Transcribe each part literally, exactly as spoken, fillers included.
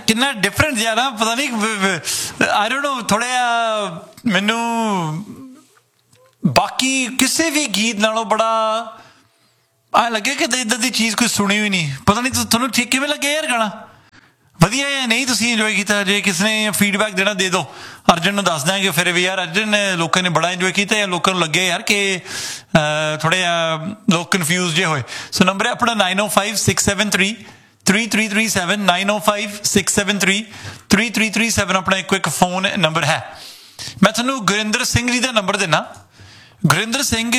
ਕਿੰਨਾ ਡਿਫਰੈਂਟ ਜਿਹਾ ਨਾ, ਪਤਾ ਨਹੀਂ ਆਈ ਡੋਂਟ ਨੋ, ਥੋੜ੍ਹਾ ਜਿਹਾ ਮੈਨੂੰ ਬਾਕੀ ਕਿਸੇ ਵੀ ਗੀਤ ਨਾਲੋਂ ਬੜਾ ਐ ਲੱਗੇ ਕਿ ਇੱਦਾਂ ਦੀ ਚੀਜ਼ ਕੋਈ ਸੁਣੀ ਵੀ ਨਹੀਂ। ਪਤਾ ਨਹੀਂ ਤੁਹਾਨੂੰ ਠੀਕ ਕਿਵੇਂ ਲੱਗਿਆ ਯਾਰ ਗਾਣਾ? ਵਧੀਆ ਜਾਂ ਨਹੀਂ? ਤੁਸੀਂ ਇੰਜੋਏ ਕੀਤਾ? ਜੇ ਕਿਸੇ ਨੇ ਫੀਡਬੈਕ ਦੇਣਾ ਦੇ ਦਿਓ, ਅਰਜਨ ਨੂੰ ਦੱਸ ਦਾਂਗੇ ਫਿਰ ਵੀ ਯਾਰ ਅਰਜਨ ਲੋਕਾਂ ਨੇ ਬੜਾ ਇੰਜੋਏ ਕੀਤਾ ਜਾਂ ਲੋਕਾਂ ਨੂੰ ਲੱਗਿਆ ਯਾਰ ਕਿ ਥੋੜ੍ਹਾ ਜਿਹਾ ਲੋਕ ਕਨਫਿਊਜ਼ ਜੇ ਹੋਏ। ਸੋ ਨੰਬਰ ਹੈ ਆਪਣਾ ਨਾਈਨ ਓ five six seven three three three three seven, nine ਓ five six seven three three three three seven ਆਪਣਾ ਇੱਕ ਇੱਕ ਫੋਨ ਨੰਬਰ ਹੈ। ਮੈਂ ਤੁਹਾਨੂੰ ਗੁਰਿੰਦਰ ਸਿੰਘ ਜੀ ਦਾ ਨੰਬਰ ਦਿੰਦਾ। Gurinder Singh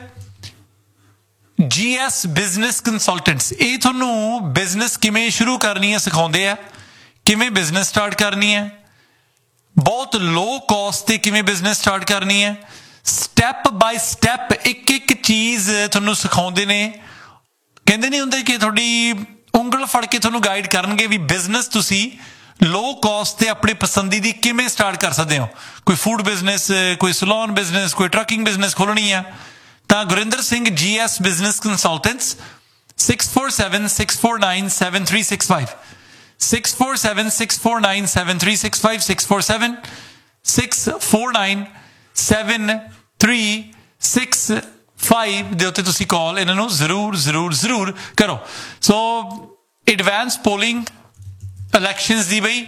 G S business consultants, ਇਹ ਤੁਹਾਨੂੰ ਬਿਜ਼ਨਸ ਕਿਵੇਂ ਸ਼ੁਰੂ ਕਰਨੀ ਹੈ ਸਿਖਾਉਂਦੇ ਆ, ਕਿਵੇਂ ਬਿਜ਼ਨਸ ਸਟਾਰਟ ਕਰਨੀ ਹੈ, ਬਹੁਤ ਲੋ ਕੋਸਟ 'ਤੇ ਕਿਵੇਂ ਬਿਜ਼ਨਸ ਸਟਾਰਟ ਕਰਨੀ ਹੈ, ਸਟੈਪ ਬਾਏ ਸਟੈਪ ਇੱਕ ਇੱਕ ਚੀਜ਼ ਤੁਹਾਨੂੰ ਸਿਖਾਉਂਦੇ ਨੇ। ਕਹਿੰਦੇ ਨਹੀਂ ਹੁੰਦੇ ਕਿ ਤੁਹਾਡੀ ਉਂਗਲ ਫੜ ਕੇ ਤੁਹਾਨੂੰ ਗਾਈਡ ਕਰਨਗੇ ਵੀ ਬਿਜ਼ਨਸ ਤੁਸੀਂ ਲੋ ਕੋਸਟ 'ਤੇ ਆਪਣੇ ਪਸੰਦੀ ਦੀ ਕਿਵੇਂ ਸਟਾਰਟ ਕਰ ਸਕਦੇ ਹੋ। ਕੋਈ ਫੂਡ ਬਿਜ਼ਨਸ, ਕੋਈ ਸਲੋਨ ਬਿਜ਼ਨਸ, ਕੋਈ ਟਰੱਕਿੰਗ ਬਿਜ਼ਨਸ ਖੋਲ੍ਹਣੀ ਆ ਤਾਂ Gurinder Singh G S business consultants six four seven six four nine seven three six five, six four seven six four nine seven three six five, six four seven six four nine seven three six five ਦੇ ਉੱਤੇ ਤੁਸੀਂ ਕਾਲ ਇਹਨਾਂ ਨੂੰ ਜ਼ਰੂਰ ਜ਼ਰੂਰ ਜ਼ਰੂਰ ਕਰੋ। ਸੋ advance polling elections ਦੀ ਬਈ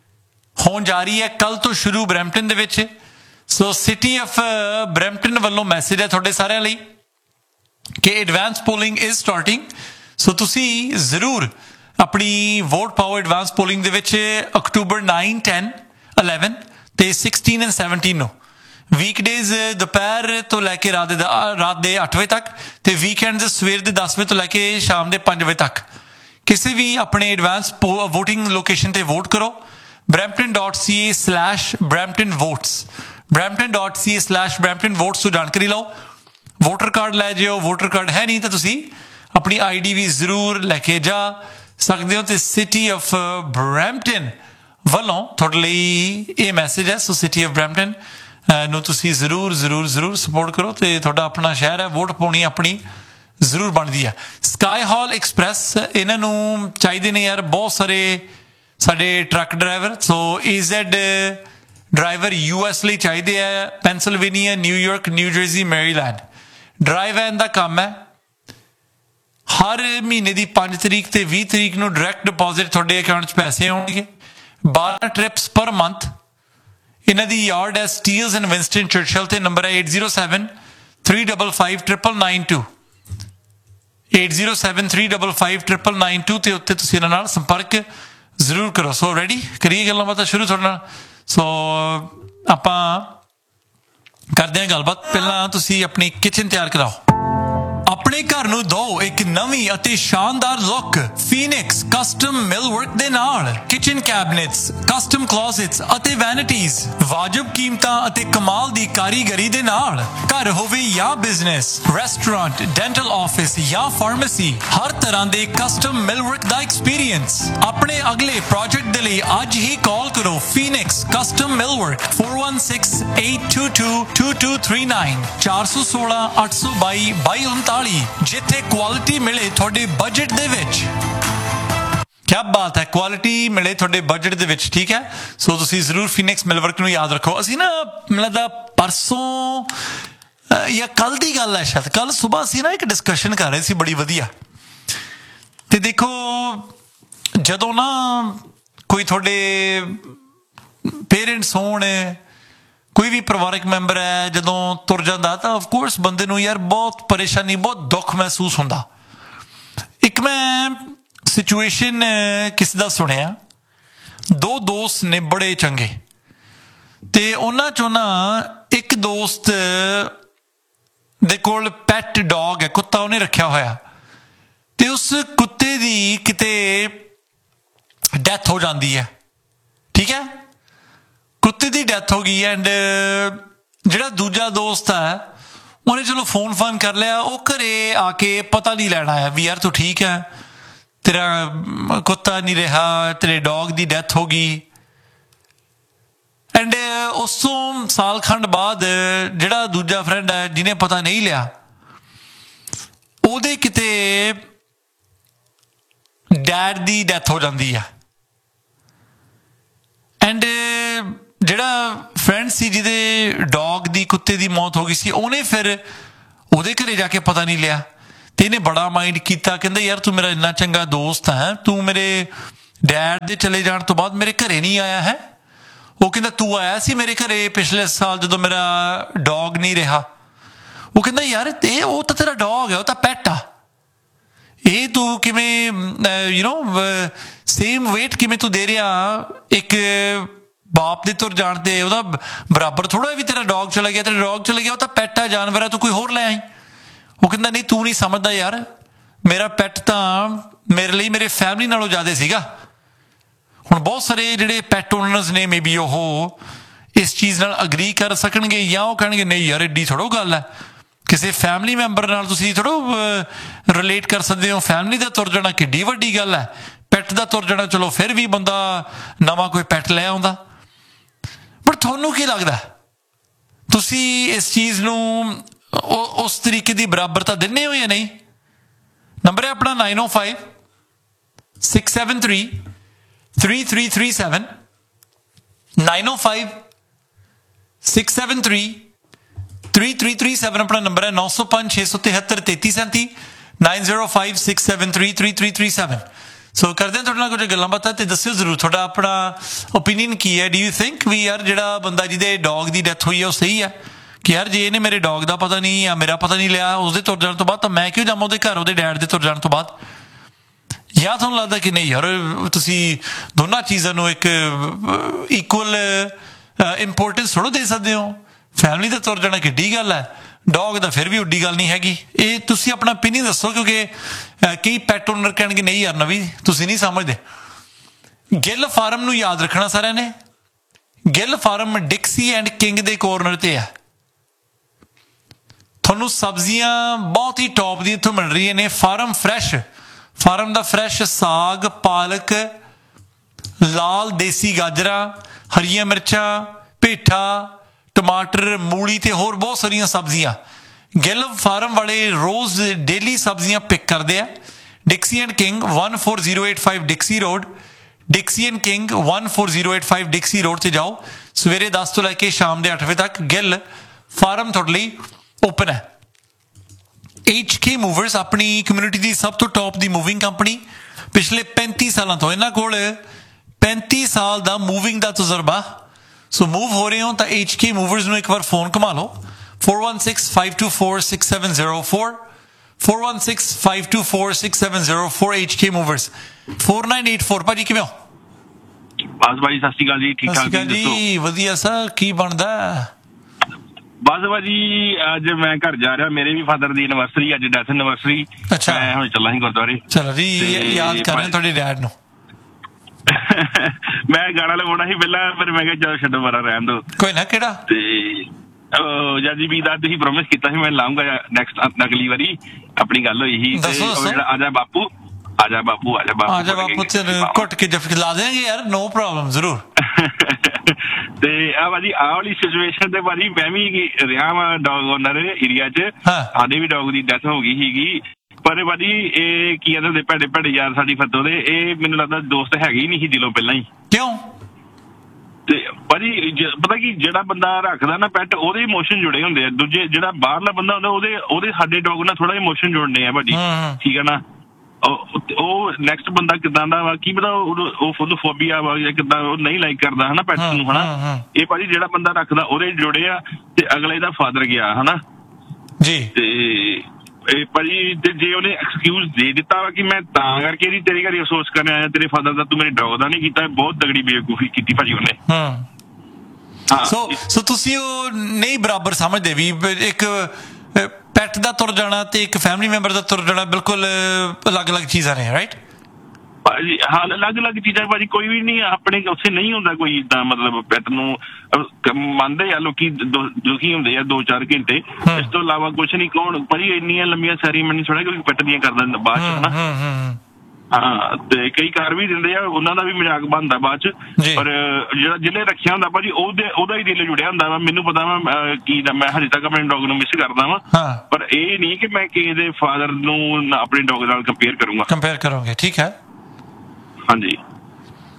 ਹੋਣ ਜਾ ਰਹੀ ਹੈ ਕੱਲ੍ਹ ਤੋਂ ਸ਼ੁਰੂ ਬਰੈਂਪਟਨ ਦੇ ਵਿੱਚ। ਸੋ ਸਿਟੀ ਆਫ ਬਰੈਂਪਟਨ ਵੱਲੋਂ ਮੈਸੇਜ ਹੈ ਤੁਹਾਡੇ ਸਾਰਿਆਂ ਲਈ ਕਿ ਐਡਵਾਂਸ ਪੋਲਿੰਗ ਇਜ਼ ਸਟਾਰਟਿੰਗ। ਸੋ ਤੁਸੀਂ ਜ਼ਰੂਰ ਆਪਣੀ ਵੋਟ ਪਾਓ ਐਡਵਾਂਸ ਪੋਲਿੰਗ ਦੇ ਵਿੱਚ ਅਕਤੂਬਰ ਨਾਈਨ, ਟੈਨ, ਇਲੈਵਨ ਅਤੇ ਸਿਕਸਟੀਨ ਐਂਡ ਸੈਵਨਟੀਨ ਨੂੰ। ਵੀਕਡੇਜ਼ ਦੁਪਹਿਰ ਤੋਂ ਲੈ ਕੇ ਰਾਤ ਦੇ ਰਾਤ ਦੇ ਅੱਠ ਵਜੇ ਤੱਕ ਅਤੇ ਵੀਕਐਂਡ ਸਵੇਰ ਦੇ ਦਸ ਵਜੇ ਤੋਂ ਲੈ ਕੇ ਸ਼ਾਮ ਦੇ ਪੰਜ ਵਜੇ ਤੱਕ ਕਿਸੇ ਵੀ ਆਪਣੇ ਐਡਵਾਂਸ ਪੋ ਵੋਟਿੰਗ ਲੋਕੇਸ਼ਨ 'ਤੇ ਵੋਟ ਕਰੋ। ਬਰੈਂਪਟਨ ਡੋਟ ਸੀ ਏ slash Brampton votes, Brampton dot ਸੀ ਏ ਸਲੈਸ਼ ਬਰੈਂਪਟਨ ਵੋਟਸ ਤੋਂ ਜਾਣਕਾਰੀ ਲਓ। ਵੋਟਰ ਕਾਰਡ ਲੈ ਜਿਓ, ਵੋਟਰ ਕਾਰਡ ਹੈ ਨਹੀਂ ਤਾਂ ਤੁਸੀਂ ਆਪਣੀ ਆਈ ਡੀ ਵੀ ਜ਼ਰੂਰ ਲੈ ਕੇ ਜਾ ਸਕਦੇ ਹੋ। ਅਤੇ ਸਿਟੀ ਆਫ ਬਰੈਂਪਟਨ ਵੱਲੋਂ ਤੁਹਾਡੇ ਲਈ ਇਹ ਮੈਸੇਜ ਹੈ। ਸੋ ਸਿਟੀ ਆਫ ਬਰੈਂਪਟਨ ਨੂੰ ਤੁਸੀਂ ਜ਼ਰੂਰ ਜ਼ਰੂਰ ਜ਼ਰੂਰ ਸਪੋਰਟ ਕਰੋ ਅਤੇ ਤੁਹਾਡਾ ਆਪਣਾ ਸ਼ਹਿਰ ਹੈ, ਵੋਟ ਪਾਉਣੀ ਆਪਣੀ ਜ਼ਰੂਰ ਬਣਦੀ ਹੈ। ਸਕਾਈ ਹਾਲ ਐਕਸਪ੍ਰੈਸ ਇਹਨਾਂ ਨੂੰ ਚਾਹੀਦੇ ਨੇ ਯਾਰ ਬਹੁਤ ਸਾਰੇ ਸਾਡੇ ਟਰੱਕ ਡਰਾਈਵਰ। ਸੋ ਏ ਜ਼ੈਡ ਡਰਾਈਵਰ ਯੂ ਐਸ ਲਈ ਚਾਹੀਦੇ ਆ, Pennsylvania, New York, new jersey, Maryland. Drive van ਦਾ ਕੰਮ ਹੈ। ਹਰ ਮਹੀਨੇ ਦੀ ਪੰਜ ਤਰੀਕ ਤੇ ਵੀਹ ਤਰੀਕ ਨੂੰ ਡਾਇਰੈਕਟ ਡਿਪੋਜ਼ਿਟ ਤੁਹਾਡੇ ਅਕਾਊਂਟ 'ਚ ਪੈਸੇ ਆਉਣਗੇ। ਬਾਰਾਂ ਟ੍ਰਿਪਸ ਪਰ ਮੰਥ। ਇਹਨਾਂ ਦੀ ਯਾਰਡ ਹੈ ਸਟੀਲਸ ਐਂਡ ਵਿੰਸਟਨ ਚਰਚਲ ਤੇ ਨੰਬਰ ਹੈ eight zero seven three double five triple nine to, eight zero seven three double five triple nine to ਤੇ ਉੱਤੇ ਤੁਸੀਂ ਇਹਨਾਂ ਨਾਲ ਸੰਪਰਕ ਜ਼ਰੂਰ ਕਰੋ। ਸੋ ਰੈਡੀ ਕਰੀਏ ਗੱਲਾਂ ਬਾਤਾਂ ਸ਼ੁਰੂ ਤੁਹਾਡੇ ਨਾਲ। ਸੋ ਆਪਾਂ ਕਰਦੇ ਹਾਂ ਗੱਲਬਾਤ। ਪਹਿਲਾਂ ਤੁਸੀਂ ਆਪਣੀ ਕਿਚਨ ਤਿਆਰ ਕਰਾਓ। ਆਪਣੇ ਘਰ ਨੂੰ ਦਿਓ ਇੱਕ ਨਵੀਂ ਅਤੇ ਸ਼ਾਨਦਾਰ ਲੁੱਕ ਫੀਨਿਕਸ ਕਸਟਮ ਮਿਲਵਰਕ ਦੇ ਨਾਲ। ਕਿਚਨ ਕੈਬਨਿਟਸ, ਕਸਟਮ ਕਲੋਜ਼ਟਸ ਅਤੇ ਵੈਨਿਟੀਜ਼ ਵਾਜਬ ਕੀਮਤਾਂ ਅਤੇ ਕਮਾਲ ਦੀ ਕਾਰੀਗਰੀ ਦੇ ਨਾਲ। ਘਰ ਹੋਵੇ ਜਾਂ ਬਿਜ਼ਨਸ, ਰੈਸਟੋਰੈਂਟ, ਡੈਂਟਲ ਆਫਿਸ ਜਾਂ ਫਾਰਮੇਸੀ, ਹਰ ਤਰ੍ਹਾਂ ਦੇ ਕਸਟਮ ਮਿਲਵਰਕ ਦਾ ਐਕਸਪੀਰੀਅੰਸ। ਆਪਣੇ ਅਗਲੇ ਪ੍ਰੋਜੈਕਟ ਦੇ ਲਈ ਅੱਜ ਹੀ ਕਾਲ ਕਰੋ Phoenix custom ਮਿਲਵਰਕ four one six eight two to to two three nine, ਚਾਰ ਸੌ ਸੋਲਾਂ ਅੱਠ ਸੌ ਬਾਈ ਬਾਈ ਉਨਤਾਲੀ, ਜਿੱਥੇ ਕੁਆਲਿਟੀ ਮਿਲੇ ਤੁਹਾਡੇ ਬਜਟ ਦੇ ਵਿੱਚ। ਕਿਆ ਬਾਤ ਹੈ, ਕੁਆਲਿਟੀ ਮਿਲੇ ਤੁਹਾਡੇ ਬਜਟ ਦੇ ਵਿੱਚ। ਠੀਕ ਹੈ, ਸੋ ਤੁਸੀਂ ਜ਼ਰੂਰ ਫੀਨਿਕਸ ਮਿਲਵਰਕ ਨੂੰ ਯਾਦ ਰੱਖੋ। ਅਸੀਂ ਨਾ ਮੈਨੂੰ ਲੱਗਦਾ ਪਰਸੋਂ ਜਾਂ ਕੱਲ੍ਹ ਦੀ ਗੱਲ ਹੈ, ਸ਼ਾਇਦ ਕੱਲ੍ਹ ਸੁਬਾਹ ਅਸੀਂ ਨਾ ਇੱਕ ਡਿਸਕਸ਼ਨ ਕਰ ਰਹੇ ਸੀ ਬੜੀ ਵਧੀਆ। ਅਤੇ ਦੇਖੋ ਜਦੋਂ ਨਾ ਕੋਈ ਤੁਹਾਡੇ ਪੇਰੈਂਟਸ ਹੋਣ, ਕੋਈ ਵੀ ਪਰਿਵਾਰਕ ਮੈਂਬਰ ਹੈ ਜਦੋਂ ਤੁਰ ਜਾਂਦਾ ਤਾਂ ਅਫਕੋਰਸ ਬੰਦੇ ਨੂੰ ਯਾਰ ਬਹੁਤ ਪਰੇਸ਼ਾਨੀ, ਬਹੁਤ ਦੁੱਖ ਮਹਿਸੂਸ ਹੁੰਦਾ। ਇੱਕ ਮੈਂ ਸਿਚੁਏਸ਼ਨ ਕਿਸੇ ਦਾ ਸੁਣਿਆ, ਦੋ ਦੋਸਤ ਨੇ ਬੜੇ ਚੰਗੇ ਅਤੇ ਉਹਨਾਂ 'ਚੋਂ ਨਾ ਇੱਕ ਦੋਸਤ ਦੇ ਕੋਲ ਪੈਟ ਡੌਗ ਹੈ, ਕੁੱਤਾ ਉਹਨੇ ਰੱਖਿਆ ਹੋਇਆ, ਅਤੇ ਉਸ ਕੁੱਤੇ ਦੀ ਕਿਤੇ ਡੈਥ ਹੋ ਜਾਂਦੀ ਹੈ। ਠੀਕ ਹੈ, ਕੁੱਤੇ ਦੀ ਡੈਥ ਹੋ ਗਈ ਐਂਡ ਜਿਹੜਾ ਦੂਜਾ ਦੋਸਤ ਹੈ ਉਹਨੇ ਚਲੋ ਫੋਨ ਫਾਨ ਕਰ ਲਿਆ। ਉਹ ਘਰੇ ਆ ਕੇ ਪਤਾ ਨਹੀਂ ਲੈਣ ਆਇਆ ਵੀ ਯਾਰ ਤੂੰ ਠੀਕ ਹੈ, ਤੇਰਾ ਕੁੱਤਾ ਨਹੀਂ ਰਿਹਾ, ਤੇਰੇ ਡੌਗ ਦੀ ਡੈਥ ਹੋ ਗਈ। ਐਂਡ ਉਸ ਤੋਂ ਸਾਲ ਖੰਡ ਬਾਅਦ ਜਿਹੜਾ ਦੂਜਾ ਫਰੈਂਡ ਹੈ ਜਿਹਨੇ ਪਤਾ ਨਹੀਂ ਲਿਆ, ਉਹਦੇ ਕਿਤੇ ਡੈਡ ਦੀ ਡੈਥ ਹੋ ਜਾਂਦੀ ਹੈ। ਜਿਹੜਾ ਫਰੈਂਡ ਸੀ ਜਿਹਦੇ ਡੌਗ ਦੀ ਕੁੱਤੇ ਦੀ ਮੌਤ ਹੋ ਗਈ ਸੀ, ਉਹਨੇ ਫਿਰ ਉਹਦੇ ਘਰੇ ਜਾ ਕੇ ਪਤਾ ਨਹੀਂ ਲਿਆ ਤੇ ਇਹਨੇ ਬੜਾ ਮਾਈਂਡ ਕੀਤਾ, ਕਹਿੰਦਾ ਯਾਰ ਤੂੰ ਮੇਰਾ ਇੰਨਾ ਚੰਗਾ ਦੋਸਤ ਹੈ, ਤੂੰ ਮੇਰੇ ਡੈਡ ਦੇ ਚਲੇ ਜਾਣ ਤੋਂ ਬਾਅਦ ਮੇਰੇ ਘਰੇ ਨਹੀਂ ਆਇਆ ਹੈ। ਉਹ ਕਹਿੰਦਾ ਤੂੰ ਆਇਆ ਸੀ ਮੇਰੇ ਘਰੇ ਪਿਛਲੇ ਸਾਲ ਜਦੋਂ ਮੇਰਾ ਡੌਗ ਨਹੀਂ ਰਿਹਾ। ਉਹ ਕਹਿੰਦਾ ਯਾਰ ਇਹ ਉਹ ਤਾਂ ਤੇਰਾ ਡੌਗ ਹੈ, ਉਹ ਤਾਂ ਪੈਟ ਆ, ਇਹ ਤੂੰ ਕਿਵੇਂ ਯੂ ਨੋ ਸੇਮ ਵੇਟ ਕਿਵੇਂ ਤੂੰ ਦੇ ਰਿਹਾ ਇੱਕ ਬਾਪ ਦੇ ਤੁਰ ਜਾਣ ਤੇ, ਉਹਦਾ ਬਰਾਬਰ ਥੋੜਾ ਵੀ ਤੇਰਾ ਡੌਗ ਚਲਾ ਗਿਆ, ਤੇਰਾ ਡੌਗ ਚਲਾ ਗਿਆ, ਉਹ ਤਾਂ ਪੈਟ ਆ, ਜਾਨਵਰ ਆ, ਤੂੰ ਕੋਈ ਹੋਰ ਲੈ ਆਈ। ਉਹ ਕਹਿੰਦਾ ਨਹੀਂ ਤੂੰ ਨਹੀਂ ਸਮਝਦਾ ਯਾਰ, ਮੇਰਾ ਪੈਟ ਤਾਂ ਮੇਰੇ ਲਈ ਮੇਰੇ ਫੈਮਿਲੀ ਨਾਲੋਂ ਜ਼ਿਆਦਾ ਸੀਗਾ। ਹੁਣ ਬਹੁਤ ਸਾਰੇ ਜਿਹੜੇ ਪੈਟ ਓਨਰਸ ਨੇ ਮੇ ਬੀ ਉਹ ਇਸ ਚੀਜ਼ ਨਾਲ ਅਗਰੀ ਕਰ ਸਕਣਗੇ, ਜਾਂ ਉਹ ਕਹਿਣਗੇ ਨਹੀਂ ਯਾਰ ਐਡੀ ਥੋੜ੍ਹਾ ਗੱਲ ਹੈ, ਕਿਸੇ ਫੈਮਿਲੀ ਮੈਂਬਰ ਨਾਲ ਤੁਸੀਂ ਥੋੜ੍ਹਾ ਰਿਲੇਟ ਕਰ ਸਕਦੇ ਹੋ। ਫੈਮਿਲੀ ਦਾ ਤੁਰ ਜਾਣਾ ਕਿੱਡੀ ਵੱਡੀ ਗੱਲ ਹੈ, ਪੈਟ ਦਾ ਤੁਰ ਜਾਣਾ ਚਲੋ ਫਿਰ ਵੀ ਬੰਦਾ ਨਵਾਂ ਕੋਈ ਪੈਟ ਲੈ ਆਉਂਦਾ। ਪਰ ਤੁਹਾਨੂੰ ਕੀ ਲੱਗਦਾ, ਤੁਸੀਂ ਇਸ ਚੀਜ਼ ਨੂੰ ਉਸ ਤਰੀਕੇ ਦੀ ਬਰਾਬਰਤਾ ਦਿੰਦੇ ਹੋ ਜਾਂ ਨਹੀਂ? ਨੰਬਰ ਹੈ ਆਪਣਾ ਨਾਈਨ ਓ five six seven three three three three seven, nine ਓ five six seven three three three three seven ਆਪਣਾ ਨੰਬਰ ਹੈ। ਨੌ ਸੌ ਪੰਜ ਛੇ ਸੌ ਤਿਹੱਤਰ ਤੇਤੀ ਸੈਂਤੀ, nine zero five six seven three three three three seven. ਸੋ ਕਰਦੇ ਹਾਂ ਤੁਹਾਡੇ ਨਾਲ ਕੁਝ ਗੱਲਾਂ ਬਾਤਾਂ, ਤੇ ਦੱਸਿਓ ਜ਼ਰੂਰ ਤੁਹਾਡਾ ਆਪਣਾ ਓਪੀਨੀਅਨ ਕੀ ਹੈ। ਡੂ ਯੂ ਥਿੰਕ ਵੀ ਯਾਰ ਜਿਹੜਾ ਬੰਦਾ ਜਿਹਦੇ ਡੌਗ ਦੀ ਡੈਥ ਹੋਈ ਹੈ ਉਹ ਸਹੀ ਹੈ ਕਿ ਯਾਰ ਜੇ ਇਹਨੇ ਮੇਰੇ ਡੌਗ ਦਾ ਪਤਾ ਨਹੀਂ ਜਾਂ ਮੇਰਾ ਪਤਾ ਨਹੀਂ ਲਿਆ ਉਸਦੇ ਤੁਰ ਜਾਣ ਤੋਂ ਬਾਅਦ, ਤਾਂ ਮੈਂ ਕਿਉਂ ਜਾਵਾਂ ਉਹਦੇ ਘਰ ਉਹਦੇ ਡੈਡ ਦੇ ਤੁਰ ਜਾਣ ਤੋਂ ਬਾਅਦ? ਜਾਂ ਤੁਹਾਨੂੰ ਲੱਗਦਾ ਕਿ ਨਹੀਂ ਯਾਰ ਤੁਸੀਂ ਦੋਨਾਂ ਚੀਜ਼ਾਂ ਨੂੰ ਇੱਕ ਇਕੁਅਲ ਇੰਪੋਰਟੈਂਸ ਥੋੜ੍ਹਾ ਦੇ ਸਕਦੇ ਹੋ? ਫੈਮਿਲੀ ਦਾ ਤੁਰ ਜਾਣਾ ਕਿੱਡੀ ਗੱਲ ਹੈ, ਡੌਗ ਦਾ ਫਿਰ ਵੀ ਉੱਡੀ ਗੱਲ ਨਹੀਂ ਹੈਗੀ। ਇਹ ਤੁਸੀਂ ਆਪਣਾ ਓਪੀਨੀਅਨ ਦੱਸੋ, ਕਿਉਂਕਿ ਕਈ ਪੈਟ ਓਨਰ ਕਹਿਣਗੇ ਨਹੀਂ ਯਾਰ ਨਵੀਂ ਤੁਸੀਂ ਨਹੀਂ ਸਮਝਦੇ। ਗਿੱਲ ਫਾਰਮ ਨੂੰ ਯਾਦ ਰੱਖਣਾ ਸਾਰਿਆਂ ਨੇ, ਗਿੱਲ ਫਾਰਮ ਡਿਕਸੀ ਐਂਡ ਕਿੰਗ ਦੇ ਕੋਰਨਰ ਤੇ ਹੈ। ਤੁਹਾਨੂੰ ਸਬਜ਼ੀਆਂ ਬਹੁਤ ਹੀ ਟੌਪ ਦੀ ਇੱਥੋਂ ਮਿਲ ਰਹੀਆਂ ਨੇ। ਫਾਰਮ ਫਰੈਸ਼, ਫਾਰਮ ਦਾ ਫਰੈਸ਼ ਸਾਗ, ਪਾਲਕ, ਲਾਲ ਦੇਸੀ ਗਾਜਰਾਂ, ਹਰੀਆਂ ਮਿਰਚਾਂ, ਪੇਠਾ, ਟਮਾਟਰ, ਮੂਲੀ ਤੇ ਹੋਰ ਬਹੁਤ ਸਾਰੀਆਂ ਸਬਜ਼ੀਆਂ। ਗਿੱਲ ਫਾਰਮ ਵਾਲੇ ਰੋਜ਼ ਡੇਲੀ ਸਬਜ਼ੀਆਂ ਪਿਕ ਕਰਦੇ ਆ। ਡਿਕਸੀ and king one four zero eight five ਡਿਕਸੀ road, ਡਿਕਸੀ and king one four zero eight five ਡਿਕਸੀ road ਤੇ ਜਾਓ। ਸਵੇਰੇ ਦਸ ਤੋਂ ਲੈ ਕੇ ਸ਼ਾਮ ਦੇ ਅੱਠ ਵਜੇ ਤੱਕ ਗਿੱਲ ਫਾਰਮ ਤੁਹਾਡੇ ਲਈ ਓਪਨ ਹੈ। ਐਚ ਕੇ ਮੂਵਰਸ ਆਪਣੀ ਕਮਿਊਨਿਟੀ ਦੀ ਸਭ ਤੋਂ ਟੌਪ ਦੀ ਮੂਵਿੰਗ ਕੰਪਨੀ, ਪਿਛਲੇ ਪੈਂਤੀ ਸਾਲਾਂ ਤੋਂ ਇਹਨਾਂ ਕੋਲ ਪੈਂਤੀ ਸਾਲ ਦਾ ਮੂਵਿੰਗ ਦਾ ਤਜਰਬਾ। ਸੋ ਮੂਵ ਹੋ ਰਹੇ ਹੋ ਤਾਂ ਐਚ ਕੇ ਮੂਵਰਸ ਨੂੰ ਇੱਕ ਵਾਰ ਫੋਨ ਘੁਮਾ ਲਓ। four one six five two four six seven zero four, four one six five two four six seven zero four H K movers. four nine eight four ਭਾਜੀ ਕਿਵੇਂ ਹੋ? ਬਸ ਭਾਜੀ ਸਤਿ ਸ਼੍ਰੀ ਅਕਾਲ ਜੀ, ਠੀਕ ਠਾਕ ਜੀ? ਵਧੀਆ ਸਰ, ਕੀ ਬਣਦਾ? ਬਸ ਭਾਜੀ ਅੱਜ ਮੈਂ ਘਰ ਜਾ ਰਿਹਾ, ਮੇਰੇ ਵੀ ਫਾਦਰ ਦੀ ਐਨਵਰਸਰੀ ਅੱਜ, ਡੈਥ ਐਨਵਰਸਰੀ। ਅੱਛਾ, ਮੈਂ ਹੁਣ ਚੱਲਾਂ ਸੀ ਗੁਰਦੁਆਰੇ। ਚਲੋ ਜੀ, ਯਾਦ ਕਰ ਰਹੇ ਤੁਹਾਡੇ ਡੈਡ ਨੂੰ। ਮੈਂ ਗਾਣਾ ਲਗਾਉਣਾ ਸੀ ਪਹਿਲਾਂ, ਫਿਰ ਮੈਂ ਕਿਹਾ ਚਲੋ ਛੱਡੋ ਪਰਾਂ, ਰਹਿਣ ਦੋ। ਕੋਈ ਨਾ, ਕਿਹੜਾ? ਤੇ ਜੱਜੀ ਵੀ ਦਾ ਤੁਸੀਂ ਪ੍ਰੋਮਿਸ ਕੀਤਾ ਸੀ ਮੈਂ ਲਾਉਂਗਾ ਨੈਕਸਟ ਅਗਲੀ ਵਾਰੀ, ਆਪਣੀ ਗੱਲ ਹੋਈ ਸੀ। ਤੇ ਆਜਾ ਬਾਪੂ, ਆਜਾ ਬਾਪੂ, ਆਜਾ ਬਾਪੂ, ਆਜਾ ਬਾਪੂ ਘੁੱਟ ਕੇ ਜਫ ਲਾ ਦੇਣਗੇ ਯਾਰ, ਨੋ ਪ੍ਰੋਬਲਮ, ਜ਼ਰੂਰ। ਤੇ ਆ ਭਾਜੀ ਆਹ ਵਾਲੀ ਸਿਚੁਏਸ਼ਨ ਤੇ ਭਾਜੀ ਮੈਂ ਵੀ ਰਿਹਾ ਵਾ ਡੌਗ ਓਨਰ ਏਰੀਆ ਚ, ਸਾਡੇ ਵੀ ਡੌਗ ਦੀ ਡੈਥ ਹੋ ਗਈ ਸੀਗੀ। ਪਰ ਭਾਜੀ ਇਹ ਕੀ ਕਹਿੰਦੇ ਭੈੜੇ ਭੈੜੇ ਯਾਰ ਸਾਡੀ ਫਤੋ ਦੇ, ਇਹ ਮੈਨੂੰ ਲੱਗਦਾ ਦੋਸਤ ਹੈਗੇ ਹੀ ਨਹੀਂ ਸੀ ਦਿਲੋਂ ਪਹਿਲਾਂ ਹੀ। ਕਿਉਂ? ਤੇ ਭਾਜੀ ਪਤਾ ਕੀ, ਜਿਹੜਾ ਬੰਦਾ ਰੱਖਦਾ ਨਾ ਪੈਟ, ਉਹਦੇ ਇਮੋਸ਼ਨ ਜੁੜੇ ਹੁੰਦੇ ਆ। ਦੂਜੇ ਜਿਹੜਾ ਬਾਹਰਲਾ ਬੰਦਾ ਹੁੰਦਾ ਉਹਦੇ ਉਹਦੇ ਸਾਡੇ ਡੌਗ ਨਾਲ ਥੋੜਾ ਇਮੋਸ਼ਨ ਜੁੜਨੇ ਆ ਭਾਜੀ, ਠੀਕ ਹੈ ਨਾ। ਉਹ ਨੈਕਸਟ ਬੰਦਾ ਕਿੱਦਾਂ ਦਾ ਵਾ ਕੀ ਪਤਾ, ਉਹ ਫੁੱਲ ਫੋਬੀਆ ਵਾ ਜਾਂ ਕਿੱਦਾਂ, ਉਹ ਨਹੀਂ ਲਾਈਕ ਕਰਦਾ ਹਨਾ ਪੈਟ ਨੂੰ, ਹਨਾ। ਇਹ ਭਾਜੀ ਜਿਹੜਾ ਬੰਦਾ ਰੱਖਦਾ ਉਹਦੇ ਜੁੜੇ ਆ, ਤੇ ਅਗਲੇ ਦਾ ਫਾਦਰ ਗਿਆ ਹਨਾ ਜੀ। ਤੇ ਇਹ ਭਾਜੀ ਤੇ ਜੇ ਉਹਨੇ ਐਕਸਕਿਊਜ਼ ਦੇ ਦਿੱਤਾ ਵਾ ਕਿ ਮੈਂ ਤਾਂ ਕਰਕੇ ਇਹਦੀ ਤੇਰੇ ਘਰ ਅਫਸੋਸ ਕਰਨ ਆਇਆ ਤੇਰੇ ਫਾਦਰ ਦਾ, ਤੂੰ ਮੇਰੇ ਡੌਗ ਦਾ ਨਹੀਂ ਕੀਤਾ, ਬਹੁਤ ਤਗੜੀ ਬੇਵਕੂਫੀ ਕੀਤੀ ਭਾਜੀ ਉਹਨੇ। ਹਾਂ, ਸੋ ਸੋ ਤੁਸੀਂ ਉਹ ਨਹੀਂ ਬਰਾਬਰ ਸਮਝਦੇ ਵੀ ਇੱਕ ਪੈਟ ਦਾ ਤੁਰ ਜਾਣਾ ਤੇ ਇੱਕ ਫੈਮਿਲੀ ਮੈਂਬਰ ਦਾ ਤੁਰ ਜਾਣਾ ਬਿਲਕੁਲ ਅਲੱਗ-ਅਲੱਗ ਚੀਜ਼ਾਂ ਨੇ, ਰਾਈਟ? ਭਾਜੀ ਹਾਂ, ਅਲੱਗ-ਅਲੱਗ ਚੀਜ਼ਾਂ ਭਾਜੀ, ਕੋਈ ਵੀ ਨਹੀਂ ਆਪਣੇ ਉੱਥੇ ਨਹੀਂ ਹੁੰਦਾ ਕੋਈ ਏਦਾਂ, ਮਤਲਬ ਪੈਟ ਨੂੰ ਮੰਨਦੇ ਆ ਲੋਕੀ, ਦੁਖੀ ਹੁੰਦੇ ਆ ਦੋ ਚਾਰ ਘੰਟੇ, ਇਸ ਤੋਂ ਇਲਾਵਾ ਕੁਛ ਨਹੀਂ। ਕੌਣ ਭਾਜੀ ਇੰਨੀਆਂ ਲੰਮੀਆਂ ਸੈਰੀਮਨੀ ਥੋੜਾ ਕੋਈ ਪੈਟ ਦੀਆਂ ਕਰਦਾ ਬਾਅਦ ਚ, ਹਨਾ। ਹਾਂ, ਤੇ ਕਈ ਕਰ ਵੀ ਦਿੰਦੇ ਆ, ਉਹਨਾਂ ਦਾ ਵੀ ਮਜ਼ਾਕ ਬਣਦਾ ਬਾਅਦ ਚ। ਪਰ ਜਿਹੜਾ ਜਿਹਨੇ ਰੱਖਿਆ ਹੁੰਦਾ ਭਾਜੀ ਉਹਦੇ ਉਹਦਾ ਹੀ ਦਿਲ ਜੁੜਿਆ ਹੁੰਦਾ ਵਾ। ਮੈਨੂੰ ਪਤਾ ਵਾ ਕੀ ਮੈਂ ਹਜੇ ਤੱਕ ਆਪਣੇ ਡੌਗ ਨੂੰ ਮਿਸ ਕਰਦਾ ਵਾ, ਪਰ ਇਹ ਨਹੀਂ ਕਿ ਮੈਂ ਕਿਸੇ ਦੇ ਫਾਦਰ ਨੂੰ ਆਪਣੇ ਡੌਗ ਨਾਲ ਕੰਪੇਅਰ ਕਰੂੰਗਾ। ਕੰਪੇਅਰ ਕਰੋਗੇ, ਠੀਕ ਹੈ। ਹਾਂਜੀ, ਪਰ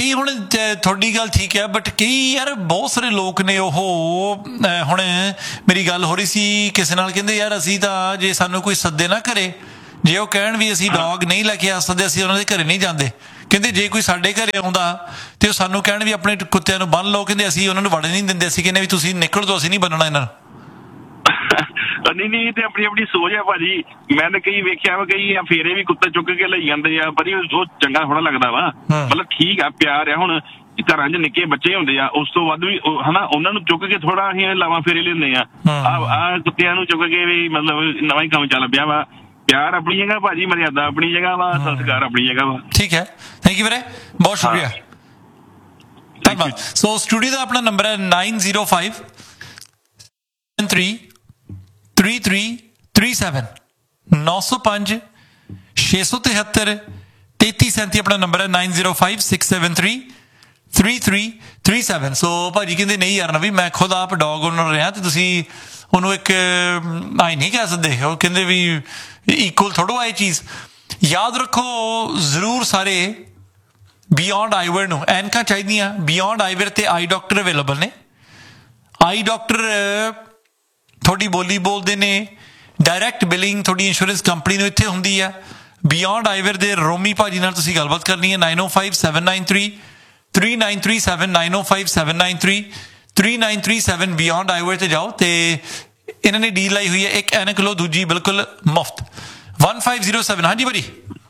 ਕਈ ਹੁਣ ਤੁਹਾਡੀ ਗੱਲ ਠੀਕ ਹੈ, ਬਟ ਕਈ ਯਾਰ ਬਹੁਤ ਸਾਰੇ ਲੋਕ ਨੇ ਉਹ ਹੁਣ ਮੇਰੀ ਗੱਲ ਹੋ ਰਹੀ ਸੀ ਕਿਸੇ ਨਾਲ, ਕਹਿੰਦੇ ਯਾਰ ਅਸੀਂ ਤਾਂ ਜੇ ਸਾਨੂੰ ਕੋਈ ਸੱਦੇ ਨਾ ਘਰੇ, ਜੇ ਉਹ ਕਹਿਣ ਵੀ ਅਸੀਂ ਡੌਗ ਨਹੀਂ ਲੈ ਕੇ ਆ ਸਕਦੇ, ਅਸੀਂ ਉਹਨਾਂ ਦੇ ਘਰੇ ਨਹੀਂ ਜਾਂਦੇ। ਕਹਿੰਦੇ ਜੇ ਕੋਈ ਸਾਡੇ ਘਰੇ ਆਉਂਦਾ ਤੇ ਉਹ ਸਾਨੂੰ ਕਹਿਣ ਵੀ ਆਪਣੇ ਕੁੱਤਿਆਂ ਨੂੰ ਬੰਨ ਲਓ, ਕਹਿੰਦੇ ਅਸੀਂ ਉਹਨਾਂ ਨੂੰ ਵੜਨ ਨਹੀਂ ਦਿੰਦੇ, ਅਸੀਂ ਕਹਿੰਦੇ ਵੀ ਤੁਸੀਂ ਨਿਕਲ ਜਾਓ, ਅਸੀਂ ਨਹੀਂ ਬੰਨਣਾ ਇਹਨਾਂ ਨੂੰ। ਨਹੀਂ ਨਹੀਂ ਤੇ ਆਪਣੀ ਆਪਣੀ ਸੋਚ ਹੈ ਭਾਜੀ। ਮੈਂ ਤਾਂ ਕਈ ਵੇਖਿਆ ਵਾ, ਕਈ ਫੇਰੇ ਵੀ ਕੁੱਤੇ ਚੁੱਕ ਕੇ ਲਈ ਜਾਂਦੇ ਆ, ਪਰ ਉਹ ਚੰਗਾ ਥੋੜਾ ਲੱਗਦਾ ਵਾ। ਮਤਲਬ ਠੀਕ ਆ, ਪਿਆਰ ਆ। ਹੁਣ ਘਰਾਂ 'ਚ ਨਿੱਕੇ ਬੱਚੇ ਹੁੰਦੇ ਆ, ਉਸ ਤੋਂ ਵੱਧ ਵੀ ਹਨਾ ਉਹਨਾਂ ਨੂੰ ਚੁੱਕ ਕੇ ਥੋੜਾ ਅਸੀਂ ਲਾਵਾਂ ਫੇਰੇ ਲੈਂਦੇ ਆ। ਆਹ ਕੁੱਤਿਆਂ ਨੂੰ ਚੁੱਕ ਕੇ ਵੀ ਮਤਲਬ ਨਵਾਂ ਹੀ ਕੰਮ ਚੱਲ ਪਿਆ ਵਾ। ਪਿਆਰ ਆਪਣੀ ਜਗ੍ਹਾ ਭਾਜੀ, ਮਰਿਆਦਾ ਆਪਣੀ ਜਗ੍ਹਾ ਵਾ, ਸੰਸਕਾਰ ਆਪਣੀ ਜਗ੍ਹਾ ਵਾ। ਠੀਕ ਹੈ, ਥੈਂਕ ਯੂ ਵੀਰੇ, ਬਹੁਤ ਸ਼ੁਕਰੀਆ, ਧੰਨਵਾਦ। ਸੋ ਸਟੂਡੀਓ ਦਾ ਆਪਣਾ ਨੰਬਰ ਹੈ nine zero five three three three three seven ਨੌ ਸੌ ਪੰਜ ਛੇ ਸੌ ਤਿਹੱਤਰ ਤੇਤੀ ਸੈਂਤੀ ਆਪਣਾ ਨੰਬਰ ਹੈ nine zero five six seven three three three three seven. ਸੋ ਭਾਜੀ ਕਹਿੰਦੇ ਨਹੀਂ ਯਾਰ ਨਵੀ, ਮੈਂ ਖੁਦ ਆਪ ਡੌਗ ਓਨਰ ਰਿਹਾ ਤੇ ਤੁਸੀਂ ਉਹਨੂੰ ਇੱਕ ਆਈ ਨਹੀਂ ਕਹਿ ਸਕਦੇ। ਉਹ ਕਹਿੰਦੇ ਵੀ ਇਕੁਅਲ ਥੋੜ੍ਹਾ ਆ ਇਹ ਚੀਜ਼। ਯਾਦ ਰੱਖੋ ਜ਼ਰੂਰ ਸਾਰੇ, ਬਿਯੋਂਡ ਆਈਵੇਅਰ ਨੂੰ ਐਨਕਾਂ ਚਾਹੀਦੀਆਂ। ਬਿਯੋਂਡ ਆਈਵੇਅਰ ਤੇ ਆਈ ਡਾਕਟਰ ਅਵੇਲੇਬਲ ਨੇ। ਆਈ ਡਾਕਟਰ ਤੁਹਾਡੀ ਬੋਲੀ ਬੋਲਦੇ ਨੇ, ਡਾਇਰੈਕਟ ਬਿਲਿੰਗ ਤੁਹਾਡੀ ਇੰਸ਼ੋਰੈਂਸ ਕੰਪਨੀ ਨੂੰ ਇੱਥੇ ਹੁੰਦੀ ਆ। ਬਿਯੋਂਡ ਆਈਵੇਅਰ ਦੇ ਰੋਮੀ ਭਾਜੀ ਨਾਲ ਤੁਸੀਂ ਗੱਲਬਾਤ ਕਰਨੀ ਹੈ ਨਾਈਨ ਓ five seven nine three three nine three seven nine ਓ five seven nine three three nine three seven. Beyond ਆਈਵੇਅਰ ਤੇ ਜਾਓ ਤੇ ਇਹਨਾਂ ਨੇ ਡੀਲ ਲਾਈ ਹੋਈ ਹੈ, ਇੱਕ ਐਨਕ ਲਓ, ਦੂਜੀ ਬਿਲਕੁਲ ਮੁਫਤ। One five zero seven. ਹਾਂਜੀ ਭਾਜੀ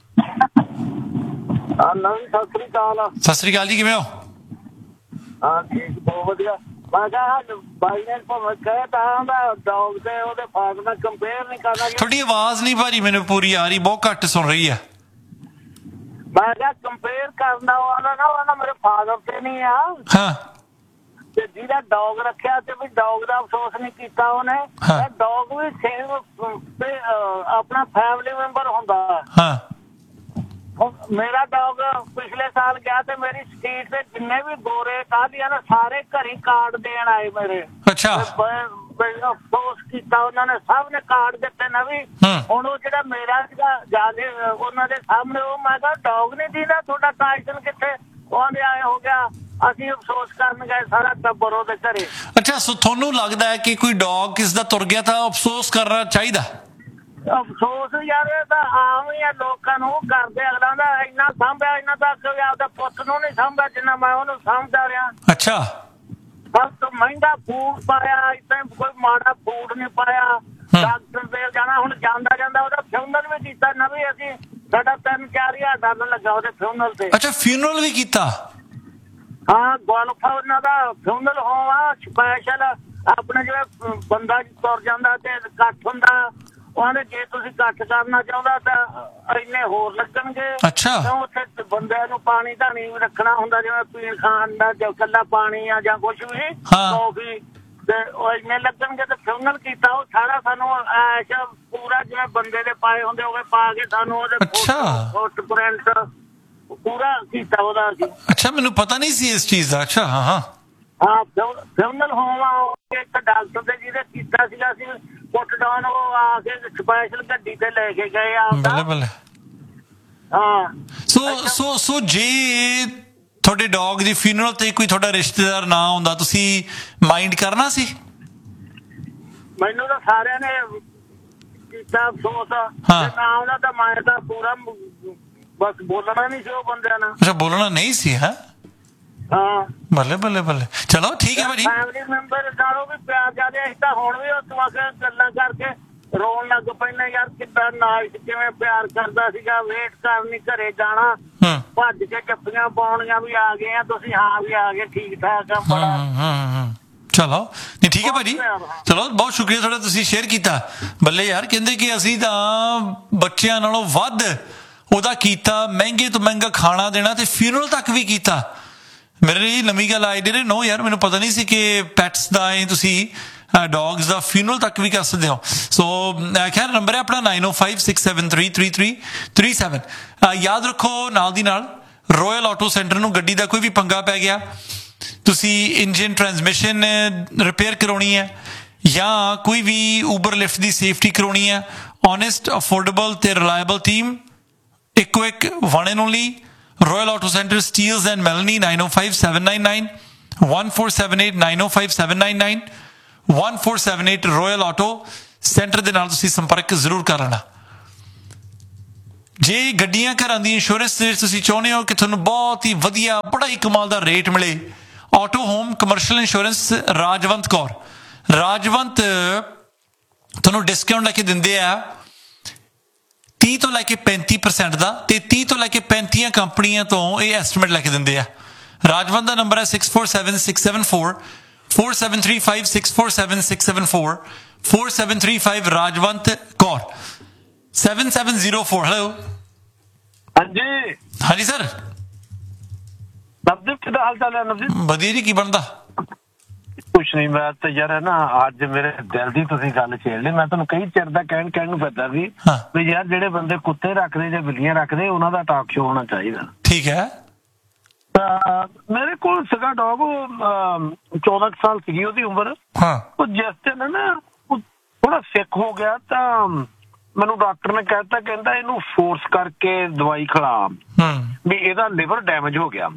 ਸਤਿ ਸ੍ਰੀ ਅਕਾਲ। ਸਤਿ ਸ੍ਰੀ ਅਕਾਲ ਜੀ, ਕਿਵੇਂ ਹੋ? ਹਾਂ ਠੀਕ, ਬਹੁਤ ਵਧੀਆ। ਮੈਂ ਕਿਹਾ ਬਾਈ ਨੇ ਭਾਵੇਂ ਕਹੇ ਤਾਂ ਡੌਗ ਤੇ ਉਹਦੇ ਫਾਦਰ ਨਾਲ ਕੰਪੇਅਰ ਨਹੀਂ ਕਰਨਾ। ਤੁਹਾਡੀ ਆਵਾਜ਼ ਨਹੀਂ ਭਾਜੀ ਮੈਨੂੰ ਪੂਰੀ ਆ ਰਹੀ, ਬਹੁਤ ਘੱਟ ਸੁਣ ਰਹੀ ਹੈ। ਮੈਂ ਕਿਹਾ ਕੰਪੇਅਰ ਕਰਨਾ ਵਾਲਾ ਨਾ ਉਹਨਾਂ ਮੇਰੇ ਫਾਦਰ ਤੇ ਨਹੀਂ ਆ। ਹਾਂ, ਤੇ ਜਿਹਦਾ ਡੌਗ ਰੱਖਿਆ ਤੇ ਵੀ ਡੌਗ ਦਾ ਅਫਸੋਸ ਨਹੀਂ ਕੀਤਾ ਉਹਨੇ। ਡੌਗ ਵੀ ਸੇਮ ਆਪਣਾ ਫੈਮਿਲੀ ਮੈਂਬਰ ਹੁੰਦਾ। ਹਾਂ, ਮੇਰਾ ਡੌਗ ਪਿਛਲੇ ਸਾਲ ਗਿਆ ਤੇ ਮੇਰੀ ਸਟਰੀਟ ਤੇ ਜਿੰਨੇ ਵੀ ਗੋਰੇ ਕਾਹਦੀਆਂ ਨੇ ਸਾਰੇ ਘਰੀ ਕਾਰਡ ਦੇਣ ਆਏ ਮੇਰੇ। ਅੱਛਾ, ਅਫਸੋਸ ਕੀਤਾ ਉਹਨਾਂ ਨੇ, ਸਭ ਨੇ ਕਾਰਡ ਦਿੱਤੇ ਨਵੀਂ। ਹੁਣ ਉਹ ਜਿਹੜਾ ਮੇਰਾ ਸੀਗਾ ਜਿਆਦੇ ਉਹਨਾਂ ਦੇ ਸਾਹਮਣੇ, ਉਹ ਮੈਂ ਕਿਹਾ ਡੌਗ ਨਹੀਂ ਦੀਦਾ ਤੁਹਾਡਾ ਕਾਇਸਨ ਕਿੱਥੇ? ਉਹਦੇ ਆਏ ਹੋ ਗਿਆ, ਅਸੀਂ ਅਫਸੋਸ ਕਰਨ ਗਏ ਸਾਰਾ ਟੱਬਰ ਉਹਦੇ ਘਰੇ। ਅੱਛਾ, ਸੋ ਤੁਹਾਨੂੰ ਲੱਗਦਾ ਹੈ ਕਿ ਕੋਈ ਡੌਗ ਕਿਸ ਦਾ ਤੁਰ ਗਿਆ ਤਾਂ ਅਫਸੋਸ ਕਰਨਾ ਚਾਹੀਦਾ? ਅਫਸੋਸ ਯਾਰ ਇਹ ਤਾਂ ਆਮ ਹੀ ਆ, ਲੋਕਾਂ ਨੂੰ ਕਰਦੇ। ਅਗਲਾ ਦਾ ਇੰਨਾ ਸਾਂਭਿਆ, ਇੰਨਾ ਤੱਕ ਆਪਦਾ ਪੁੱਤ ਨੂੰ ਨਹੀਂ ਸਾਂਭਿਆ ਜਿੰਨਾ ਮੈਂ ਉਹਨੂੰ ਸਾਂਭਦਾ ਰਿਹਾ। ਅੱਛਾ, ਸਭ ਤੋਂ ਮਹਿੰਗਾ ਫੂਡ ਪਾਇਆ, ਇਦਾਂ ਕੋਈ ਮਾੜਾ ਫੂਡ ਨਹੀਂ ਪਾਇਆ। ਡਾਕਟਰ ਦੇ ਜਾਣਾ, ਹੁਣ ਜਾਂਦਾ ਜਾਂਦਾ ਉਹਦਾ ਫਿਊਨਲ ਵੀ ਕੀਤਾ ਨਵੀਂ। ਅਸੀਂ ਸਾਡਾ ਤਿੰਨ ਚਾਰ ਹਜ਼ਾਰ ਡਾਲਰ ਲੱਗਾ ਉਹਦੇ ਫਿਊਨਲ ਤੇ। ਅੱਛਾ, ਫਿਊਨਰਲ ਵੀ ਕੀਤਾ? ਹਾਂ, ਗੋਲਫ ਉਹਨਾਂ ਦਾ ਫਿਊਨਲ ਹੋਮ ਆ ਸਪੈਸ਼ਲ। ਆਪਣੇ ਜਿਵੇਂ ਬੰਦਾ ਤੁਰ ਜਾਂਦਾ ਤੇ ਇਕੱਠ ਹੁੰਦਾ, ਉਹਨੇ ਜੇ ਤੁਸੀਂ ਇਕੱਠ ਕਰਨਾ ਚਾਹੁੰਦਾ ਤਾਂ ਇੰਨੇ ਹੋਰ ਲੱਗਣਗੇ। ਅੱਛਾ, ਉੱਥੇ ਬੰਦਿਆਂ ਨੂੰ ਪਾਣੀ ਧਾਣੀ ਵੀ ਰੱਖਣਾ ਹੁੰਦਾ, ਜਿਵੇਂ ਪੀਣ ਖਾਣ ਦਾ ਇਕੱਲਾ ਪਾਣੀ ਆ ਜਾਂ ਕੁਛ ਵੀ, ਕੌਫੀ, ਤੇ ਉਹ ਇੰਨੇ ਲੱਗਣਗੇ। ਤੇ ਫਿਊਨਲ ਕੀਤਾ ਉਹ ਸਾਰਾ ਸਾਨੂੰ ਐਸ਼ ਪੂਰਾ ਜਿਵੇਂ ਬੰਦੇ ਦੇ ਪਾਏ ਹੁੰਦੇ ਹੋਵੇ ਪਾ ਕੇ ਸਾਨੂੰ ਉਹਦੇ ਫੁੱਟਪ੍ਰਿੰਟ ਪੂਰਾ ਕੀਤਾ ਉਹਦਾ ਅਸੀਂ। ਅੱਛਾ, ਮੈਨੂੰ ਪਤਾ ਨਹੀਂ ਸੀ ਇਸ ਚੀਜ਼ ਦਾ। ਅੱਛਾ, ਹਾਂ ਹਾਂ ਹਾਂ, ਫਿਊਨਲ ਹੋਮ ਆ ਇੱਕ ਡਾਕਟਰ ਦੇ ਜਿਹਦੇ ਕੀਤਾ ਸੀਗਾ, ਅਸੀਂ ਪੁੱਟ ਡਾਊਨ ਉਹ ਆ ਕੇ ਸਪੈਸ਼ਲ ਗੱਡੀ ਤੇ ਲੈ ਕੇ ਗਏ ਆ। ਬੱਲੇ ਬੱਲੇ। ਹਾਂ, ਸੋ ਸੋ ਸੋ ਜੇ ਤੁਹਾਡੇ ਡੌਗ ਦੀ ਫਿਊਨਰਲ ਤੇ ਕੋਈ ਤੁਹਾਡਾ ਰਿਸ਼ਤੇਦਾਰ ਨਾ ਹੁੰਦਾ, ਤੁਸੀਂ ਮਾਈਂਡ ਕਰਨਾ ਸੀ? ਮੈਨੂੰ ਤਾਂ ਸਾਰਿਆਂ ਨੇ ਕੀਤਾ ਅਫਸੋਸ, ਨਾ ਆਉਂਦਾ ਤਾਂ ਮੈਂ ਤਾਂ ਪੂਰਾ ਬਸ ਬੋਲਣਾ ਨਹੀਂ ਸੀ ਉਹ ਬੰਦਿਆਂ ਨਾਲ। ਅੱਛਾ, ਬੋਲਣਾ ਨਹੀਂ ਸੀ? ਹੈ, ਹਾਂ, ਬੱਲੇ ਬੱਲੇ ਬੱਲੇ। ਚਲੋ ਠੀਕ ਹੈ ਭਾਜੀ। ਫੈਮਿਲੀ ਮੈਂਬਰ ਨਾਲੋਂ ਵੀ ਪਿਆਰ ਜ਼ਿਆਦਾ। ਅਸੀਂ ਤਾਂ ਹੁਣ ਵੀ ਉਹ ਤੁਹਾਡੇ ਗੱਲਾਂ ਕਰਕੇ ਰੋਣ ਲੱਗ ਪੈਂਦੇ ਯਾਰ, ਕਿੱਦਾਂ ਨਾਈਟ ਕਿਵੇਂ ਪਿਆਰ ਕਰਦਾ ਸੀਗਾ। ਵੇਟ ਕਰਨੀ, ਘਰੇ ਜਾਣਾ, ਭੱਜ ਕੇ ਜੱਫੀਆਂ ਪਾਉਣੀਆਂ ਵੀ ਆ ਗਏ ਆ ਤੁਸੀਂ, ਹਾਂ ਵੀ ਆ ਗਏ, ਠੀਕ ਠਾਕ ਆ ਬੜਾ। ਚਲੋ ਨਹੀਂ, ਠੀਕ ਹੈ ਭਾਜੀ, ਚਲੋ ਬਹੁਤ ਸ਼ੁਕਰੀਆ ਤੁਹਾਡਾ, ਤੁਸੀਂ ਸ਼ੇਅਰ ਕੀਤਾ। ਬੱਲੇ ਯਾਰ, ਕਹਿੰਦੇ ਕਿ ਅਸੀਂ ਤਾਂ ਬੱਚਿਆਂ ਨਾਲੋਂ ਵੱਧ ਉਹਦਾ ਕੀਤਾ, ਮਹਿੰਗੇ ਤੋਂ ਮਹਿੰਗਾ ਖਾਣਾ ਦੇਣਾ ਤੇ ਫਿਊਨਰਲ ਤੱਕ ਵੀ ਕੀਤਾ। ਮੇਰੇ ਲਈ ਨਵੀਂ ਗੱਲ ਆਈ ਡੇ ਨੋ ਯਾਰ, ਮੈਨੂੰ ਪਤਾ ਨਹੀਂ ਸੀ ਕਿ ਪੈਟਸ ਦਾ ਤੁਸੀਂ ਡੌਗਸ ਦਾ ਫਿਊਨਰਲ ਤੱਕ ਵੀ ਕਰ ਸਕਦੇ ਹੋ। ਸੋ ਖੈਰ, ਨੰਬਰ ਹੈ ਆਪਣਾ ਨਾਈਨ ਓ five six seven three three three three seven. ਯਾਦ ਰੱਖੋ ਨਾਲ ਦੀ ਨਾਲ ਰੋਇਲ ਆਟੋ ਸੈਂਟਰ ਨੂੰ ਗੱਡੀ ਦਾ ਕੋਈ ਵੀ ਪੰਗਾ ਪੈ ਗਿਆ, ਤੁਸੀਂ ਇੰਜਨ ਟਰਾਂਸਮਿਸ਼ਨ ਰਿਪੇਅਰ ਕਰਾਉਣੀ ਹੈ ਜਾਂ ਕੋਈ ਵੀ ਊਬਰ ਲਿਫਟ ਦੀ ਸੇਫਟੀ ਕਰਾਉਣੀ ਹੈ, ਓਨੈਸਟ, ਅਫੋਰਡੇਬਲ ਤੇ ਰਿਲਾਇਬਲ ਟੀਮ, ਇੱਕੋ ਇੱਕ one and only Royal Auto Center, Steels and Melanie, nine oh five, seven nine nine, one four seven eight, nine oh five, seven nine nine, one four seven eight Royal Auto Center ਦੇ ਨਾਲ ਤੁਸੀਂ ਸੰਪਰਕ ਜ਼ਰੂਰ ਕਰ ਲੈਣਾ। ਜੇ ਗੱਡੀਆਂ ਘਰਾਂ ਦੀ ਇੰਸ਼ੋਰੈਂਸ ਦੇ ਤੁਸੀਂ ਚਾਹੁੰਦੇ ਹੋ ਕਿ ਤੁਹਾਨੂੰ ਬਹੁਤ ਹੀ ਵਧੀਆ ਬੜਾ ਹੀ ਕਮਾਲ ਦਾ ਰੇਟ ਮਿਲੇ, auto home commercial insurance Rajwant Kaur Rajwant ਤੁਹਾਨੂੰ ਡਿਸਕਾਊਂਟ ਲੈ ਕੇ ਦਿੰਦੇ ਆ तीह तो लैके पैंती परसेंट का, तीह तो लैके पैंती कंपनियां तो ये एस्टीमेट लैके देंगे आ। राजवंत का नंबर है six four seven six seven four four seven three five six four seven six seven four four seven three five Rajwant Kaur seven seven zero four. Hello हाँ जी हाँ जी सर, नवदीप किदा हाल चाल है? नवदीप वधिया जी, की बनता? कुछ नहीं, मैं तो यार है ना आज मेरे दिल दी तुसीं गल छेड़ ली। मैं तुहानूं कई चिर दा कहण कहण नूं फिरदा सी भी यार जिहड़े बंदे कुत्ते रखदे जां बिल्लियां रखदे उन्हां दा टॉक शो होना चाहिदा। ठीक है। मेरे कोल सीगा डॉग, चौदह साल सीगी उहदी उम्र। हाँ। वो जिस दिन ना थोड़ा सिक हो गया तां मैनूं डॉक्टर ने कहता कहंदा इहनूं फोर्स करके दवाई खिला भी इहदा लिवर डैमेज हो गया।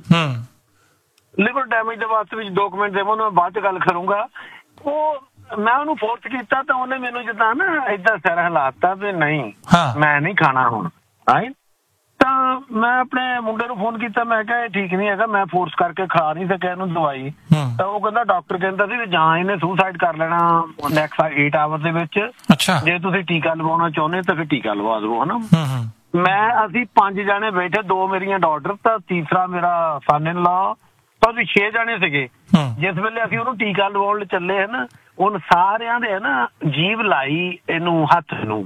लिवर डैमेज के वास्ते भी डॉक्यूमेंट देवो, मैं बाद च गल करूंगा। वो मैं उन्होंने फोर्स किया तो उन्हें मैनू जिदा ना इधर सिर हिलाता भी नहीं हाँ। मैं नहीं खाना हुण राइट। तो मैं अपने मुंडे नूं फोन किया, मैं कहा ठीक नहीं है, मैं फोर्स करके खा नहीं सकिया इहनूं दवाई। तो वो कहंदा डॉक्टर कहंदा सी जां इहने सुसाइड कर लेना नैक्सट एट आवर दे विच। अच्छा। जे तुसीं टीका लवाउणा चाहुंदे तो फिर टीका लवा दो है ना। मैं असीं पंज जाने बैठे, दो मेरियां डॉटर तो तीसरा मेरा सन इन लॉ, तो असीं छे जाने सीगे। जिस वेले असीं उहनूं टीका लवाउण चले है ना, उन सारियां दे है ना जीभ लाई इहनूं हत्थ नूं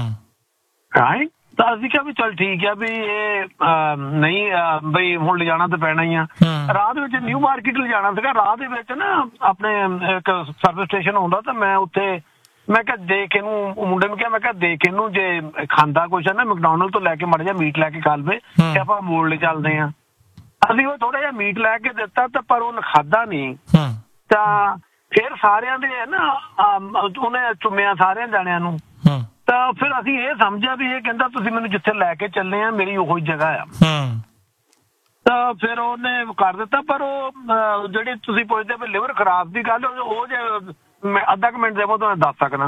राइट। तो असीं कहा भी चल ठीक है भी ये नहीं बई हुण ले जाना तो पैना ही आ। राह दे विच न्यू मार्केट ले जाना सीगा, राह दे विच ना अपने एक सर्विस स्टेशन आउंदा तो मैं उत्थे मैं कहा देख इहनूं मुंडे नूं कहा मैं कहा देख इहनूं जे खांदा कुछ है ना मैकडॉनल्ड तो लैके माड़ा जिहा मीट लैके खा लवे ते आपां मोड़ ले चलदे आ। ਅਸੀਂ ਉਹ ਥੋੜਾ ਜਿਹਾ ਮੀਟ ਲੈ ਕੇ ਦਿੱਤਾ ਤਾਂ ਪਰ ਉਹਨੇ ਖਾਦਾ ਨਹੀਂ। ਤਾਂ ਫਿਰ ਸਾਰਿਆਂ ਦੇ ਨਾ ਉਹਨੇ ਚੁੰਮਿਆ ਸਾਰਿਆਂ ਜਾਣਿਆਂ ਨੂੰ। ਤਾਂ ਫਿਰ ਅਸੀਂ ਇਹ ਸਮਝਿਆ ਵੀ ਇਹ ਕਹਿੰਦਾ ਤੁਸੀਂ ਮੈਨੂੰ ਜਿੱਥੇ ਲੈ ਕੇ ਚੱਲੇ ਆ ਮੇਰੀ ਉਹੀ ਜਗ੍ਹਾ ਆ। ਤਾਂ ਫਿਰ ਉਹਨੇ ਕਰ ਦਿੱਤਾ। ਪਰ ਉਹ ਜਿਹੜੀ ਤੁਸੀਂ ਪੁੱਛਦੇ ਵੀ ਲਿਵਰ ਖਰਾਬ ਦੀ ਗੱਲ, ਉਹ ਜੇ ਮੈਂ ਅੱਧਾ ਕੁ ਮਿੰਟ ਦੇਵੋ ਤੁਹਾਨੂੰ ਦੱਸ ਸਕਦਾ।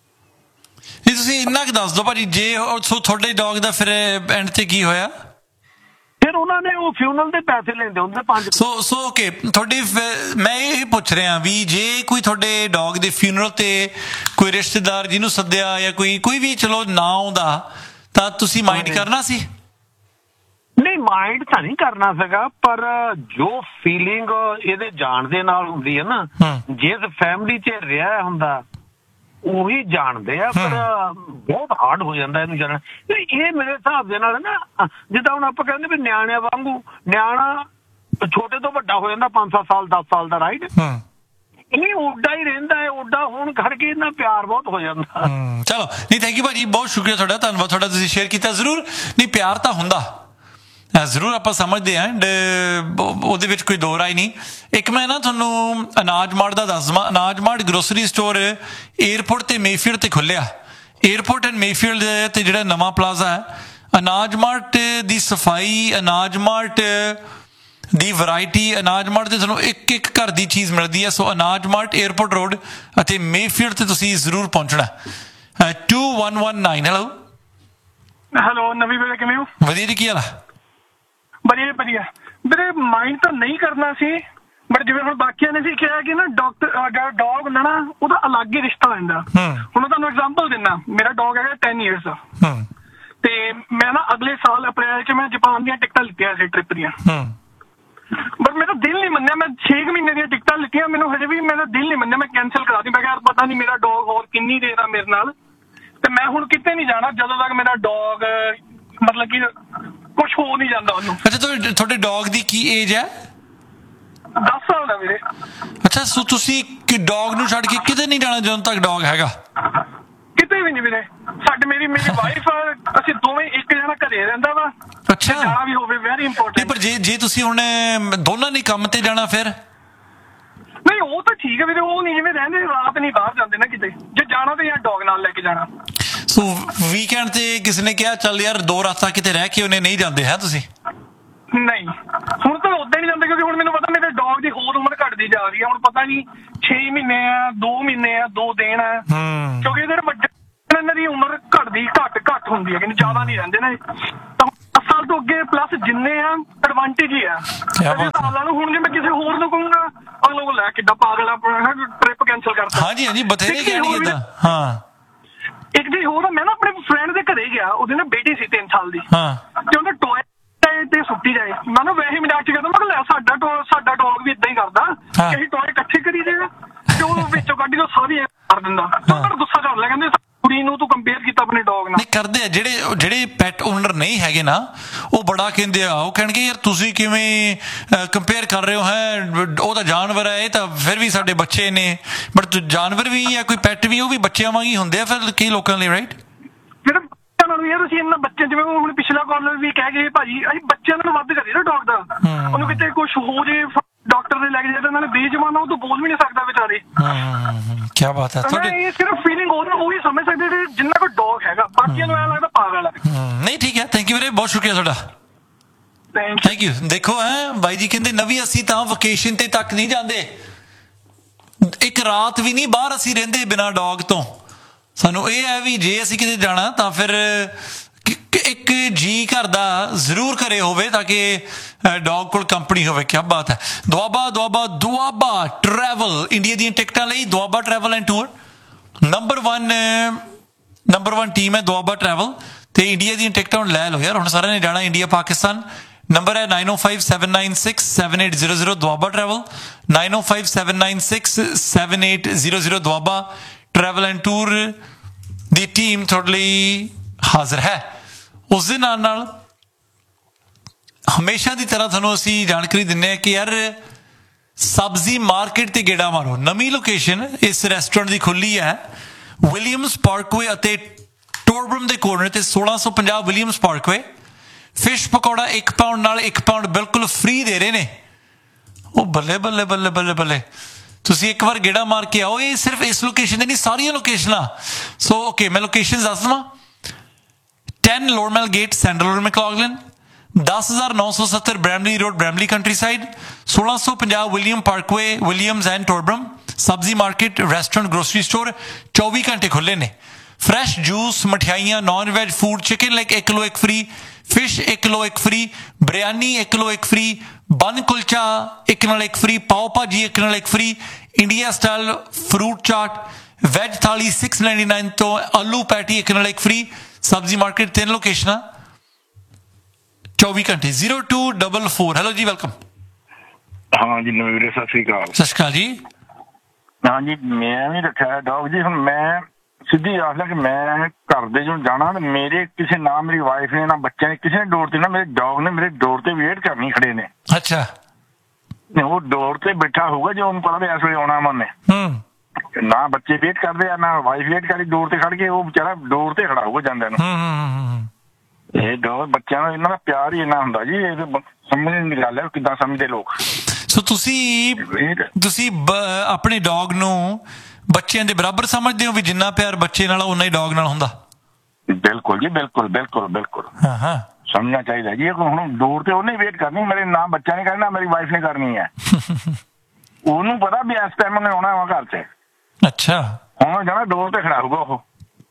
ਇਹ ਤੁਸੀਂ ਇੰਨਾ ਕੁ ਦੱਸ ਦਿਓ ਭਾਜੀ, ਜੇ ਤੁਹਾਡੇ ਡੌਗ ਦਾ ਫਿਰ ਐਂਡ ਤੇ ਕੀ ਹੋਇਆ? ਫਿਰ ਉਹਨਾਂ ਨੇ ਉਹ ਫਿਊਨਲ ਦੇ ਪੈਸੇ ਲੈਂਦੇ ਹੁੰਦੇ ਪੰਜ ਸੋ ਸੋ ਓਕੇ ਤੁਹਾਡੀ ਮੈਂ ਇਹ ਪੁੱਛ ਰਿਹਾ ਵੀ ਜੇ ਕੋਈ ਤੁਹਾਡੇ ਡੌਗ ਦੇ ਫਿਊਨਰਲ ਤੇ ਕੋਈ ਰਿਸ਼ਤੇਦਾਰ ਜਿਹਨੂੰ ਸੱਦਿਆ ਜਾਂ ਕੋਈ ਕੋਈ ਵੀ ਚਲੋ ਨਾ ਆਉਂਦਾ ਤਾਂ ਤੁਸੀਂ ਮਾਈਂਡ ਕਰਨਾ ਸੀ? ਨਹੀਂ ਮਾਈਂਡ ਤਾਂ ਨਹੀਂ ਕਰਨਾ ਸੀਗਾ, ਪਰ ਜੋ ਫੀਲਿੰਗ ਇਹਦੇ ਜਾਣ ਦੇ ਨਾਲ ਹੁੰਦੀ ਹੈ ਨਾ, ਜਿਸ ਫੈਮਿਲੀ 'ਚ ਰਿਹਾ ਹੁੰਦਾ ਉਹੀ ਜਾਣਦੇ ਆ। ਪਰ ਬਹੁਤ ਹਾਰਡ ਹੋ ਜਾਂਦਾ ਇਹਨੂੰ ਜਾਣਨਾ। ਇਹ ਮੇਰੇ ਹਿਸਾਬ ਦੇ ਨਾਲ ਨਾ ਜਿੱਦਾਂ ਹੁਣ ਆਪਾਂ ਕਹਿੰਦੇ ਵੀ ਨਿਆਣਿਆਂ ਵਾਂਗੂ, ਨਿਆਣਾ ਛੋਟੇ ਤੋਂ ਵੱਡਾ ਹੋ ਜਾਂਦਾ ਪੰਜ ਸੱਤ ਸਾਲ ਦਸ ਸਾਲ ਦਾ ਰਾਈਟ, ਇਹ ਉੱਡਾ ਹੀ ਰਹਿੰਦਾ ਹੈ। ਉੱਡਾ ਹੋਣ ਕਰਕੇ ਇਹਨਾਂ ਪਿਆਰ ਬਹੁਤ ਹੋ ਜਾਂਦਾ। ਚਲੋ ਨਹੀਂ ਥੈਂਕ ਯੂ ਭਾਜੀ, ਬਹੁਤ ਸ਼ੁਕਰੀਆ ਤੁਹਾਡਾ, ਧੰਨਵਾਦ ਤੁਹਾਡਾ, ਤੁਸੀਂ ਸ਼ੇਅਰ ਕੀਤਾ। ਜ਼ਰੂਰ ਨਹੀਂ ਪਿਆਰ ਤਾਂ ਹੁੰਦਾ ਜ਼ਰੂਰ, ਆਪਾਂ ਸਮਝਦੇ ਹਾਂ ਐਂਡ ਉਹਦੇ ਵਿੱਚ ਕੋਈ ਦੋ ਰਾਏ ਨਹੀਂ। ਇੱਕ ਮੈਂ ਨਾ ਤੁਹਾਨੂੰ ਅਨਾਜ ਮਾਰਟ ਦਾ ਦੱਸ ਦੇਵਾਂ। ਅਨਾਜ ਮਾਰਟ ਗਰੋਸਰੀ ਸਟੋਰ ਏਅਰਪੋਰਟ ਤੇ ਮੇਫੀਲਡ ਤੇ ਖੁੱਲਿਆ। ਏਅਰਪੋਰਟ ਐਂਡ ਮੇਫੀਲਡ ਤੇ ਜਿਹੜਾ ਨਵਾਂ ਪਲਾਜ਼ਾ ਹੈ, ਅਨਾਜ ਮਾਰਟ ਦੀ ਸਫਾਈ, ਅਨਾਜ ਮਾਰਟ ਦੀ ਵੈਰਾਈਟੀ, ਅਨਾਜ ਮਾਰਟ ਤੇ ਤੁਹਾਨੂੰ ਇੱਕ ਇੱਕ ਘਰ ਦੀ ਚੀਜ਼ ਮਿਲਦੀ ਹੈ। ਸੋ ਅਨਾਜ ਮਾਰਟ ਏਅਰਪੋਰਟ ਰੋਡ ਅਤੇ ਮੇਫੀਲਡ ਤੇ ਤੁਸੀਂ ਜ਼ਰੂਰ ਪਹੁੰਚਣਾ। To one one nine. Hello hello ਨਵੀਂ ਵੇਲੇ ਕਿਵੇਂ ਹੋ? ਵਧੀਆ ਜੀ, ਕੀ ਹਾਲ ਆ? ਵਧੀਆ ਵਧੀਆ ਵੀਰੇ, ਮਾਈਂਡ ਤਾਂ ਨਹੀਂ ਕਰਨਾ ਸੀ, ਬਟ ਜਿਵੇਂ ਹੁਣ ਬਾਕੀਆਂ ਨੇ ਸੀ ਕਿਹਾ ਕਿ ਨਾ ਡਾਕਟਰ ਜਿਹੜਾ ਡੌਗ ਹੁੰਦਾ ਨਾ ਉਹਦਾ ਅਲੱਗ ਹੀ ਰਿਸ਼ਤਾ ਹੁੰਦਾ। ਹੁਣ ਮੈਂ ਤੁਹਾਨੂੰ ਐਗਜ਼ਾਮਪਲ ਦਿੰਦਾ, ਮੇਰਾ ਡੌਗ ਹੈਗਾ ਟੈਨ ਈਅਰਸ ਦਾ, ਤੇ ਮੈਂ ਨਾ ਅਗਲੇ ਸਾਲ ਅਪ੍ਰੈਲ 'ਚ ਮੈਂ ਜਾਪਾਨ ਦੀਆਂ ਟਿਕਟਾਂ ਲਿੱਤੀਆਂ ਸੀ ਟ੍ਰਿਪ ਦੀਆਂ, ਬਟ ਮੇਰਾ ਦਿਲ ਨਹੀਂ ਮੰਨਿਆ। ਮੈਂ ਛੇ ਕੁ ਮਹੀਨੇ ਦੀਆਂ ਟਿਕਟਾਂ ਲਿੱਤੀਆਂ, ਮੈਨੂੰ ਹਜੇ ਵੀ ਮੇਰਾ ਦਿਲ ਨਹੀਂ ਮੰਨਿਆ, ਮੈਂ ਕੈਂਸਲ ਕਰਾ ਦਿੱਤੀ। ਮੈਂ ਕਿਹਾ ਪਤਾ ਨਹੀਂ ਮੇਰਾ ਡੌਗ ਹੋਰ ਕਿੰਨੀ ਦੇਰ ਆ ਮੇਰੇ ਨਾਲ, ਤੇ ਮੈਂ ਹੁਣ ਕਿਤੇ ਨਹੀਂ ਜਾਣਾ ਜਦੋਂ ਤੱਕ ਮੇਰਾ ਡੌਗ ਮਤਲਬ ਕਿ ਕੁਛ ਹੋ ਨਹੀਂ ਜਾਂਦਾ ਉਹਨੂੰ। ਅੱਛਾ ਤੁਹਾਡੇ ਡੌਗ ਦੀ ਕੀ ਏਜ ਹੈ? ਦਸ ਸਾਲ ਦਾ ਵੀਰੇ। ਅੱਛਾ ਸੋ ਤੁਸੀਂ ਡੌਗ ਨੂੰ ਛੱਡ ਕੇ ਕਿਤੇ ਨਹੀਂ ਜਾਣਾ ਜਦੋਂ ਤੱਕ ਡੌਗ ਹੈਗਾ? ਕਿਤੇ ਵੀ ਨਹੀਂ ਵੀਰੇ। ਸਾਡੇ ਮੇਰੀ ਮੇਰੀ ਵਾਈਫ ਅਸੀਂ ਦੋਵੇਂ ਇੱਕ ਜਣਾ ਘਰੇ ਰਹਿੰਦਾ ਵਾ। ਅੱਛਾ ਜਾਣਾ ਵੀ ਹੋਵੇ ਵੈਰੀ ਇੰਪੋਰਟੈਂਟ। ਪਰ ਜੇ ਜੇ ਤੁਸੀਂ ਹੁਣ ਦੋਨਾਂ ਨੇ ਕੰਮ ਤੇ ਜਾਣਾ ਫਿਰ? ਨਹੀਂ ਉਹ ਤਾਂ ਠੀਕ ਹੈ ਵੀਰੇ, ਉਹ ਨਹੀਂ ਜਿਵੇਂ ਰਹਿੰਦੇ ਰਾਤ ਨਹੀਂ ਬਾਹਰ ਜਾਂਦੇ ਨਾ ਕਿਤੇ, ਜੇ ਜਾਣਾ ਤਾਂ ਯਾਰ ਡੌਗ ਨਾਲ ਲੈ ਕੇ ਜਾਣਾ। ਸੋ ਵੀਕਐਂਡ ਤੇ ਕਿਸੇ ਨੇ ਕਿਹਾ ਚੱਲ ਯਾਰ ਦੋ ਰਾਤਾਂ ਕਿਤੇ ਰਹਿ ਕੇ ਉਹਨੇ ਨਹੀਂ ਜਾਂਦੇ ਹੈ ਤੁਸੀਂ? ਨਹੀਂ ਹੁਣ ਤਾਂ ਉਦਾਂ ਹੀ ਨਹੀਂ ਜਾਂਦੇ ਕਿਉਂਕਿ ਹੁਣ ਮੈਨੂੰ ਪਤਾ ਮੇਰੇ ਡੌਗ ਦੀ ਹੋਰ ਉਮਰ ਘਟਦੀ ਜਾ ਰਹੀ ਹੈ। ਹੁਣ ਪਤਾ ਨਹੀਂ ਛੇ ਮਹੀਨੇ ਆ, ਦੋ ਮਹੀਨੇ ਆ, ਦੋ ਦਿਨ ਆ, ਕਿਉਂਕਿ ਜਿਹੜੇ ਵੱਡੇ ਇਹਨਾਂ ਦੀ ਉਮਰ ਘਟਦੀ ਘੱਟ ਘੱਟ ਹੁੰਦੀ ਹੈ ਕਿ ਜ਼ਿਆਦਾ ਨਹੀਂ ਰਹਿੰਦੇ ਨੇ। ਤਾਂ ਦਸ ਸਾਲ ਤੋਂ ਅੱਗੇ ਪਲੱਸ ਜਿੰਨੇ ਆ ਐਡਵਾਂਟੇਜ ਹੀ ਆ। ਹੁਣ ਜੇ ਮੈਂ ਕਿਸੇ ਹੋਰ ਨੂੰ ਕਹੂੰਗਾ ਅਗਲੇ ਕੋਲ ਲੈ ਕਿੱਦਾਂ ਪਾਗਲ ਆਪਣਾ ਟ੍ਰਿਪ ਕੈਂਸਲ ਕਰਤਾ। ਹਾਂਜੀ ਹਾਂਜੀ ਬਥੇਰੇ ਕਹਿਣਗੇ ਤਾਂ। ਹਾਂ ਇੱਕ ਜੀ ਹੋਰ ਮੈਂ ਨਾ ਆਪਣੇ ਫਰੈਂਡ ਦੇ ਘਰੇ ਗਿਆ, ਉਹਦੀ ਨਾ ਬੇਟੀ ਸੀ ਤਿੰਨ ਸਾਲ ਦੀ ਤੇ ਉਹਨੇ ਟੋਏ ਤੇ ਸੁੱਟੀ ਜਾਏ। ਮੈਂ ਨਾ ਵੈਸੇ ਮਜ਼ਾਕ ਚ ਕਹਿੰਦਾ ਮੈਂ ਕਿਹਾ ਸਾਡਾ ਟੋ ਸਾਡਾ ਡੌਗ ਵੀ ਏਦਾਂ ਹੀ ਕਰਦਾ ਕਿ ਅਸੀਂ ਟੋਏ ਇਕੱਠੇ ਕਰੀ ਜਾਏਗਾ ਤੇ ਉਹ ਵਿੱਚੋਂ ਕੱਢ ਕੇ ਸਾਰੀ ਕਰ ਦਿੰਦਾ। ਮੈਨੂੰ ਗੁੱਸਾ ਚੜ ਲਿਆ, ਕਹਿੰਦੇ ਕੁੜੀ ਨੂੰ ਤੂੰ ਕੰਪੇਅਰ ਕੀਤਾ ਆਪਣੇ ਡੌਗ ਨਾਲ। ਕਰਦੇ ਆ ਜਿਹੜੇ ਜਿਹੜੇ ਪੈਟ ਓਨਰ ਨਹੀਂ ਹੈਗੇ ਨਾ, ਉਹ ਬੜਾ ਕਹਿੰਦੇ ਆ, ਉਹ ਕਹਿਣਗੇ ਯਾਰ ਤੁਸੀਂ ਕਿਵੇਂ ਕੰਪੇਅਰ ਕਰ ਰਹੇ ਹੋ, ਹੈ ਉਹ ਤਾਂ ਜਾਨਵਰ ਹੈ, ਇਹ ਤਾਂ ਫਿਰ ਵੀ ਸਾਡੇ ਬੱਚੇ ਨੇ। ਬਟ ਜਾਨਵਰ ਵੀ ਜਾਂ ਕੋਈ ਪੈਟ ਵੀ ਉਹ ਵੀ ਬੱਚਿਆਂ ਵਾਂਗ ਹੀ ਹੁੰਦੇ ਆ ਫਿਰ ਕਈ ਲੋਕਾਂ ਲਈ, ਰਾਈਟ? ਯਾਰ ਅਸੀਂ ਇਹਨਾਂ ਬੱਚੇ ਜਿਵੇਂ ਹੁਣ ਪਿਛਲਾ ਕਾਲਰ ਵੀ ਕਹਿ ਗਏ ਭਾਜੀ ਅਸੀਂ ਬੱਚਿਆਂ ਨੂੰ ਵੱਧ ਕਰੀਏ ਨਾ ਡੌਗ ਦਾ। ਉਹਨੂੰ ਕਿਤੇ ਕੁਛ ਹੋ ਜੇ ਡਾਕਟਰ ਦੇ ਲੈ ਕੇ ਜਾਏ ਤਾਂ ਨਾਲੇ ਬੇਜਮਾਨ ਉਹ ਤਾਂ ਬੋਲ ਵੀ ਨਹੀਂ ਸਕਦਾ ਵਿਚਾਰੇ। ਕੀ ਬਾਤ ਹੈ। ਇਹ ਸਿਰਫ ਫੀਲਿੰਗ ਉਹੀ ਸਮਝ ਸਕਦੇ ਜਿਹੜੇ ਜਿੰਨਾ ਕੋਈ ਡੌਗ ਹੈਗਾ, ਬਾਕੀਆਂ ਨੂੰ ਐਂ ਲੱਗਦਾ ਪਾਗਲ ਹੈ। ਨਹੀਂ ਠੀਕ ਹੈ, ਥੈਂਕ ਯੂ ਵੀਰੇ, ਬਹੁਤ ਸ਼ੁਕਰੀਆ ਤੁਹਾਡਾ, ਥੈਂਕ ਯੂ। ਦੇਖੋ ਹੈ ਬਾਈ ਜੀ ਕਹਿੰਦੇ ਨਵੀਂ ਅਸੀਂ ਤਾਂ ਵਕੇਸ਼ਨ ਤੇ ਤੱਕ ਨਹੀਂ ਜਾਂਦੇ, ਇੱਕ ਰਾਤ ਵੀ ਨਹੀਂ ਬਾਹਰ ਅਸੀਂ ਰਹਿੰਦੇ ਬਿਨਾਂ ਡੌਗ ਤੋਂ। ਸਾਨੂੰ ਇਹ ਹੈ ਵੀ ਜੇ ਅਸੀਂ ਕਿਤੇ ਜਾਣਾ ਤਾਂ ਫਿਰ ਇੱਕ ਜੀ ਘਰ ਦਾ ਜ਼ਰੂਰ ਘਰੇ ਹੋਵੇ ਤਾਂ ਕਿ ਡੌਗ ਕੋਲ ਕੰਪਨੀ ਹੋਵੇ। ਕੀ ਬਾਤ ਹੈ। ਦੁਆਬਾ ਦੁਆਬਾ ਦੁਆਬਾ ਟਰੈਵਲ ਇੰਡੀਆ ਦੀਆਂ ਟਿਕਟਾਂ ਲਈ Doaba travel and tour number one number one team ਹੈ ਦੁਆਬਾ ਟਰੈਵਲ, ਤੇ ਇੰਡੀਆ ਦੀਆਂ ਟਿਕਟਾਂ ਹੁਣ ਲੈ ਲਓ ਯਾਰ, ਹੁਣ ਸਾਰਿਆਂ ਨੇ ਜਾਣਾ ਇੰਡੀਆ ਪਾਕਿਸਤਾਨ। ਨੰਬਰ ਹੈ nine O five seven nine six seven eight zero zero Doaba travel, nine O five seven nine six seven eight zero zero Doaba travel and tour the team ਤੁਹਾਡੇ ਲਈ ਹਾਜ਼ਰ ਹੈ। ਉਸ ਦੇ ਨਾਲ ਨਾਲ ਹਮੇਸ਼ਾ ਦੀ ਤਰ੍ਹਾਂ ਤੁਹਾਨੂੰ ਅਸੀਂ ਜਾਣਕਾਰੀ ਦਿੰਦੇ ਹਾਂ ਕਿ ਯਾਰ ਸਬਜ਼ੀ ਮਾਰਕੀਟ ਤੇ ਗੇੜਾ ਮਾਰੋ। ਨਵੀਂ ਲੋਕੇਸ਼ਨ ਇਸ ਰੈਸਟੋਰੈਂਟ ਦੀ ਖੁੱਲੀ ਹੈ ਵਿਲੀਅਮਸ ਪਾਰਕਵੇ ਅਤੇ ਟੋਰਬਰਮ ਦੇ ਕੋਰਨਰ ਤੇ ਸੋਲਾਂ ਸੌ ਪੰਜਾਹ ਵਿਲੀਅਮਸ ਪਾਰਕਵੇ। ਫਿਸ਼ ਪਕੌੜਾ ਇੱਕ ਪਾਊਂਡ ਨਾਲ ਇੱਕ ਪਾਊਂਡ ਬਿਲਕੁਲ ਫ੍ਰੀ ਦੇ ਰਹੇ ਨੇ। ਉਹ ਬੱਲੇ ਬੱਲੇ ਬੱਲੇ ਬੱਲੇ ਬੱਲੇ, ਤੁਸੀਂ ਇੱਕ ਵਾਰ ਗੇੜਾ ਮਾਰ ਕੇ ਆਓ। ਇਹ ਸਿਰਫ ਇਸ ਲੋਕੇਸ਼ਨ ਤੇ ਨਹੀਂ, ਸਾਰੀਆਂ ਲੋਕੇਸ਼ਨਾਂ। ਸੋ ਓਕੇ ਮੈਂ ਲੋਕੇਸ਼ਨ ਦੱਸ ਦੇਵਾਂ। ten ਲੋਰਮੈਲ ਗੇਟ ਸੈਂਟਰਲ ਰੋਡ ਮੈਕਲੌਗਲਨ, ਦਸ ਹਜ਼ਾਰ ਨੌ ਸੌ ਸੱਤਰ Bramley road Bramley country side, ਸੋਲਾਂ ਸੌ ਪੰਜਾਹ ਵਿਲੀਅਮ ਪਾਰਕਵੇ ਵਿਲੀਅਮਸ ਐਂਡ ਟੋਰਬਰਮ। ਸਬਜ਼ੀ ਮਾਰਕੀਟ ਰੈਸਟੋਰੈਂਟ ਗਰੋਸਰੀ ਸਟੋਰ ਚੌਵੀ ਘੰਟੇ ਖੁੱਲੇ ਨੇ। ਫਰੈਸ਼ ਜੂਸ, ਮਠਿਆਈਆਂ, ਨॉन ਵੈਜ ਫੂਡ, ਚਿਕਨ ਲੈਗ ਇੱਕ ਕਿਲੋ ਇੱਕ ਫ੍ਰੀ, ਫਿਸ਼ ਇੱਕ ਕਿਲੋ ਇੱਕ ਫ੍ਰੀ, ਬਿਰਿਆਨੀ ਇੱਕ ਕਿਲੋ ਇੱਕ ਫ੍ਰੀ, ਬਨ ਕੁਲਚਾ ਇੱਕ ਨਾਲ ਇੱਕ ਫ੍ਰੀ, ਪਾਓ ਭਾਜੀ ਇੱਕ ਨਾਲ ਇੱਕ free, India style fruit chaat, veg ਥਾਲੀ ਸਿਕਸ ਨਾਈਨਟੀ ਨਾਈਨ ਤੋਂ ਆਲੂ ਪੈਟੀ ਇੱਕ ਨਾਲ ਇੱਕ ਫ੍ਰੀ। ਸਬਜ਼ੀ ਮਾਰਕੀਟ ਤਿੰਨ ਲੋਕੇਸ਼ਨਾਂ ਚੌਵੀ ਘੰਟੇ। Zero two double four. Hello ਜੀ, ਵੈਲਕਮ। ਹਾਂ ਜੀ ਨਵੀਰੇ, ਸਤਿ ਸ੍ਰੀ ਅਕਾਲ। ਸਤਿ ਸ਼੍ਰੀ ਅਕਾਲ ਜੀ। ਹਾਂ ਜੀ ਮੈਂ ਵੀ ਰੱਖਿਆ ਡੌਗ ਜੀ। ਹੁਣ ਮੈਂ ਸਿੱਧੀ ਆਖ ਲਿਆ ਕਿ ਮੈਂ ਘਰ ਦੇ ਜੋ ਜਾਣਾ, ਮੇਰੇ ਕਿਸੇ ਨਾ ਮੇਰੀ ਵਾਈਫ ਨੇ ਨਾ ਬੱਚਿਆਂ ਨੇ ਕਿਸੇ ਨੇ ਡੋਰ ਤੇ ਨਾ ਮੇਰੇ ਡੌਗ ਨੇ ਮੇਰੇ ਡੋਰ ਤੇ ਵੇਟ ਕਰਨੀ ਖੜੇ ਨੇ। ਅੱਛਾ। ਉਹ ਡੋਰ ਤੇ ਬੈਠਾ ਹੋਊਗਾ ਜੋ ਉਹਨੂੰ ਪਤਾ ਵੀ ਇਸ ਵੇਲੇ ਆਉਣਾ ਉਹਨੇ। ਹੂੰ। ਨਾ ਬੱਚੇ ਵੇਟ ਕਰਦੇ ਆ ਨਾ ਵਾਈਫ ਵੇਟ ਕਰੀ, ਡੋਰ ਤੇ ਖੜ ਕੇ ਉਹ ਵਿਚਾਰਾ ਡੋਰ ਤੇ ਖੜਾ ਹੋਊਗਾ ਜਾਂਦਿਆਂ ਨੂੰ। ਇਹ ਡੋਰ ਬੱਚਿਆਂ ਨੂੰ ਇਹਨਾਂ ਦਾ ਪਿਆਰ ਹੀ ਇੰਨਾ ਹੁੰਦਾ ਜੀ, ਇਹ ਸਮਝ ਨਹੀਂ ਗੱਲ ਹੈ ਕਿੱਦਾਂ ਸਮਝਦੇ ਲੋਕ। ਸੋ ਤੁਸੀਂ ਤੁਸੀਂ ਆਪਣੇ ਡੌਗ ਨੂੰ ਬੱਚਿਆਂ ਦੇ ਬਰਾਬਰ ਸਮਝਦੇ ਹੋ ਵੀ ਜਿੰਨਾ ਪਿਆਰ ਬੱਚੇ ਨਾਲ ਉਨਾ ਹੀ ਡੌਗ ਨਾਲ ਹੁੰਦਾ? ਬਿਲਕੁਲ ਜੀ, ਬਿਲਕੁਲ ਬਿਲਕੁਲ ਬਿਲਕੁਲ ਸਮਝਣਾ ਚਾਹੀਦਾ ਜੀ। ਹੁਣ ਡੋਰ ਤੇ ਉਹਨੇ ਵੇਟ ਕਰਨੀ, ਮੇਰੇ ਨਾ ਬੱਚਾ ਨੇ ਕਰਨਾ ਮੇਰੀ ਵਾਈਫ ਨੇ ਕਰਨੀ ਹੈ। ਉਹਨੂੰ ਪਤਾ ਵੀ ਇਸ ਟਾਈਮ ਉਹਨੇ ਆਉਣਾ ਵਾ ਘਰ ਚ। ਅੱਛਾ। ਹੁਣ ਜਾਣਾ ਡੋਰ ਤੇ ਖੜਾ ਹੋਊਗਾ ਉਹ।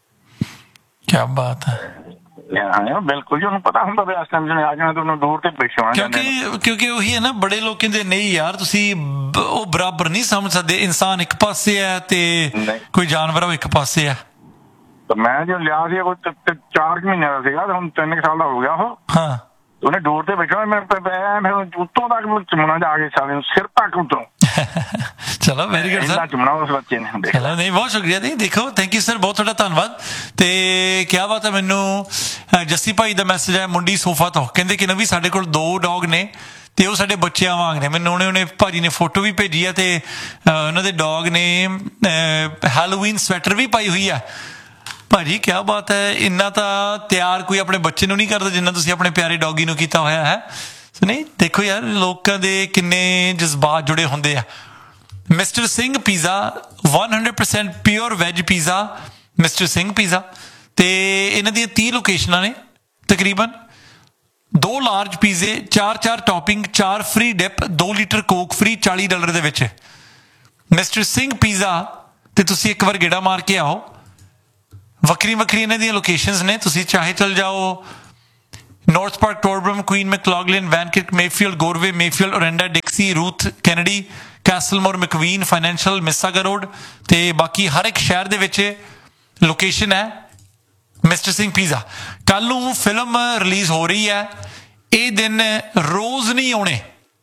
ਕੀ ਬਾਤ ਹੈ। ਬਿਲਕੁਲ ਜੀ, ਉਹਨੂੰ ਪਤਾ ਹੁੰਦਾ ਵੀ ਇਸ ਟਾਈਮ ਜਿਹਨੇ ਆ ਜਾਣਾ ਤੇ ਉਹਨੂੰ ਡੋਰ ਤੇ ਬੈਠ ਹੋਣਾ। ਕਿਉਂਕਿ ਕਿਉਂਕਿ ਉਹੀ ਹੈ ਨਾ, ਬੜੇ ਲੋਕ ਕਹਿੰਦੇ ਨਹੀਂ ਯਾਰ ਤੁਸੀਂ ਉਹ ਬਰਾਬਰ ਨਹੀਂ ਸਮਝ ਸਕਦੇ, ਇਨਸਾਨ ਇੱਕ ਪਾਸੇ ਹੈ ਤੇ ਕੋਈ ਜਾਨਵਰ ਉਹ ਇੱਕ ਪਾਸੇ ਹੈ। ਮੈਂ ਜੋ ਲਿਆ ਸੀ ਕੋਈ ਚਾਰ ਕੁ ਮਹੀਨੇ ਦਾ ਸੀਗਾ, ਹੁਣ ਤਿੰਨ ਕੁ ਸਾਲ ਦਾ ਹੋ ਗਿਆ ਉਹ। ਹਾਂ। ਉਹਨੇ ਡੋਰ ਤੇ ਬੈਠਾ ਮੈਂ ਉੱਤੋਂ ਤੱਕ ਚੁੰਮਣਾ ਜਾ ਕੇ ਸਾਰੇ ਨੂੰ ਸਿਰ ਤੱਕ ਉੱਤੋਂ। ਚਲੋ ਵੈਰੀ ਗੁੱਡ ਸਰ। ਚੁੰਮਣਾ ਉਸ ਬੱਚੇ ਨੇ। ਚਲੋ ਨਹੀਂ, ਬਹੁਤ ਸ਼ੁਕਰੀਆ। ਨਹੀਂ ਦੇਖੋ, ਥੈਂਕ ਯੂ ਸਰ, ਬਹੁਤ ਤੁਹਾਡਾ ਧੰਨਵਾਦ। ਤੇ ਕਿਆ ਬਾਤ ਹੈ। ਮੈਨੂੰ ਜੱਸੀ ਭਾਈ ਦਾ ਮੈਸੇਜ ਹੈ ਮੁੰਡੀ ਸੋਫਾ ਤੋਂ, ਕਹਿੰਦੇ ਕਿ ਨਵੀਂ ਸਾਡੇ ਕੋਲ ਦੋ ਡੌਗ ਨੇ ਤੇ ਉਹ ਸਾਡੇ ਬੱਚਿਆਂ ਵਾਂਗ ਨੇ। ਮੈਨੂੰ ਉਹਨੇ ਉਹਨੇ ਭਾਜੀ ਨੇ ਫੋਟੋ ਵੀ ਭੇਜੀ ਆ ਤੇ ਉਹਨਾਂ ਦੇ ਡੌਗ ਨੇ ਹੈਲੋਵੀਨ ਸਵੈਟਰ ਵੀ ਪਾਈ ਹੋਈ ਆ। ਭਾਜੀ ਕਿਆ ਬਾਤ ਹੈ। ਇੰਨਾ ਤਾਂ ਤਿਆਰ ਕੋਈ ਆਪਣੇ ਬੱਚੇ ਨੂੰ ਨਹੀਂ ਕਰਦਾ ਜਿੰਨਾ ਤੁਸੀਂ ਆਪਣੇ ਪਿਆਰੇ ਡੌਗੀ ਨੂੰ ਕੀਤਾ ਹੋਇਆ ਹੈ। ਨਹੀਂ ਦੇਖੋ ਯਾਰ, ਲੋਕਾਂ ਦੇ ਕਿੰਨੇ ਜਜ਼ਬਾਤ ਜੁੜੇ ਹੁੰਦੇ ਆ। Mister Singh pizza one hundred percent pure veg pizza, mister Singh pizza. ਤੇ ਇਹਨਾਂ ਦੀਆਂ ਤੀਹ ਲੋਕੇਸ਼ਨਾਂ ਨੇ ਤਕਰੀਬਨ। ਦੋ ਲਾਰਜ ਪੀਜ਼ੇ, ਚਾਰ ਚਾਰ ਟੌਪਿੰਗ, ਚਾਰ ਫ੍ਰੀ ਡਿਪ, ਦੋ ਲੀਟਰ ਕੋਕ ਫ੍ਰੀ ਚਾਲੀ ਡਾਲਰ ਦੇ ਵਿੱਚ। ਮਿਸਟਰ ਸਿੰਘ ਪੀਜ਼ਾ ਤੇ ਤੁਸੀਂ ਇੱਕ ਵਾਰ ਗੇੜਾ ਮਾਰ ਕੇ ਆਓ। ਵੱਖਰੀ ਵੱਖਰੀ ਇਹਨਾਂ ਦੀਆਂ ਲੋਕੇਸ਼ਨਸ ਨੇ, ਤੁਸੀਂ ਚਾਹੇ ਚਲ ਜਾਓ north park, ਟੋਰਬਰਮ, Queen ਮੈਕਲੌਗਲਿਨ, ਵੈਨਕਿਕ, Mayfield, ਗੋਰਵੇ, Mayfield, ਓਰੈਂਡਾ, ਡਿਕਸੀ, Ruth Kennedy, ਕੈਸਲਮੋਰ, ਮੈਕਵੀਨ, financial, ਮਿਸਾਗਾ road, ਤੇ ਬਾਕੀ ਹਰ ਇੱਕ ਸ਼ਹਿਰ ਦੇ ਵਿੱਚ ਲੋਕੇਸ਼ਨ ਹੈ ਮਿਸਟਰ ਸਿੰਘ ਪੀਜ਼ਾ। ਕੱਲ ਨੂੰ ਫਿਲਮ ਰਿਲੀਜ਼ ਹੋ ਰਹੀ ਹੈ। ਇਹ ਦਿਨ ਰੋਜ਼ ਨਹੀਂ ਆਉਣੇ।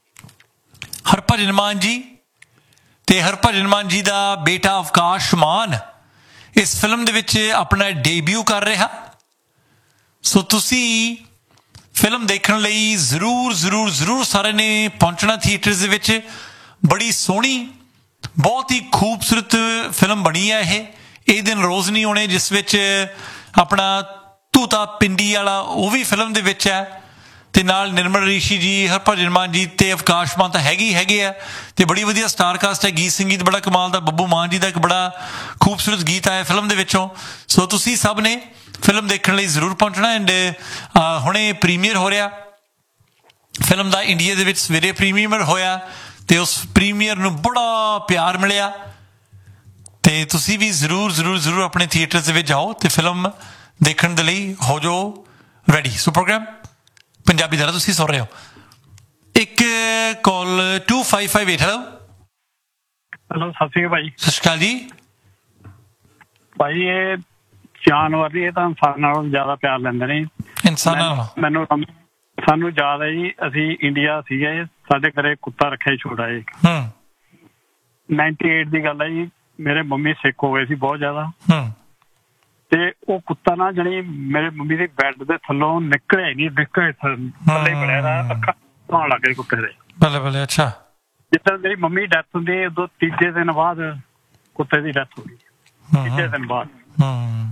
ਹਰਭਜਨ ਮਾਨ ਜੀ ਤੇ ਹਰਭਜਨ ਮਾਨ ਜੀ ਦਾ ਬੇਟਾ ਅਵਕਾਸ਼ ਮਾਨ ਇਸ ਫਿਲਮ ਦੇ ਵਿੱਚ ਆਪਣਾ ਡੇਬਿਊ ਕਰ ਰਿਹਾ। ਸੋ ਤੁਸੀਂ ਫਿਲਮ ਦੇਖਣ ਲਈ ਜ਼ਰੂਰ ਜ਼ਰੂਰ ਜ਼ਰੂਰ ਸਾਰਿਆਂ ਨੇ ਪਹੁੰਚਣਾ ਥੀਏਟਰਸ ਦੇ ਵਿੱਚ। ਬੜੀ ਸੋਹਣੀ, ਬਹੁਤ ਹੀ ਖੂਬਸੂਰਤ ਫਿਲਮ ਬਣੀ ਹੈ ਇਹ ਇਹ ਦਿਨ ਰੋਜ਼ ਨਹੀਂ ਆਉਣੇ, ਜਿਸ ਵਿੱਚ ਆਪਣਾ ਤੂਤਾ ਪਿੰਡੀ ਵਾਲਾ ਉਹ ਵੀ ਫਿਲਮ ਦੇ ਵਿੱਚ ਹੈ, ਤੇ ਨਾਲ ਨਿਰਮਲ ਰਿਸ਼ੀ ਜੀ, ਹਰਭਜਨ ਮਾਨ ਜੀ ਤੇ ਅਵਕਾਸ਼ ਮਾਨ ਤਾਂ ਹੈਗੇ ਹੀ ਹੈਗੇ ਆ, ਤੇ ਬੜੀ ਵਧੀਆ ਸਟਾਰ ਕਾਸਟ ਹੈ। ਗੀਤ ਸੰਗੀਤ ਬੜਾ ਕਮਾਲ ਦਾ, ਬੱਬੂ ਮਾਨ ਜੀ ਦਾ ਇੱਕ ਬੜਾ ਖੂਬਸੂਰਤ ਗੀਤ ਆਇਆ ਫਿਲਮ ਦੇ ਵਿੱਚੋਂ। ਸੋ ਤੁਸੀਂ ਸਭ ਨੇ ਫਿਲਮ ਦੇਖਣ ਲਈ ਜ਼ਰੂਰ ਪਹੁੰਚਣਾ। ਐਂਡ ਹੁਣੇ ਪ੍ਰੀਮੀਅਰ ਹੋ ਰਿਹਾ ਫਿਲਮ ਦਾ, ਇੰਡੀਆ ਦੇ ਵਿੱਚ ਸਵੇਰੇ ਪ੍ਰੀਮੀਅਰ ਹੋਇਆ ਤੇ ਉਸ ਪ੍ਰੀਮੀਅਰ ਨੂੰ ਬੜਾ ਪਿਆਰ ਮਿਲਿਆ, ਤੇ ਤੁਸੀਂ ਵੀ ਜ਼ਰੂਰ ਜ਼ਰੂਰ ਜ਼ਰੂਰ ਆਪਣੇ ਥੀਏਟਰ ਦੇ ਵਿੱਚ ਜਾਓ ਤੇ ਫਿਲਮ ਦੇਖਣ ਦੇ ਲਈ ਹੋ ਜਾਓ ਰੈਡੀ। ਸੋ ਪ੍ਰੋਗਰਾਮ ਪੰਜਾਬੀ ਦਾ ਤੁਸੀਂ ਸੁਣ ਰਹੇ ਹੋ। ਇੱਕ ਕਾਲ to five five eight. Hello hello, ਸਤਿ ਸ਼੍ਰੀ ਅਕਾਲ ਭਾਈ। ਸਤਿ ਸ਼੍ਰੀ ਅਕਾਲ ਜੀ। ਭਾਈ ਇਹ ਜਾਨਵਰ ਨਹੀਂ, ਇਹ ਤਾਂ ਇਨਸਾਨ ਨਾਲੋਂ ਜ਼ਿਆਦਾ ਪਿਆਰ ਲੈਂਦੇ ਨੇ। ਇਨਸਾਨਾਂ ਨਾਲੋਂ ਮੈਨੂੰ ਸਾਨੂੰ ਯਾਦ ਹੈ ਜੀ, ਅਸੀਂ ਇੰਡੀਆ ਸੀਗੇ, ਸਾਡੇ ਘਰੇ ਕੁੱਤਾ ਰੱਖਿਆ ਸੀ ਛੋਟਾ ਜੀ। ਹੂੰ ਨਾਈਨਟੀ ਏਟ ਦੀ ਗੱਲ ਹੈ ਜੀ। ਮੇਰੇ ਮੰਮੀ ਸਿੱਖ ਹੋ ਗਏ ਸੀ ਬਹੁਤ ਜ਼ਿਆਦਾ, ਹੂੰ ਤੇ ਉਹ ਕੁੱਤਾ ਨਾ ਜਾਣੀ ਮੇਰੇ ਮੰਮੀ ਦੇ ਬੈੱਡ ਦੇ ਥੱਲੋਂ ਨਿਕਲਿਆ ਨਹੀਂ, ਨਿਕਲੇ ਥੱਲੇ ਬੜਿਆ ਦਾ, ਅੱਖਾਂ ਧੋਣ ਲੱਗ ਗਏ ਕੁੱਤੇ ਦੇ। ਬੱਲੇ ਬੱਲੇ। ਅੱਛਾ, ਜਿੱਦਾਂ ਮੇਰੀ ਮੰਮੀ ਡੈਥ ਹੁੰਦੀ ਉਦੋਂ ਤੀਜੇ ਦਿਨ ਬਾਅਦ ਕੁੱਤੇ ਦੀ ਡੈਥ ਹੋ ਗਈ, ਤੀਜੇ ਦਿਨ ਬਾਅਦ। ਹੂੰ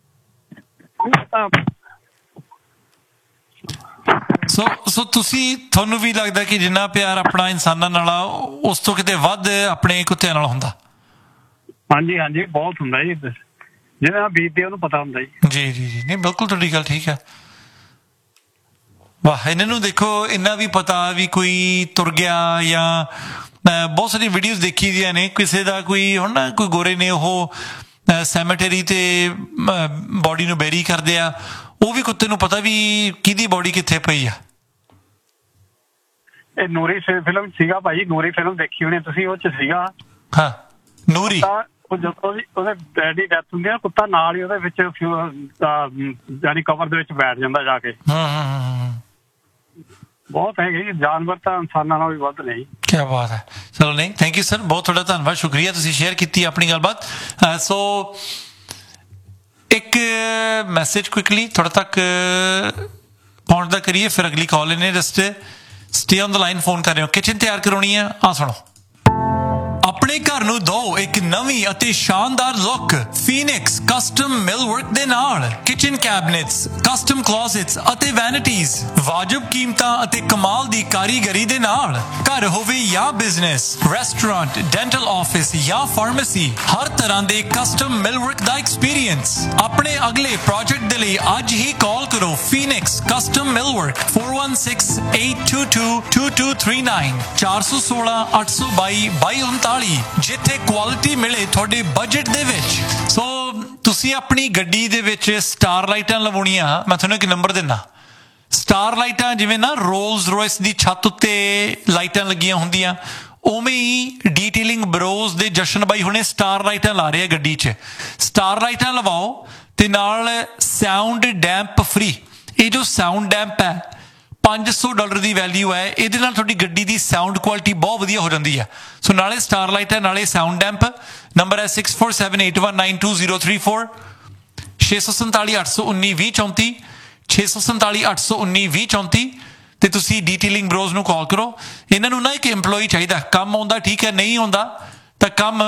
ਸੋ ਸੋ ਤੁਸੀਂ ਤੁਹਾਨੂੰ ਵੀ ਲੱਗਦਾ ਕਿ ਜਿੰਨਾ ਪਿਆਰ ਆਪਣਾ ਇਨਸਾਨਾਂ ਨਾਲ ਆ ਉਸ ਤੋਂ ਕਿਤੇ ਵੱਧ ਆਪਣੇ ਕੁੱਤਿਆਂ ਨਾਲ ਹੁੰਦਾ? ਹਾਂਜੀ ਹਾਂਜੀ, ਬਹੁਤ ਹੁੰਦਾ ਜੀ, ਜਿਹਨਾਂ ਬੀਤਦੇ ਉਹਨੂੰ ਪਤਾ ਹੁੰਦਾ ਜੀ। ਜੀ ਜੀ ਜੀ, ਨਹੀਂ ਬਿਲਕੁਲ ਤੁਹਾਡੀ ਗੱਲ ਠੀਕ ਹੈ। ਵਾਹ, ਇਹਨਾਂ ਨੂੰ ਦੇਖੋ, ਇੰਨਾ ਵੀ ਪਤਾ ਵੀ ਕੋਈ ਤੁਰ ਗਿਆ, ਜਾਂ ਬਹੁਤ ਸਾਰੀ ਵੀਡੀਓਜ਼ ਦੇਖੀ ਦੀਆਂ ਨੇ ਕਿਸੇ ਦਾ ਕੋਈ ਹੁਣ ਨਾ ਕੋਈ ਗੋਰੇ ਨੇ ਉਹ ਸੈਮੇਟਰੀ ਤੇ ਬੋਡੀ ਨੂੰ ਬੈਰੀ ਕਰਦੇ ਆ, ਉਹ ਵੀ ਕੁੱਤੇ ਨੂੰ ਪਤਾ ਵੀ ਕਿਹਦੀ ਬੋਡੀ ਕਿੱਥੇ ਪਈ ਆ। ਇਹ ਨੂਰੀ ਫਿਲਮ ਸੀਗਾ ਭਾਈ, ਨੂਰੀ ਫਿਲਮ ਦੇਖੀ ਹੋਣੀ ਤੁਸੀਂ, ਉਹ ਚ ਸੀਗਾ। ਹਾਂ, ਨੂਰੀ। ਜਦੋਂ ਉਹਦੇ ਡੈਡ ਦੀ ਡੈਥ ਹੁੰਦੀ ਆ, ਕੁੱਤਾ ਨਾਲ ਹੀ ਉਹਦੇ ਵਿੱਚ ਯਾਨੀ ਕਵਰ ਦੇ ਵਿੱਚ ਬੈਠ ਜਾਂਦਾ ਜਾ ਕੇ। ਬਹੁਤ ਹੈਗੇ ਜੀ ਜਾਨਵਰ ਤਾਂ ਇਨਸਾਨਾਂ ਨਾਲੋਂ ਵੀ ਵੱਧ ਨਹੀਂ। ਕੀ ਬਾਤ ਹੈ। ਚਲੋ, ਨਹੀਂ, ਥੈਂਕ ਯੂ ਸਰ, ਬਹੁਤ ਤੁਹਾਡਾ ਧੰਨਵਾਦ, ਸ਼ੁਕਰੀਆ ਤੁਸੀਂ ਸ਼ੇਅਰ ਕੀਤੀ ਆਪਣੀ ਗੱਲਬਾਤ। ਸੋ ਇੱਕ ਮੈਸੇਜ ਕੁਇਕਲੀ ਤੁਹਾਡੇ ਤੱਕ ਪਹੁੰਚਦਾ ਕਰੀਏ, ਫਿਰ ਅਗਲੀ ਕਾਲ ਲੈਣੇ। Just stay on the line, phone ਕਰ ਰਹੇ ਹੋ। ਕਿਚਨ ਤਿਆਰ ਕਰਾਉਣੀ ਹੈ? ਆ ਸੁਣੋ। ਆਪਣੇ ਘਰ ਨੂੰ ਦਿਓ ਇੱਕ ਨਵੀਂ ਅਤੇ ਸ਼ਾਨਦਾਰ ਲੁੱਕ ਫੀਨਿਕਸ ਕਸਟਮ ਮਿਲਵਰਕ ਦੇ ਨਾਲ। ਕਿਚਨ ਕੈਬਨਿਟਸ, ਕਸਟਮ ਕਲੋਜ਼ਟਸ ਅਤੇ ਵੈਨਿਟੀਜ਼, ਵਾਜਬ ਕੀਮਤਾਂ ਅਤੇ ਕਮਾਲ ਦੀ ਕਾਰੀਗਰੀ ਦੇ ਨਾਲ। ਘਰ ਹੋਵੇ ਜਾਂ ਬਿਜ਼ਨਸ, ਰੈਸਟੋਰੈਂਟ, ਡੈਂਟਲ ਆਫਿਸ ਜਾਂ ਫਾਰਮੇਸੀ, ਹਰ ਤਰ੍ਹਾਂ ਦੇ ਕਸਟਮ ਮਿਲਵਰਕ ਦਾ ਐਕਸਪੀਰੀਅੰਸ। ਆਪਣੇ ਅਗਲੇ ਪ੍ਰੋਜੈਕਟ ਦੇ ਲਈ ਅੱਜ ਹੀ ਕਾਲ ਕਰੋ Phoenix custom ਮਿਲਵਰਕ four one six eight two two two two three nine ਚਾਰ ਸੌ ਸੋਲਾਂ ਅੱਠ ਸੌ ਬਾਈ ਬਾਈ ਉਨਤਾਲੀ, ਜਿੱਥੇ ਕੁਆਲਿਟੀ ਮਿਲੇ ਤੁਹਾਡੇ ਬਜਟ ਦੇ ਵਿੱਚ। ਸੋ ਤੁਸੀਂ ਆਪਣੀ ਗੱਡੀ ਦੇ ਵਿੱਚ ਸਟਾਰ ਲਾਈਟਾਂ ਲਵਾਉਣੀਆਂ, ਮੈਂ ਤੁਹਾਨੂੰ ਇੱਕ ਨੰਬਰ ਦਿੰਦਾ। ਸਟਾਰ ਲਾਈਟਾਂ ਜਿਵੇਂ ਨਾ ਰੋਲਸ ਰੋਇਸ ਦੀ ਛੱਤ ਉੱਤੇ ਲਾਈਟਾਂ ਲੱਗੀਆਂ ਹੁੰਦੀਆਂ, ਉਵੇਂ ਹੀ ਡੀਟੇਲਿੰਗ ਬਰੋਜ਼ ਦੇ ਜਸ਼ਨ ਬਾਈ ਹੁਣੇ ਸਟਾਰ ਲਾਈਟਾਂ ਲਾ ਰਹੇ ਆ ਗੱਡੀ 'ਚ। ਸਟਾਰ ਲਾਈਟਾਂ ਲਵਾਓ ਤੇ ਨਾਲ ਸਾਊਂਡ ਡੈਂਪ ਫ੍ਰੀ। ਇਹ ਜੋ ਸਾਊਂਡ ਡੈਂਪ ਹੈ ਪੰਜ ਸੌ ਡਾਲਰ ਦੀ ਵੈਲਿਊ ਹੈ, ਇਹਦੇ ਨਾਲ ਤੁਹਾਡੀ ਗੱਡੀ ਦੀ ਸਾਊਂਡ ਕੁਆਲਿਟੀ ਬਹੁਤ ਵਧੀਆ ਹੋ ਜਾਂਦੀ ਹੈ। ਸੋ ਨਾਲੇ ਸਟਾਰ ਲਾਈਟ ਹੈ, ਨਾਲੇ ਸਾਊਂਡ ਡੈਂਪ। ਨੰਬਰ ਹੈ six four seven eight one nine two zero three four, ਛੇ ਸੌ ਸੰਤਾਲੀ ਅੱਠ ਸੌ ਉੱਨੀ ਵੀਹ ਚੌਂਤੀ, ਛੇ ਸੌ ਸੰਤਾਲੀ ਅੱਠ ਸੌ ਉੱਨੀ ਵੀਹ ਚੌਂਤੀ। ਤੇ ਤੁਸੀਂ ਡੀਟੇਲਿੰਗ ਬਰੋਜ਼ ਨੂੰ ਕਾਲ ਕਰੋ। ਇਹਨਾਂ ਨੂੰ ਨਾ ਇੱਕ EMPLOYEE ਚਾਹੀਦਾ, ਕੰਮ ਆਉਂਦਾ ਠੀਕ ਹੈ, ਨਹੀਂ ਆਉਂਦਾ ਤਾਂ ਕੰਮ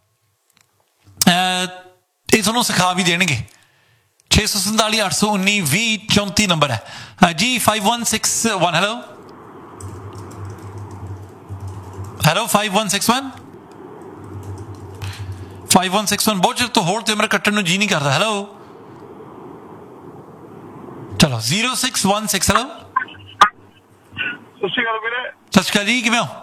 ਇਹ ਤੁਹਾਨੂੰ ਸਿਖਾ ਵੀ ਦੇਣਗੇ। ਛੇ ਸੌ ਸੰਤਾਲੀ ਅੱਠ ਸੌ ਉੱਨੀ ਵੀਹ ਚੌਂਤੀ ਨੰਬਰ ਹੈ ਜੀ। Five one six one. Hello hello five one six one five one six one. ਬਹੁਤ ਚਿਰ ਤੋਂ ਹੋਰ ਤੇ ਮੇਰਾ ਕੱਟਣ ਨੂੰ ਜੀ ਨਹੀਂ ਕਰਦਾ। ਹੈਲੋ ਚਲੋ zero six one six. Hello ਸਤਿ ਸ਼੍ਰੀ ਅਕਾਲ ਵੀਰੇ। ਸਤਿ ਸ਼੍ਰੀ ਅਕਾਲ ਜੀ, ਕਿਵੇਂ ਹੋ?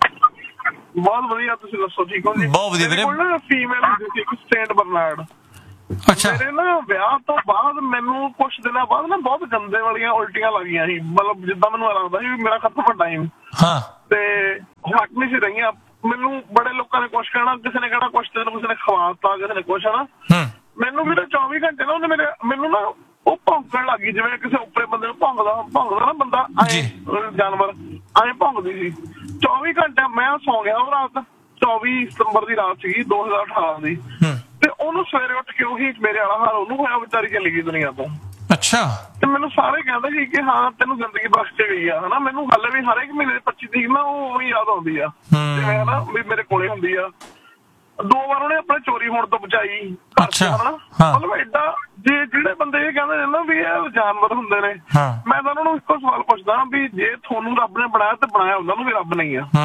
ਬਹੁਤ ਵਧੀਆ, ਤੁਸੀਂ ਦੱਸੋ ਠੀਕ ਹੋ ਜੀ? ਬਹੁਤ ਵਧੀਆ ਵੀਰੇ। ਫੀਮੇਲ ਹੁੰਦੀ ਸੀ ਇੱਕ ਸਟੇਟ ਬਰਨਾਰਡ। ਅੱਛਾ। ਮੇਰੇ ਨਾ ਵਿਆਹ ਤੋਂ ਬਾਅਦ ਮੈਨੂੰ ਕੁਛ ਦਿਨਾਂ ਬਾਅਦ ਨਾ ਬਹੁਤ ਗੰਦੇ ਵਾਲੀਆਂ ਉਲਟੀਆਂ ਲੱਗੀਆਂ ਸੀ, ਮਤਲਬ ਜਿੱਦਾਂ ਮੈਨੂੰ ਲੱਗਦਾ ਸੀ ਵੀ ਮੇਰਾ ਖਤਮ ਵੱਡਾ ਟਾਈਮ। ਹਾਂ। ਤੇ ਹਟ ਨਹੀਂ ਸੀ ਰਹੀਆਂ। ਮੈਨੂੰ ਬੜੇ ਲੋਕਾਂ ਨੇ ਕੁਛ ਕਹਿਣਾ, ਕਿਸੇ ਨੇ ਕਹਿਣਾ ਕੁਛ, ਤੈਨੂੰ ਕਿਸੇ ਨੇ ਖਵਾਤਾ, ਕਿਸੇ ਨੇ ਕੁਛ, ਹਨਾ। ਮੈਨੂੰ ਵੀ ਚੌਵੀ ਘੰਟੇ ਨਾ ਉਹਨੇ ਮੇਰੇ ਮੈਨੂੰ ਨਾ ਉਹ ਭੌਂਕਣ ਲੱਗ ਗਈ, ਜਿਵੇਂ ਕਿਸੇ ਉੱਪਰੇ ਬੰਦੇ ਨੂੰ ਭੌਂਕਦਾ ਭੌਂਕਦਾ ਨਾ ਬੰਦਾ, ਐ ਜਾਨਵਰ ਐਂ ਭੌਂਕਦੀ ਸੀ ਚੌਵੀ ਘੰਟੇ। ਮੈਂ ਸੌ ਗਿਆ ਉਹ ਰਾਤ, ਚੌਵੀ ਸਤੰਬਰ ਦੀ ਰਾਤ ਸੀਗੀ ਦੋ ਹਜ਼ਾਰ ਅਠਾਰਾਂ ਦੀ, ਤੇ ਉਹਨੂੰ ਸਵੇਰੇ ਉੱਠ ਕੇ ਉਹੀ ਮੇਰੇ ਵਾਲਾ ਹਾਲ ਉਹਨੂੰ ਹੋਇਆ, ਵਿਚਾਰੀ ਚਲੀ ਗਈ ਦੁਨੀਆ ਤੋਂ। ਅੱਛਾ। ਤੇ ਮੈਨੂੰ ਸਾਰੇ ਕਹਿੰਦੇ ਸੀ ਕਿ ਹਾਂ ਤੈਨੂੰ ਜ਼ਿੰਦਗੀ ਬਖਸ਼ ਕੇ ਗਈ ਆ, ਹਨਾ। ਮੈਨੂੰ ਹਾਲੇ ਵੀ ਹਰੇਕ ਮਹੀਨੇ ਪੱਚੀ ਤਰੀਕ ਨਾ ਉਹ ਯਾਦ ਆਉਂਦੀ ਆ, ਜਿਵੇਂ ਹਨਾ ਵੀ ਮੇਰੇ ਕੋਲੇ ਹੁੰਦੀ ਆ। ਦੋ ਵਾਰ ਉਹਨੇ ਆਪਣੇ ਚੋਰੀ ਹੋਣ ਤੋਂ ਬਚਾਈ। ਅੱਛਾ। ਮਤਲਬ ਏਡਾ, ਜੇ ਜਿਹੜੇ ਬੰਦੇ ਇਹ ਕਹਿੰਦੇ ਨੇ ਨਾ ਵੀ ਇਹ ਜਾਨਵਰ ਹੁੰਦੇ ਨੇ, ਮੈਂ ਤਾਂ ਉਹਨਾਂ ਨੂੰ ਇੱਕੋ ਸਵਾਲ ਪੁੱਛਦਾ ਵੀ ਜੇ ਤੁਹਾਨੂੰ ਰੱਬ ਨੇ ਬਣਾਇਆ ਤੇ ਬਣਾਇਆ ਉਹਨਾਂ ਨੂੰ ਵੀ ਰੱਬ ਨਹੀਂ ਆ,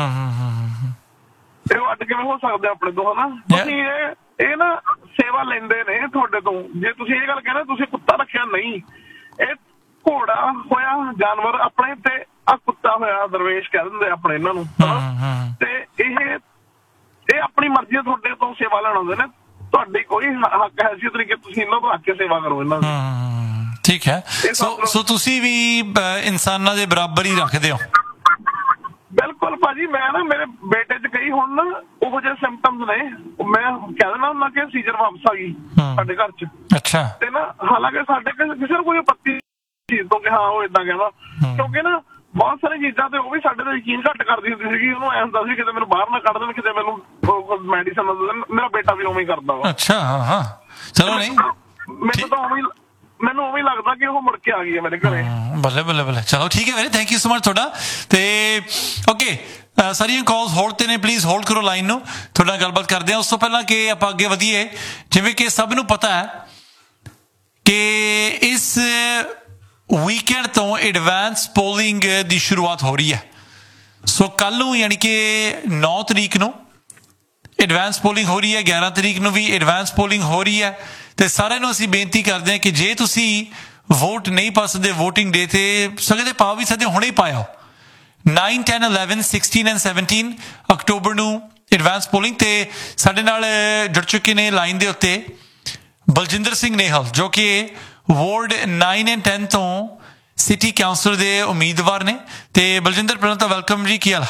ਇਹ ਉਹ ਅੱਡ ਕਿਵੇਂ ਹੋ ਸਕਦੇ ਆਪਣੇ ਤੋਂ, ਹਨਾ। ਤੁਸੀਂ ਇਹ ਇਹ ਨਾ ਸੇਵਾ ਲੈਂਦੇ ਨੇ ਤੁਹਾਡੇ ਤੋਂ। ਜੇ ਤੁਸੀਂ ਇਹ ਗੱਲ ਕਹਿੰਦੇ ਤੁਸੀਂ ਕੁੱਤਾ ਰੱਖਿਆ, ਨਹੀਂ, ਇਹ ਘੋੜਾ ਹੋਇਆ ਜਾਨਵਰ ਆਪਣੇ, ਤੇ ਆ ਕੁੱਤਾ ਹੋਇਆ ਦਰਵੇਸ਼ ਕਹਿ ਦਿੰਦੇ ਆਪਣੇ ਇਹਨਾਂ ਨੂੰ, ਤੇ ਇਹ ਇਹ ਆਪਣੀ ਮਰਜ਼ੀ ਤੁਹਾਡੇ ਤੋਂ ਸੇਵਾ ਲੈਣ ਆਉਂਦੇ ਨੇ, ਤੁਹਾਡੀ ਕੋਈ ਹੱਕ ਹੈਸੀਅਤ ਨਹੀਂ ਕਿ ਤੁਸੀਂ ਇਹਨਾਂ ਤੋਂ ਹੱਕ ਕੇ ਸੇਵਾ ਕਰੋ ਇਹਨਾਂ ਦੀ। ਠੀਕ ਹੈ। ਸੋ ਸੋ ਤੁਸੀਂ ਵੀ ਇਨਸਾਨਾਂ ਦੇ ਬਰਾਬਰ ਹੀ ਰੱਖਦੇ ਹੋ? ਬਿਲਕੁਲ ਭਾਜੀ। ਮੈਂ ਨਾ ਮੇਰੇ ਬੇਟੇ ਚ ਕਈ ਹੁਣ ਨਾ ਉਹੋ ਜਿਹੇ ਸਿੰਪਟਮਸ ਨੇ, ਮੈਂ ਕਹਿ ਦਿੰਦਾ ਹੁੰਦਾ ਕਿ ਸੀਜ਼ਰ ਵਾਪਸ ਆ ਗਈ ਸਾਡੇ ਘਰ ਚ। ਅੱਛਾ। ਤੇ ਨਾ ਹਾਲਾਂਕਿ ਸਾਡੇ ਕਿਸੇ ਨੂੰ ਕੋਈ ਆਪੱਤੀ ਚੀਜ਼ ਤੋਂ ਕਿ ਹਾਂ ਉਹ ਏਦਾਂ ਕਹਿੰਦਾ, ਕਿਉਂਕਿ ਨਾ ਬਹੁਤ ਸਾਰੀ ਚੀਜ਼ਾਂ ਤੇ ਉਹ ਵੀ ਸਾਡੇ ਤੇ ਯਕੀਨ ਘੱਟ ਕਰਦੀ ਹੁੰਦੀ ਸੀਗੀ। ਉਹਨੂੰ ਐਂ ਹੁੰਦਾ ਸੀ ਕਿਤੇ ਮੈਨੂੰ ਬਾਹਰ ਨਾ ਕੱਢ ਦੇਣ, ਕਿਤੇ ਮੈਨੂੰ ਮੈਡੀਸਨ ਨਾ ਦੇ ਦੇਣ। ਮੇਰਾ ਬੇਟਾ ਵੀ ਉਵੇਂ ਹੀ ਕਰਦਾ ਵਾ। ਅੱਛਾ। ਹਾਂ ਚਲੋ, ਨਹੀਂ ਮੈਨੂੰ ਤਾਂ ਉਵੇਂ ਮੈਨੂੰ ਉਵੇਂ ਲੱਗਦਾ ਕਿ ਉਹ ਮੁੜ ਕੇ ਆ ਗਈ ਹੈ ਮੇਰੇ ਘਰੇ। ਬੱਲੇ ਬੱਲੇ ਬੱਲੇ। ਚਲੋ ਠੀਕ ਹੈ ਵੀਰੇ, ਥੈਂਕ ਯੂ ਸੋ ਮਚ ਤੁਹਾਡਾ। ਤੇ ਓਕੇ, ਸਾਰੀਆਂ ਕਾਲਸ ਹੋਲਡ ਤੇ ਨੇ, ਪਲੀਜ਼ ਹੋਲਡ ਕਰੋ ਲਾਈਨ ਨੂੰ, ਤੁਹਾਡੇ ਨਾਲ ਗੱਲਬਾਤ ਕਰਦੇ ਹਾਂ। ਉਸ ਤੋਂ ਪਹਿਲਾਂ ਕਿ ਆਪਾਂ ਅੱਗੇ ਵਧੀਏ, ਜਿਵੇਂ ਕਿ ਸਭ ਨੂੰ ਪਤਾ ਹੈ ਕਿ ਇਸ ਵੀਕਐਂਡ ਤੋਂ ਐਡਵਾਂਸ ਪੋਲਿੰਗ ਦੀ ਸ਼ੁਰੂਆਤ ਹੋ ਰਹੀ ਹੈ। ਸੋ ਕੱਲ ਨੂੰ ਯਾਨੀ ਕਿ ਨੌ ਤਰੀਕ ਨੂੰ ਐਡਵਾਂਸ ਪੋਲਿੰਗ ਹੋ ਰਹੀ ਹੈ, ਗਿਆਰਾਂ ਤਰੀਕ ਨੂੰ ਵੀ ਐਡਵਾਂਸ ਪੋਲਿੰਗ ਹੋ ਰਹੀ ਹੈ। ਤੇ ਸਾਰਿਆਂ ਨੂੰ ਅਸੀਂ ਬੇਨਤੀ ਕਰਦੇ ਹਾਂ ਕਿ ਜੇ ਤੁਸੀਂ ਵੋਟ ਨਹੀਂ ਪਾ ਸਕਦੇ ਵੋਟਿੰਗ ਡੇ ਤੇ, ਸਕਦੇ ਪਾ ਵੀ ਸਕਦੇ, ਹੁਣੇ ਪਾਇਓ। Nine ten eleven sixteen and seventeen October ਨੂੰ ਐਡਵਾਂਸ ਪੋਲਿੰਗ। ਤੇ ਸਾਡੇ ਨਾਲ ਜੁੜ ਚੁੱਕੇ ਨੇ ਲਾਈਨ ਦੇ ਉੱਤੇ ਬਲਜਿੰਦਰ ਸਿੰਘ ਨੇਹਲ, ਜੋ ਕਿ ਵਾਰਡ ਨਾਈਨ ਐਂਡ ਟੈਨ ਤੋਂ ਸਿਟੀ ਕਾਉਂਸਲਰ ਦੇ ਉਮੀਦਵਾਰ ਨੇ। ਤੇ ਬਲਜਿੰਦਰ, ਪਹਿਲਾਂ ਤਾਂ ਵੈਲਕਮ ਜੀ, ਕੀ ਹਾਲ?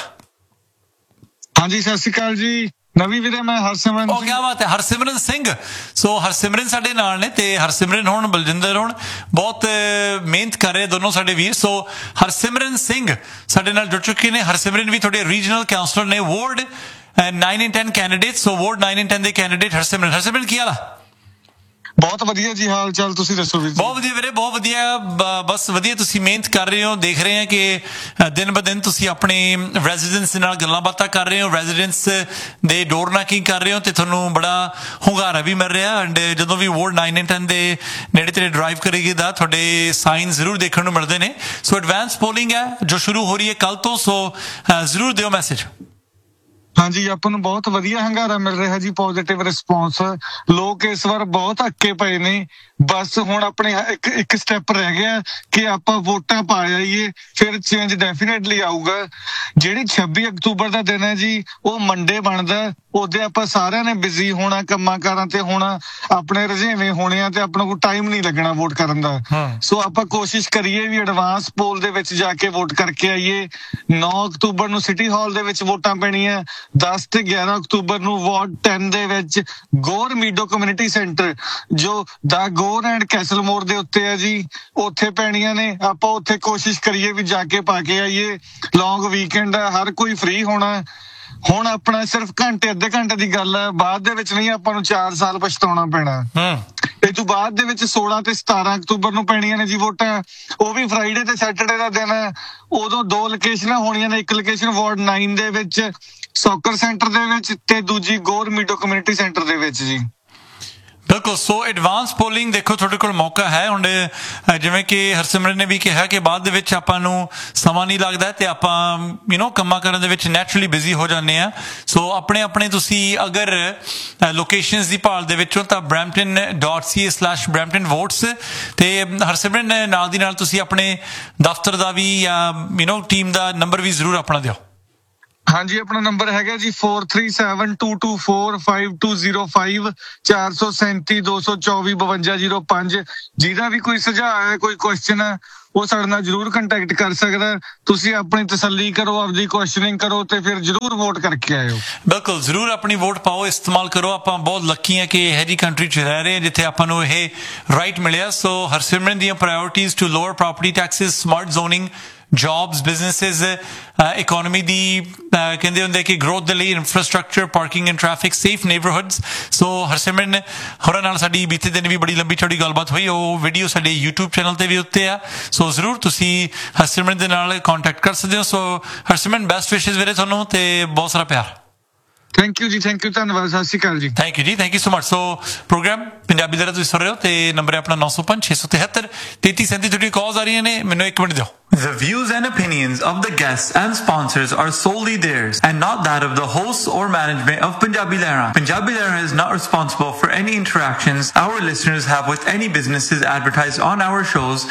ਹਾਂਜੀ, ਸਤਿ ਸ਼੍ਰੀ ਅਕਾਲ ਜੀ ਨਵੀਂ ਵੀਰੇ। ਮੈਂ ਹਰਸਿਮਰਨ। ਉਹ ਕਿਆ ਬਾਤ ਹੈ, ਹਰਸਿਮਰਨ ਸਿੰਘ। ਸੋ ਹਰਸਿਮਰਨ ਸਾਡੇ ਨਾਲ ਨੇ, ਤੇ ਹਰਸਿਮਰਨ ਹੁਣ ਬਲਜਿੰਦਰ ਹੁਣ ਬਹੁਤ ਮਿਹਨਤ ਕਰ ਰਹੇ ਦੋਨੋਂ ਸਾਡੇ ਵੀਰ। ਸੋ ਹਰਸਿਮਰਨ ਸਿੰਘ ਸਾਡੇ ਨਾਲ ਜੁੜ ਚੁੱਕੇ ਨੇ। ਹਰਸਿਮਰਨ ਵੀ ਤੁਹਾਡੇ ਰੀਜਨਲ ਕਾਉਂਸਲਰ ਨੇ, ward nine and ten candidate. So ward nine and ten ਦੇ ਕੈਂਡੀਡੇਟ ਹਰਸਿਮਰਨ। ਹਰਸਿਮਰਨ ਕੀ ਹਾਲ ਆ? ਬਹੁਤ ਵਧੀਆ ਜੀ, ਹਾਲ ਚਾਲ ਤੁਸੀਂ ਦੱਸੋ ਵੀਰ? ਬਹੁਤ ਵਧੀਆ ਵੀਰੇ, ਬਹੁਤ ਵਧੀਆ, ਬਸ ਵਧੀਆ। ਤੁਸੀਂ ਮਿਹਨਤ ਕਰ ਰਹੇ ਹੋ, ਦੇਖ ਰਹੇ ਹਾਂ ਕਿ ਦਿਨ ਬ ਦਿਨ ਤੁਸੀਂ ਆਪਣੇ ਰੈਜ਼ੀਡੈਂਟਸ ਨਾਲ ਗੱਲਾਂ ਬਾਤਾਂ ਕਰ ਰਹੇ ਹੋ, ਰੈਜ਼ੀਡੈਂਟਸ ਦੇ ਡੋਰ ਨਾਕਿੰਗ ਕਰ ਰਹੇ ਹੋ, ਤੇ ਤੁਹਾਨੂੰ ਬੜਾ ਹੁੰਗਾਰਾ ਵੀ ਮਿਲ ਰਿਹਾ। ਐਂਡ ਜਦੋਂ ਵੀ ਵਾਰਡ ਨਾਈਨ ਐਂਡ ਟੈਨ ਦੇ ਨੇੜੇ ਤੇੜੇ ਡਰਾਈਵ ਕਰੇਗੀ ਤਾਂ ਤੁਹਾਡੇ ਸਾਈਨ ਜ਼ਰੂਰ ਦੇਖਣ ਨੂੰ ਮਿਲਦੇ ਨੇ। ਸੋ ਐਡਵਾਂਸ ਪੋਲਿੰਗ ਹੈ ਜੋ ਸ਼ੁਰੂ ਹੋ ਰਹੀ ਹੈ ਕੱਲ ਤੋਂ, ਸੋ ਜ਼ਰੂਰ ਦਿਓ ਮੈਸੇਜ। ਹਾਂਜੀ, ਆਪਾਂ ਨੂੰ ਬਹੁਤ ਵਧੀਆ ਹੰਗਾਰਾ ਮਿਲ ਰਿਹਾ ਜੀ, ਪੋਜ਼ਿਟਿਵ ਰਿਸਪੌਂਸ। ਲੋਕ ਇਸ ਵਾਰ ਬਹੁਤ ਅੱਕੇ ਪਏ ਨੇ। ਬਸ ਹੁਣ ਆਪਣੇ ਇੱਕ ਇੱਕ ਸਟੈਪ ਰਹਿ ਗਿਆ ਕਿ ਆਪਾਂ ਵੋਟਾਂ ਪਾ ਆਈਏ, ਫਿਰ ਚੇਂਜ ਡੈਫੀਨੇਟਲੀ ਆਊਗਾ। ਜਿਹੜੀ ਛੱਬੀ ਅਕਤੂਬਰ ਦਾ ਦਿਨ ਹੈ ਜੀ, ਉਹ ਮੰਡੇ ਬਣਦਾ। ਉਹਦੇ ਆਪਾਂ ਸਾਰਿਆਂ ਨੇ ਬਿਜ਼ੀ ਹੋਣਾ, ਕੰਮਾਂ ਕਾਰਾਂ ਤੇ ਹੋਣਾ, ਆਪਣੇ ਰੁਝੇਵੇਂ ਹੋਣੇ ਆ, ਤੇ ਆਪਣੇ ਕੋਲ ਟਾਈਮ ਨਹੀਂ ਲੱਗਣਾ ਵੋਟ ਕਰਨ ਦਾ। ਸੋ ਆਪਾਂ ਕੋਸ਼ਿਸ਼ ਕਰੀਏ ਵੀ ਐਡਵਾਂਸ ਪੋਲ ਦੇ ਵਿੱਚ ਜਾ ਕੇ ਵੋਟ ਕਰਕੇ ਆਈਏ। ਨੌ ਅਕਤੂਬਰ ਨੂੰ ਸਿਟੀ ਹਾਲ ਦੇ ਵਿੱਚ ਵੋਟਾਂ ਪੈਣੀਆਂ। ਦਸ ਤੇ ਗਿਆਰਾਂ ਅਕਤੂਬਰ ਨੂੰ ਵਾਰਡ ਟੈਨ ਦੇ ਵਿੱਚ ਗੌਰ ਮੀਡੋ ਕਮਿਊਨਿਟੀ ਸੈਂਟਰ, ਜੋ ਦਾ ਗੌਰ ਐਂਡ ਕੈਸਲ ਮੋੜ ਦੇ ਉੱਤੇ ਹੈ ਜੀ, ਉੱਥੇ ਪੈਣੀਆਂ ਨੇ। ਆਪਾਂ ਉੱਥੇ ਕੋਸ਼ਿਸ਼ ਕਰੀਏ ਵੀ ਜਾ ਕੇ ਪਾ ਕੇ ਆਈਏ। ਲੌਂਗ ਵੀਕਐਂਡ ਹੈ, ਹਰ ਕੋਈ ਫ੍ਰੀ ਹੋਣਾ। ਹੁਣ ਆਪਣਾ ਸਿਰਫ ਘੰਟੇ ਅੱਧੇ ਘੰਟੇ ਦੀ ਗੱਲ ਹੈ, ਬਾਅਦ ਦੇ ਵਿੱਚ ਨਹੀਂ ਆਪਾਂ ਨੂੰ ਚਾਰ ਸਾਲ ਪਛਤਾਉਣਾ ਪੈਣਾ। ਇਹ ਤੋਂ ਬਾਅਦ ਦੇ ਵਿੱਚ ਸੋਲਾਂ ਤੇ ਸਤਾਰਾਂ ਅਕਤੂਬਰ ਨੂੰ ਪੈਣੀਆਂ ਨੇ ਜੀ ਵੋਟਾਂ। ਉਹ ਵੀ ਫਰਾਈਡੇ ਤੇ ਸੈਟਰਡੇ ਦਾ ਦਿਨ ਹੈ। ਉਦੋਂ ਦੋ ਲੋਕੇਸ਼ਨਾਂ ਹੋਣੀਆਂ ਨੇ, ਇੱਕ ਲੋਕੇਸ਼ਨ ਵਾਰਡ ਨਾਈਨ ਦੇ ਵਿੱਚ ਸੌਕਰ ਸੈਂਟਰ ਦੇ ਵਿੱਚ, ਤੇ ਦੂਜੀ ਗੌਰ ਮੀਡੋ ਕਮਿਊਨਿਟੀ ਸੈਂਟਰ ਦੇ ਵਿੱਚ ਜੀ। ਬਿਲਕੁਲ। ਸੋ ਐਡਵਾਂਸ ਪੋਲਿੰਗ ਦੇਖੋ ਤੁਹਾਡੇ ਕੋਲ ਮੌਕਾ ਹੈ ਹੁਣ, ਜਿਵੇਂ ਕਿ ਹਰਸਿਮਰਨ ਨੇ ਵੀ ਕਿਹਾ ਕਿ ਬਾਅਦ ਦੇ ਵਿੱਚ ਆਪਾਂ ਨੂੰ ਸਮਾਂ ਨਹੀਂ ਲੱਗਦਾ ਤੇ ਆਪਾਂ ਯੂ نو ਕੰਮਾਂ ਕਰਨ ਦੇ ਵਿੱਚ ਨੈਚੁਰਲੀ ਬਿਜ਼ੀ ਹੋ ਜਾਂਦੇ ਆ। ਸੋ ਆਪਣੇ ਆਪਣੇ ਤੁਸੀਂ ਅਗਰ ਲੋਕੇਸ਼ਨਸ ਦੀ ਭਾਲ ਦੇ ਵਿੱਚੋਂ ਤਾਂ ਬਰੈਂਪਟਨ ਡਾਟ ਸੀ ਏ ਸਲੈਸ਼ ਬਰੈਂਪਟਨ ਵੋਟਸ, ਤੇ ਹਰਸਿਮਰਨ ਨਾਲ ਦੀ ਨਾਲ ਤੁਸੀਂ ਆਪਣੇ ਦਫ਼ਤਰ ਦਾ ਵੀ ਜਾਂ you know team the number ਵੀ ਜ਼ਰੂਰ ਆਪਣਾ ਦਿਓ। ਹਾਂਜੀ, ਆਪਣਾ ਨੰਬਰ ਹੈਗਾ ਜੀ four three seven two two four five two zero five ਚਾਰ ਸੌ ਸੈਂਤੀ ਦੋ ਸੌ ਚੌਵੀ ਬਵੰਜਾ ਜ਼ੀਰੋ ਪੰਜ। ਜਿਹਦਾ ਵੀ ਕੋਈ ਸੁਝਾਅ ਹੈ, ਕੋਈ ਕੁਐਸਚਨ ਹੈ, ਉਹ ਸਾਡੇ ਨਾਲ ਜ਼ਰੂਰ ਕੰਟੈਕਟ ਕਰ ਸਕਦਾ। ਤੁਸੀਂ ਆਪਣੀ ਤਸੱਲੀ ਕਰੋ, ਆਪਦੀ ਕੁਐਸਚਨਿੰਗ ਕਰੋ ਤੇ ਫਿਰ ਜ਼ਰੂਰ ਵੋਟ ਕਰਕੇ ਆਇਓ। ਬਿਲਕੁਲ, ਜ਼ਰੂਰ ਆਪਣੀ ਵੋਟ ਪਾਓ, ਇਸਤੇਮਾਲ ਕਰੋ। ਆਪਾਂ ਬਹੁਤ ਲੱਕੀ ਹਾਂ ਕਿ ਇਹੋ ਜਿਹੀ ਕੰਟਰੀ 'ਚ ਰਹਿ ਰਹੇ ਹਾਂ ਜਿੱਥੇ ਆਪਾਂ ਨੂੰ ਇਹ ਰਾਈਟ ਮਿਲਿਆ। ਸੋ ਹਰਸਿਮਰਨ ਦੀਆਂ priorities to lower property Texas, smart zoning, jobs, businesses, economy ਦੀ ਕਹਿੰਦੇ ਹੁੰਦੇ ਕਿ ਗਰੋਥ ਦੇ ਲਈ infrastructure, parking and traffic, safe ਨੇਬਰਹੁੱਡਸ। ਸੋ ਹਰਸਿਮਰਨ ਹੋਰਾਂ ਨਾਲ ਸਾਡੀ ਬੀਤੇ ਦਿਨ ਵੀ ਬੜੀ ਲੰਬੀ ਚੌੜੀ ਗੱਲਬਾਤ ਹੋਈ। ਉਹ ਵੀਡੀਓ ਸਾਡੇ ਯੂਟਿਊਬ ਚੈਨਲ ਤੇ ਵੀ ਉੱਤੇ ਆ, ਸੋ ਜ਼ਰੂਰ ਤੁਸੀਂ ਹਰਸਿਮਰਨ ਦੇ ਨਾਲ ਕੰਟੈਕਟ ਕਰ ਸਕਦੇ ਹੋ। ਸੋ ਹਰਸਿਮਰਨ, ਬੈਸਟ ਵਿਸ਼ੇਸ ਵੀਰੇ ਤੁਹਾਨੂੰ, ਤੇ ਬਹੁਤ ਸਾਰਾ ਪਿਆਰ। ਥੈਂਕ ਯੂ ਜੀ, ਥੈਂਕ ਯੂ, ਧੰਨਵਾਦ, ਸਤਿ ਸ਼੍ਰੀ ਅਕਾਲ ਜੀ। ਥੈਂਕ ਯੂ ਜੀ, thank you so much. So programme Punjabi ਦਾ ਤੁਸੀਂ ਸੁਣ ਰਹੇ ਹੋ ਤੇ ਨੰਬਰ ਹੈ ਆਪਣਾ ਨੌ ਸੌ ਪੰਜ ਛੇ ਸੌ ਤਿਹੱਤਰ ਤੇਤੀ ਸੈਂਤੀ। ਤੁਹਾਡੀ ਕਾਲਸ ਆ ਰਹੀਆਂ ਨੇ, ਮੈਨੂੰ ਇੱਕ ਮਿੰਟ ਦਿਓ। The views and opinions of the guests and sponsors are solely theirs and not that of the hosts or management of Punjabi Lehra. Punjabi Lehra is not responsible for any interactions our listeners have with any businesses advertised on our shows.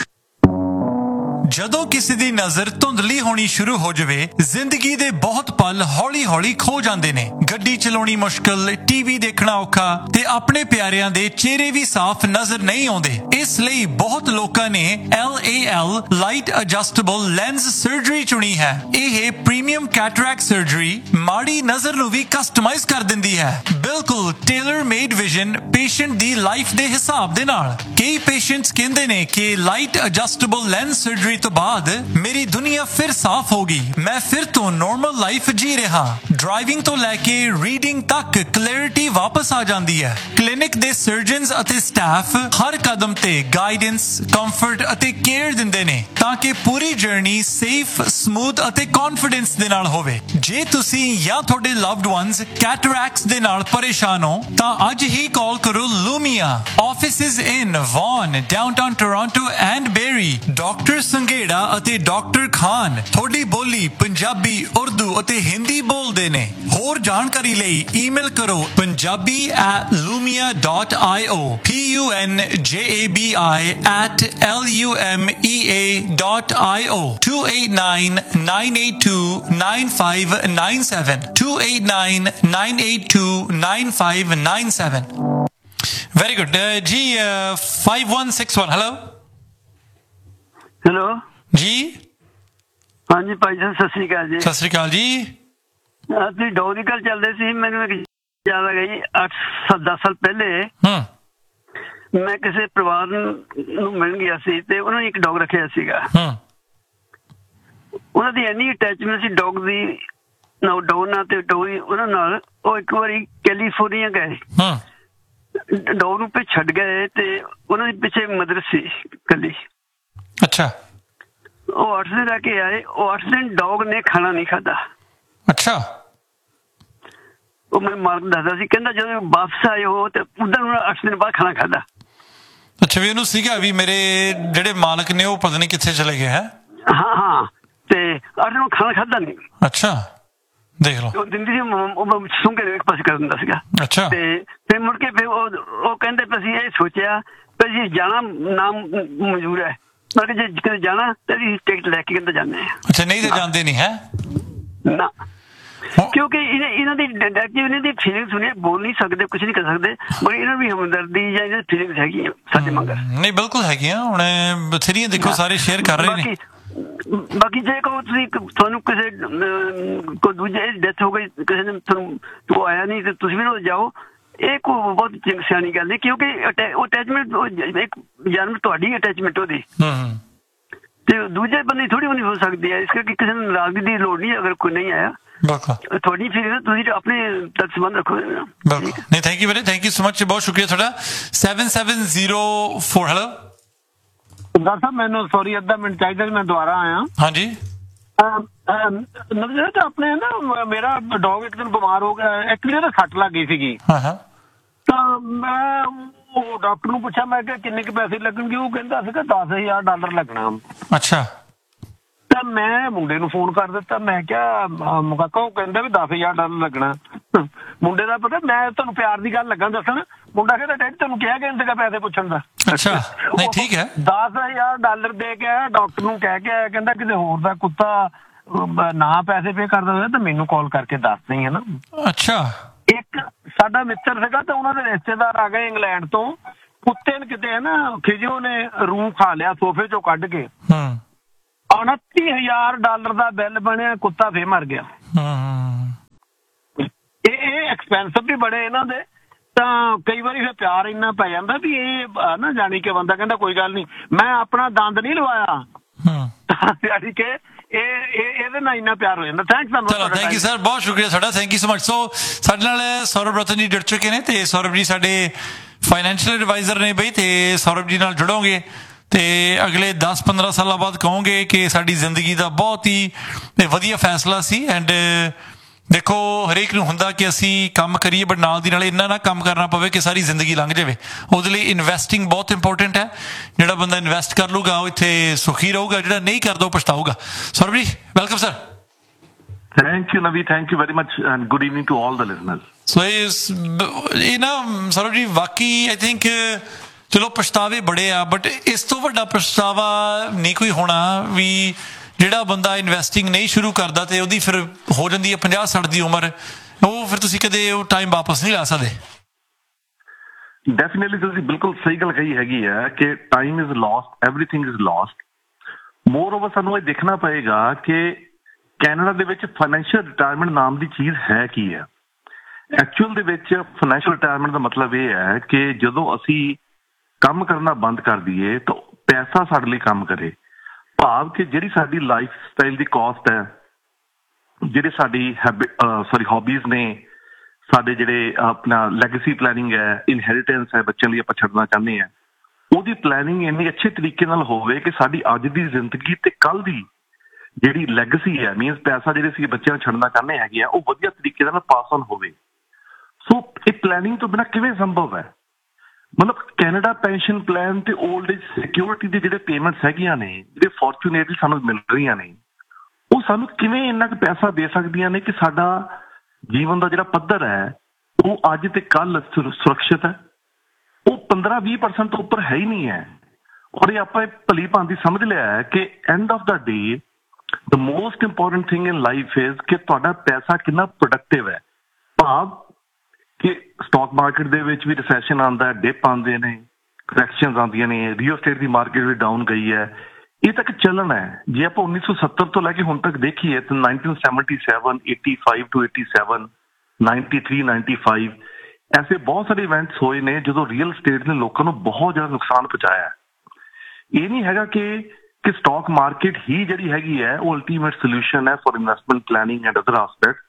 ਜਦੋਂ ਕਿਸੇ ਦੀ ਨਜ਼ਰ ਧੁੰਦਲੀ ਹੋਣੀ ਸ਼ੁਰੂ ਹੋ ਜਾਵੇ, ਜ਼ਿੰਦਗੀ ਦੇ ਬਹੁਤ ਪਲ ਹੌਲੀ-ਹੌਲੀ ਖੋ ਜਾਂਦੇ ਨੇ। ਗੱਡੀ ਚਲਾਉਣੀ ਮੁਸ਼ਕਲ, ਟੀਵੀ ਦੇਖਣਾ ਔਖਾ ਤੇ ਆਪਣੇ ਪਿਆਰਿਆਂ ਦੇ ਚਿਹਰੇ ਵੀ ਸਾਫ਼ ਨਜ਼ਰ ਨਹੀਂ ਆਉਂਦੇ। ਇਸ ਲਈ ਬਹੁਤ ਲੋਕਾਂ ਨੇ L A L light adjustable lens surgery ਚੁਣੀ ਹੈ। ਇਹ ਪ੍ਰੀਮੀਅਮ ਕੈਟਰੈਕਟ ਸਰਜਰੀ ਮਾੜੀ ਨਜ਼ਰ ਨੂੰ ਵੀ ਕਸਟਮਾਈਜ਼ ਕਰ ਦਿੰਦੀ ਹੈ, ਬਿਲਕੁਲ ਟੇਲਰ ਮੇਡ ਵਿਜ਼ਨ ਪੇਸ਼ੈਂਟ ਦੀ ਲਾਈਫ ਦੇ ਹਿਸਾਬ ਦੇ ਨਾਲ। ਕਈ ਪੇਸ਼ੈਂਟਸ ਕਹਿੰਦੇ ਨੇ ਕਿ ਲਾਈਟ ਐਡਜਸਟੇਬਲ ਲੈਂਸ ਸਰਜਰੀ ਤੋਂ ਬਾਅਦ ਮੇਰੀ ਦੁਨੀਆ ਫਿਰ ਸਾਫ਼ ਹੋ ਗਈ, ਮੈਂ ਫਿਰ ਤੋਂ ਨਾਰਮਲ ਲਾਈਫ ਜੀ ਰਿਹਾ। ਡਰਾਈਵਿੰਗ ਤੋਂ ਲੈ ਕੇ ਰੀਡਿੰਗ ਤੱਕ ਕਲੈਰਿਟੀ ਵਾਪਸ ਆ ਜਾਂਦੀ ਹੈ। ਕਲੀਨਿਕ ਦੇ ਸਰਜਨਸ ਅਤੇ ਸਟਾਫ ਹਰ ਕਦਮ ਤੇ ਗਾਈਡੈਂਸ, ਕੰਫਰਟ ਅਤੇ ਕੇਅਰ ਦਿੰਦੇ ਨੇ ਤਾਂ ਕਿ ਪੂਰੀ ਜਰਨੀ ਸੇਫ, ਸਮੂਥ ਅਤੇ ਕੌਨਫੀਡੈਂਸ ਦੇ ਨਾਲ ਹੋਵੇ। ਜੇ ਤੁਸੀਂ ਜਾਂ ਤੁਹਾਡੇ ਲਵਡ ਵਨਸ ਕੈਟਰੈਕਟਸ ਦੇ ਨਾਲ ਪਰੇਸ਼ਾਨ ਹੋ ਤਾਂ ਅੱਜ ਹੀ ਕਾਲ ਕਰੋ ਲੂਮੀਆ। Offices in won, downtown Toronto and berry. Doctor Sanghera ਅਤੇ ਡਾਕਟਰ ਖਾਨ ਤੁਹਾਡੀ ਬੋਲੀ ਪੰਜਾਬੀ, ਉਰਦੂ ਅਤੇ ਹਿੰਦੀ ਬੋਲਦੇ ਨੇ। ਹੋਰ ਜਾਣਕਾਰੀ ਲਈ ਈਮੇਲ ਕਰੋ Punjabi at lumia dot io, P U N J A B I at L U M E A dot I O, two eight nine nine eight two nine five nine seven, two eight nine nine eight two nine five nine seven. Very good. Uh, G uh, five one six one, hello. Hello ਜੀ। ਹਾਂਜੀ ਭਾਈ ਸਾਹਿਬ, ਸਤਿ ਸ੍ਰੀ ਅਕਾਲ ਜੀ। ਸਤਿ ਸ੍ਰੀ ਅਕਾਲ ਜੀ। ਅਸੀਂ dog ਦੀ ਗੱਲ ਚੱਲਦੇ ਸੀ, ਮੈਨੂੰ ਇੱਕ ਯਾਦ ਆ ਗਈ। ਅੱਠ ਸੱਤ ਦਸ ਸਾਲ ਪਹਿਲੇ ਮੈਂ ਕਿਸੇ ਪਰਿਵਾਰ ਨੂੰ ਮਿਲਣ ਗਿਆ ਸੀ ਤੇ ਉਹਨਾਂ ਨੇ ਇੱਕ ਡੌਗ ਰੱਖਿਆ ਸੀਗਾ। ਉਹਨਾਂ ਦੀ ਇੰਨੀ ਅਟੈਚਮੈਂਟ ਸੀ ਡੌਗ ਦੀ ਨਾ, ਡੌਗ ਨਾਲ ਤੇ ਡੌਗ ਉਹਨਾਂ ਨਾਲ। ਉਹ ਇੱਕ ਵਾਰੀ ਕੈਲੀਫੋਰਨੀਆ ਗਏ, ਡੌਗ ਨੂੰ ਪਿੱਛੇ ਛੱਡ ਗਏ ਤੇ ਉਹਨਾਂ ਦੇ ਪਿੱਛੇ ਮਦਰ ਸੀ ਇਕੱਲੀ। ਅੱਛਾ। ਉਹ ਅੱਠ ਦਿਨ ਰਹਿ ਕੇ ਆਏ, ਉਹ ਅੱਠ ਦਿਨ ਡੌਗ ਨੇ ਖਾਣਾ ਨਹੀਂ ਖਾਧਾ। ਅੱਛਾ। ਉਹ ਮੈਨੂੰ ਮਾਲਕ ਦੱਸਦਾ ਸੀ, ਕਹਿੰਦਾ ਜਦੋਂ ਵਾਪਸ ਆਏ ਹੋ ਤੇ ਉਦੋਂ ਉਹਨਾਂ ਅੱਠ ਦਿਨ ਬਾਅਦ ਖਾਣਾ ਖਾਧਾ। ਅੱਛਾ, ਵੀ ਉਹਨੂੰ ਸੀਗਾ ਵੀ ਮੇਰੇ ਜਿਹੜੇ ਮਾਲਕ ਨੇ ਉਹ ਪਤਾ ਨਹੀਂ ਕਿੱਥੇ ਚਲੇ ਗਏ ਹੈ। ਹਾਂ ਹਾਂ, ਤੇ ਅੱਠ ਦਿਨ ਖਾਣਾ ਖਾਧਾ ਨਹੀਂ। ਅੱਛਾ, ਦੇਖ ਲਓ। ਉਹ ਦਿੰਦੀ ਸੀ, ਉਹ ਸੁੰਘੇ ਇੱਕ ਪਾਸੇ ਕਰ ਦਿੰਦਾ ਸੀਗਾ। ਅੱਛਾ। ਤੇ ਫਿਰ ਮੁੜ ਕੇ ਫਿਰ ਉਹ ਉਹ ਕਹਿੰਦੇ ਅਸੀਂ ਇਹ ਸੋਚਿਆ ਵੀ ਅਸੀਂ ਜਾਣਾ ਨਾ ਮਨਜ਼ੂਰ ਹੈ, ਮੈਂ ਕਿਹਾ ਜੇ ਕਿਤੇ ਜਾਣਾ ਤੇ ਅਸੀਂ ਟਿਕਟ ਲੈ ਕੇ ਕਹਿੰਦੇ ਜਾਂਦੇ ਹਾਂ। ਅੱਛਾ, ਨਹੀਂ ਤੇ ਜਾਂਦੇ ਨਹੀਂ ਹੈ ਨਾ, ਕਿਉਂਕਿ ਇਹਨਾਂ ਦੀ ਇਹਨਾਂ ਦੀ ਫੀਲਿੰਗਸ ਹੁੰਦੀਆਂ, ਬੋਲ ਨਹੀਂ ਸਕਦੇ, ਕੁਛ ਨਹੀਂ ਕਰ ਸਕਦੇ, ਪਰ ਇਹਨਾਂ ਵੀ ਹਮਦਰਦੀ ਜਾਂ ਇਹਨਾਂ ਦੀ ਫੀਲਿੰਗਸ ਹੈਗੀਆਂ ਸਾਡੇ ਮਗਰ। ਨਹੀਂ, ਬਿਲਕੁਲ ਹੈਗੀਆਂ। ਹੁਣ ਬਥੇਰੀਆਂ ਦੇਖੋ ਸਾਰੇ ਸ਼ੇਅਰ ਕਰ ਰਹੇ ਨੇ। ਬਾਕੀ ਜੇ ਕਹੋ ਤੁਸੀਂ ਤੁਹਾਨੂੰ ਕਿਸੇ ਕੋਈ ਦੂਜੇ ਡੈਥ ਹੋ ਗਈ, ਕਿਸੇ ਨੇ ਤੁਹਾਨੂੰ ਤੂੰ ਆਇਆ ਨਹੀਂ ਤੇ ਤੁਸੀਂ ਵੀ ਨਾ ਜਾਓ, ਇਹ ਕੋਈ ਬਹੁਤ ਸਿਆਣੀ ਗੱਲ ਨਹੀਂ, ਕਿਉਂਕਿ ਉਹ ਅਟੈਚਮੈਂਟ ਇੱਕ ਜਾਨਵਰ ਤੁਹਾਡੀ ਅਟੈਚਮੈਂਟ ਉਹਦੀ ਤੇ ਦੂਜੇ ਬੰਦੇ ਥੋੜੀ ਨਹੀਂ ਹੋ ਸਕਦੀ ਹੈ। ਇਸ ਕਰਕੇ ਕਿਸੇ ਨੂੰ ਨਾਰਾਜ਼ਗੀ ਦੀ ਲੋੜ ਨਹੀਂ ਅਗਰ ਕੋਈ ਨਹੀਂ ਆਇਆ। ਤੁਹਾਡੀ ਫੀਲਿੰਗ ਤੁਸੀਂ ਆਪਣੇ ਤੱਕ ਸੰਬੰਧ ਰੱਖੋ। ਨਹੀਂ, ਥੈਂਕ ਯੂ ਵੀਰੇ, ਥੈਂਕ ਯੂ ਸੋ ਮਚ, ਬਹੁਤ ਸ਼ੁਕਰੀਆ ਤੁਹਾਡਾ। Seven seven zero four, hello. ਸਰਦਾਰ ਸਾਹਿਬ, ਮੈਨੂੰ ਸੌਰੀ ਅੱਧਾ ਮਿੰਟ ਚਾਹੀਦਾ, ਮੈਂ ਦੁਬਾਰਾ ਆਇਆ। ਹਾਂਜੀ। ਨਵਜੋਤ, ਆਪਣੇ ਨਾ ਮੇਰਾ ਡੌਗ ਇੱਕ ਦਿਨ ਬਿਮਾਰ ਹੋ ਗਿਆ, ਐਕਚੁਅਲੀ ਉਹਦਾ ਸੱਟ ਲੱਗ ਗਈ ਸੀਗੀ। ਤਾਂ ਮੈਂ ਉਹ ਡਾਕਟਰ ਨੂੰ ਪੁੱਛਿਆ ਮੈਂ ਕਿਹਾ ਕਿੰਨੇ ਕੁ ਪੈਸੇ ਲੱਗਣਗੇ, ਉਹ ਕਹਿੰਦਾ ਸੀਗਾ ਦਸ ਹਜ਼ਾਰ ਡਾਲਰ ਲੱਗਣਾ। ਅੱਛਾ। ਤਾਂ ਮੈਂ ਮੁੰਡੇ ਨੂੰ ਫੋਨ ਕਰ ਦਿੱਤਾ, ਮੈਂ ਕਿਹਾ ਕਾਕਾ, ਉਹ ਕਹਿੰਦਾ ਵੀ ਦਸ ਹਜ਼ਾਰ ਡਾਲਰ ਲੱਗਣਾ। ਮੁੰਡੇ ਦਾ ਪਤਾ, ਮੈਂ ਤੁਹਾਨੂੰ ਪਿਆਰ ਦੀ ਗੱਲ ਲੱਗਾ ਦੱਸਣ, ਮੁੰਡਾ ਕਹਿੰਦਾ ਡੈਡੀ ਤੁਹਾਨੂੰ ਕਿਹਾ ਕਿ ਸੀਗਾ ਪੈਸੇ ਪੁੱਛਣ ਦਾ। ਅੱਛਾ, ਨਹੀਂ ਠੀਕ ਹੈ। ਦਸ ਹਜ਼ਾਰ ਡਾਲਰ ਦੇ ਕੇ ਡਾਕਟਰ ਨੂੰ ਕਹਿ ਕੇ ਆਇਆ, ਕਹਿੰਦਾ ਕਿਤੇ ਹੋਰ ਦਾ ਕੁੱਤਾ ਨਾ ਪੈਸੇ ਪੇ ਕਰਦਾ ਹੋਇਆ ਤਾਂ ਮੈਨੂੰ ਕਾਲ ਕਰਕੇ ਦੱਸ ਦੇਈ, ਹੈ ਨਾ। ਅੱਛਾ। ਇੱਕ ਸਾਡਾ ਮਿੱਤਰ ਸੀਗਾ ਤਾਂ ਉਹਨਾਂ ਦੇ ਰਿਸ਼ਤੇਦਾਰ ਆ ਗਏ ਇੰਗਲੈਂਡ ਤੋਂ, ਕੁੱਤੇ ਨੇ ਕਿਤੇ ਹੈ ਨਾ ਖਿਜੋ ਨੇ ਰੂਹ ਖਾ ਲਿਆ ਸੋਫੇ ਚੋਂ ਕੱਢ ਕੇ। ਉਨੱਤੀ ਹਜ਼ਾਰ ਡਾਲਰ ਦਾ ਬਿੱਲ ਬਣਿਆ, ਕੁੱਤਾ ਫੇਰ ਮਰ ਗਿਆ। ਇਹ ਐਕਸਪੈਂਸਿਵ ਵੀ ਬੜੇ ਇਹਨਾਂ ਦੇ, ਤਾਂ ਕਈ ਵਾਰੀ ਫਿਰ ਪਿਆਰ ਇੰਨਾ ਪੈ ਜਾਂਦਾ ਵੀ ਇਹ ਨਾ ਜਾਣੀ ਕਿ ਬੰਦਾ ਕਹਿੰਦਾ ਕੋਈ ਗੱਲ ਨਹੀਂ, ਮੈਂ ਆਪਣਾ ਦੰਦ ਨਹੀਂ ਲਵਾਇਆ, ਜਾਣੀ ਕਿ ਇਹ ਇਹਦੇ ਨਾਲ ਇੰਨਾ ਪਿਆਰ ਹੋ ਜਾਂਦਾ। ਥੈਂਕਸ ਤੁਹਾਨੂੰ। ਚਲੋ ਥੈਂਕ ਯੂ ਸਰ, ਬਹੁਤ ਸ਼ੁਕਰੀਆ ਤੁਹਾਡਾ, ਥੈਂਕ ਯੂ ਸੋ ਮਚ। ਸੋ ਸਾਡੇ ਨਾਲ ਸੌਰਵ ਰਤਨ ਜੀ ਜੁੜ ਚੁੱਕੇ ਨੇ, ਤੇ ਸੌਰਵ ਜੀ ਸਾਡੇ ਫਾਈਨੈਂਸ਼ੀਅਲ ਐਡਵਾਈਜ਼ਰ ਨੇ ਬਈ, ਤੇ ਸੌਰਵ ਜੀ ਨਾਲ ਜੁੜੋਗੇ ਤੇ ਅਗਲੇ ਦਸ ਪੰਦਰਾਂ ਸਾਲਾਂ ਬਾਅਦ ਕਹੋਗੇ ਕਿ ਸਾਡੀ ਜ਼ਿੰਦਗੀ ਦਾ ਬਹੁਤ ਹੀ ਵਧੀਆ ਫੈਸਲਾ ਸੀ। ਐਂਡ ਦੇਖੋ ਹਰੇਕ ਨੂੰ ਹੁੰਦਾ ਕਿ ਅਸੀਂ ਕੰਮ ਕਰੀਏ ਬਟ ਨਾਲ ਦੀ ਨਾਲ ਇੰਨਾ ਨਾ ਕੰਮ ਕਰਨਾ ਪਵੇ ਕਿ ਸਾਰੀ ਜ਼ਿੰਦਗੀ ਲੰਘ ਜਾਵੇ। ਉਹਦੇ ਲਈ ਇਨਵੈਸਟਿੰਗ ਬਹੁਤ ਇੰਪੋਰਟੈਂਟ ਹੈ। ਜਿਹੜਾ ਬੰਦਾ ਇਨਵੈਸਟ ਕਰ ਲੂਗਾ ਉਹ ਇੱਥੇ ਸੁਖੀ ਰਹੂਗਾ, ਜਿਹੜਾ ਨਹੀਂ ਕਰਦਾ ਉਹ ਪਛਤਾਊਗਾ। ਸੌਰਵ ਜੀ ਵੈਲਕਮ ਸਰ। ਥੈਂਕ ਯੂ ਨਵੀ, thank you very much and good evening to all the listeners. ਸੋ ਇਹ ਨਾ ਸੌਰਵ ਜੀ ਵਾਕਈ ਆਈ ਥਿੰਕ ਚਲੋ ਪਛਤਾਵੇ ਬੜੇ ਆ, ਬਟ ਇਸ ਤੋਂ ਵੱਡਾ ਪਛਤਾਵਾ ਨਹੀਂ ਕੋਈ ਹੋਣਾ ਵੀ ਜਿਹੜਾ ਬੰਦਾ ਇਨਵੈਸਟਿੰਗ ਨਹੀਂ ਸ਼ੁਰੂ ਕਰਦਾ ਤੇ ਉਹਦੀ ਫਿਰ ਹੋ ਜਾਂਦੀ ਹੈ ਪੰਜਾਹ ਸੱਠ ਦੀ ਉਮਰ, ਉਹ ਫਿਰ ਤੁਸੀਂ ਕਦੇ ਉਹ ਟਾਈਮ ਵਾਪਸ ਨਹੀਂ ਲਾ ਸਕਦੇ। ਡੈਫੀਨੇਟਲੀ ਤੁਸੀਂ ਬਿਲਕੁਲ ਸਹੀ ਗੱਲ ਕਹੀ ਹੈਗੀ ਹੈ ਕਿ time is lost, everything is lost. More over ਸਾਨੂੰ ਇਹ ਦੇਖਣਾ ਪਏਗਾ ਕਿ ਕੈਨੇਡਾ ਦੇ ਵਿੱਚ ਫਾਈਨੈਂਸ਼ੀਅਲ ਰਿਟਾਇਰਮੈਂਟ ਨਾਮ ਦੀ ਚੀਜ਼ ਹੈ ਕੀ ਹੈ। ਐਕਚੁਅਲ ਦੇ ਵਿੱਚ ਫਾਈਨੈਂਸ਼ੀਅਲ ਰਿਟਾਇਰਮੈਂਟ ਦਾ ਮਤਲਬ ਇਹ ਹੈ ਕਿ ਜਦੋਂ ਅਸੀਂ ਕੰਮ ਕਰਨਾ ਬੰਦ ਕਰ ਦਈਏ ਤਾਂ ਪੈਸਾ ਸਾਡੇ ਲਈ ਕੰਮ ਕਰੇ। ਭਾਵ ਕਿ ਜਿਹੜੀ ਸਾਡੀ ਲਾਈਫ ਸਟਾਈਲ ਦੀ ਕਾਸਟ ਹੈ, ਜਿਹੜੇ ਸਾਡੀ ਹੈਬਿਟ ਸੋਰੀ ਹੌਬੀਜ਼ ਨੇ, ਸਾਡੇ ਜਿਹੜੇ ਆਪਣਾ ਲੈਗੇਸੀ ਪਲੈਨਿੰਗ ਹੈ, ਇਨਹੈਰੀਟੈਂਸ ਹੈ, ਬੱਚਿਆਂ ਲਈ ਆਪਾਂ ਛੱਡਣਾ ਚਾਹੁੰਦੇ ਹਾਂ, ਉਹਦੀ ਪਲੈਨਿੰਗ ਇੰਨੀ ਅੱਛੇ ਤਰੀਕੇ ਨਾਲ ਹੋਵੇ ਕਿ ਸਾਡੀ ਅੱਜ ਦੀ ਜ਼ਿੰਦਗੀ ਤੇ ਕੱਲ੍ਹ ਦੀ ਜਿਹੜੀ ਲੈਗੇਸੀ ਹੈ, ਮੀਨਸ ਪੈਸਾ ਜਿਹੜੇ ਅਸੀਂ ਬੱਚਿਆਂ ਨੂੰ ਛੱਡਣਾ ਚਾਹੁੰਦੇ ਹੈਗੇ ਆ, ਉਹ ਵਧੀਆ ਤਰੀਕੇ ਨਾਲ ਪਾਸ ਆਨ ਹੋਵੇ। ਸੋ ਇਹ ਪਲੈਨਿੰਗ ਤੋਂ ਬਿਨਾਂ ਕਿਵੇਂ ਸੰਭਵ ਹੈ? ਮਤਲਬ ਕੈਨੇਡਾ ਪੈਨਸ਼ਨ ਪਲਾਨ ਤੇ ਓਲਡ ਏਜ ਸਿਕਿਉਰਿਟੀ ਦੇ ਜਿਹੜੇ ਪੇਮੈਂਟਸ ਹੈਗੀਆਂ ਨੇ, ਜਿਹੜੇ ਫੋਰਚੂਨੇਟਲੀ ਸਾਨੂੰ ਮਿਲ ਰਹੀਆਂ ਨੇ, ਉਹ ਸਾਨੂੰ ਕਿਵੇਂ ਇੰਨਾ ਕੁ ਪੈਸਾ ਦੇ ਸਕਦੀਆਂ ਨੇ ਕਿ ਸਾਡਾ ਜੀਵਨ ਦਾ ਜਿਹੜਾ ਪੱਧਰ ਹੈ ਉਹ ਅੱਜ ਤੇ ਕੱਲ੍ਹ ਸੁਰੱਖਿਅਤ ਹੈ। ਉਹ ਪੰਦਰਾਂ ਵੀਹ ਪਰਸੈਂਟ ਤੋਂ ਉੱਪਰ ਹੈ ਹੀ ਨਹੀਂ ਹੈ। ਔਰ ਇਹ ਆਪਾਂ ਭਲੀ ਭਾਂਤੀ ਸਮਝ ਲਿਆ ਹੈ ਕਿ end of the day the most important thing in life is ਕਿ ਤੁਹਾਡਾ ਪੈਸਾ ਕਿੰਨਾ ਪ੍ਰੋਡਕਟਿਵ ਹੈ। ਭਾਵ ਕਿ ਸਟਾਕ ਮਾਰਕੀਟ ਦੇ ਵਿੱਚ ਵੀ ਰਿਸੈਸ਼ਨ ਆਉਂਦਾ, ਡਿਪ ਆਉਂਦੇ ਨੇ, ਕਰੈਕਸ਼ਨਸ ਆਉਂਦੀਆਂ ਨੇ, ਰੀਅਲ ਸਟੇਟ ਦੀ ਮਾਰਕੀਟ ਵੀ ਡਾਊਨ ਗਈ ਹੈ। ਇਹ ਤੱਕ ਚੱਲਣਾ ਹੈ। ਜੇ ਆਪਾਂ ਉੱਨੀ ਸੌ ਸੱਤਰ ਤੋਂ ਲੈ ਕੇ ਹੁਣ ਤੱਕ ਦੇਖੀਏ ਤਾਂ nineteen seventy seven, eighty five to eighty seven, ninety three, ninety five ਐਸੇ ਬਹੁਤ ਸਾਰੇ ਇਵੈਂਟਸ ਹੋਏ ਨੇ ਜਦੋਂ ਰੀਅਲ ਸਟੇਟ ਨੇ ਲੋਕਾਂ ਨੂੰ ਬਹੁਤ ਜ਼ਿਆਦਾ ਨੁਕਸਾਨ ਪਹੁੰਚਾਇਆ। ਇਹ ਨਹੀਂ ਹੈਗਾ ਕਿ ਕਿ ਸਟਾਕ ਮਾਰਕੀਟ ਹੀ ਜਿਹੜੀ ਹੈਗੀ ਹੈ ਉਹ ਅਲਟੀਮੇਟ ਸੋਲਿਊਸ਼ਨ ਹੈ for investment planning and other aspect.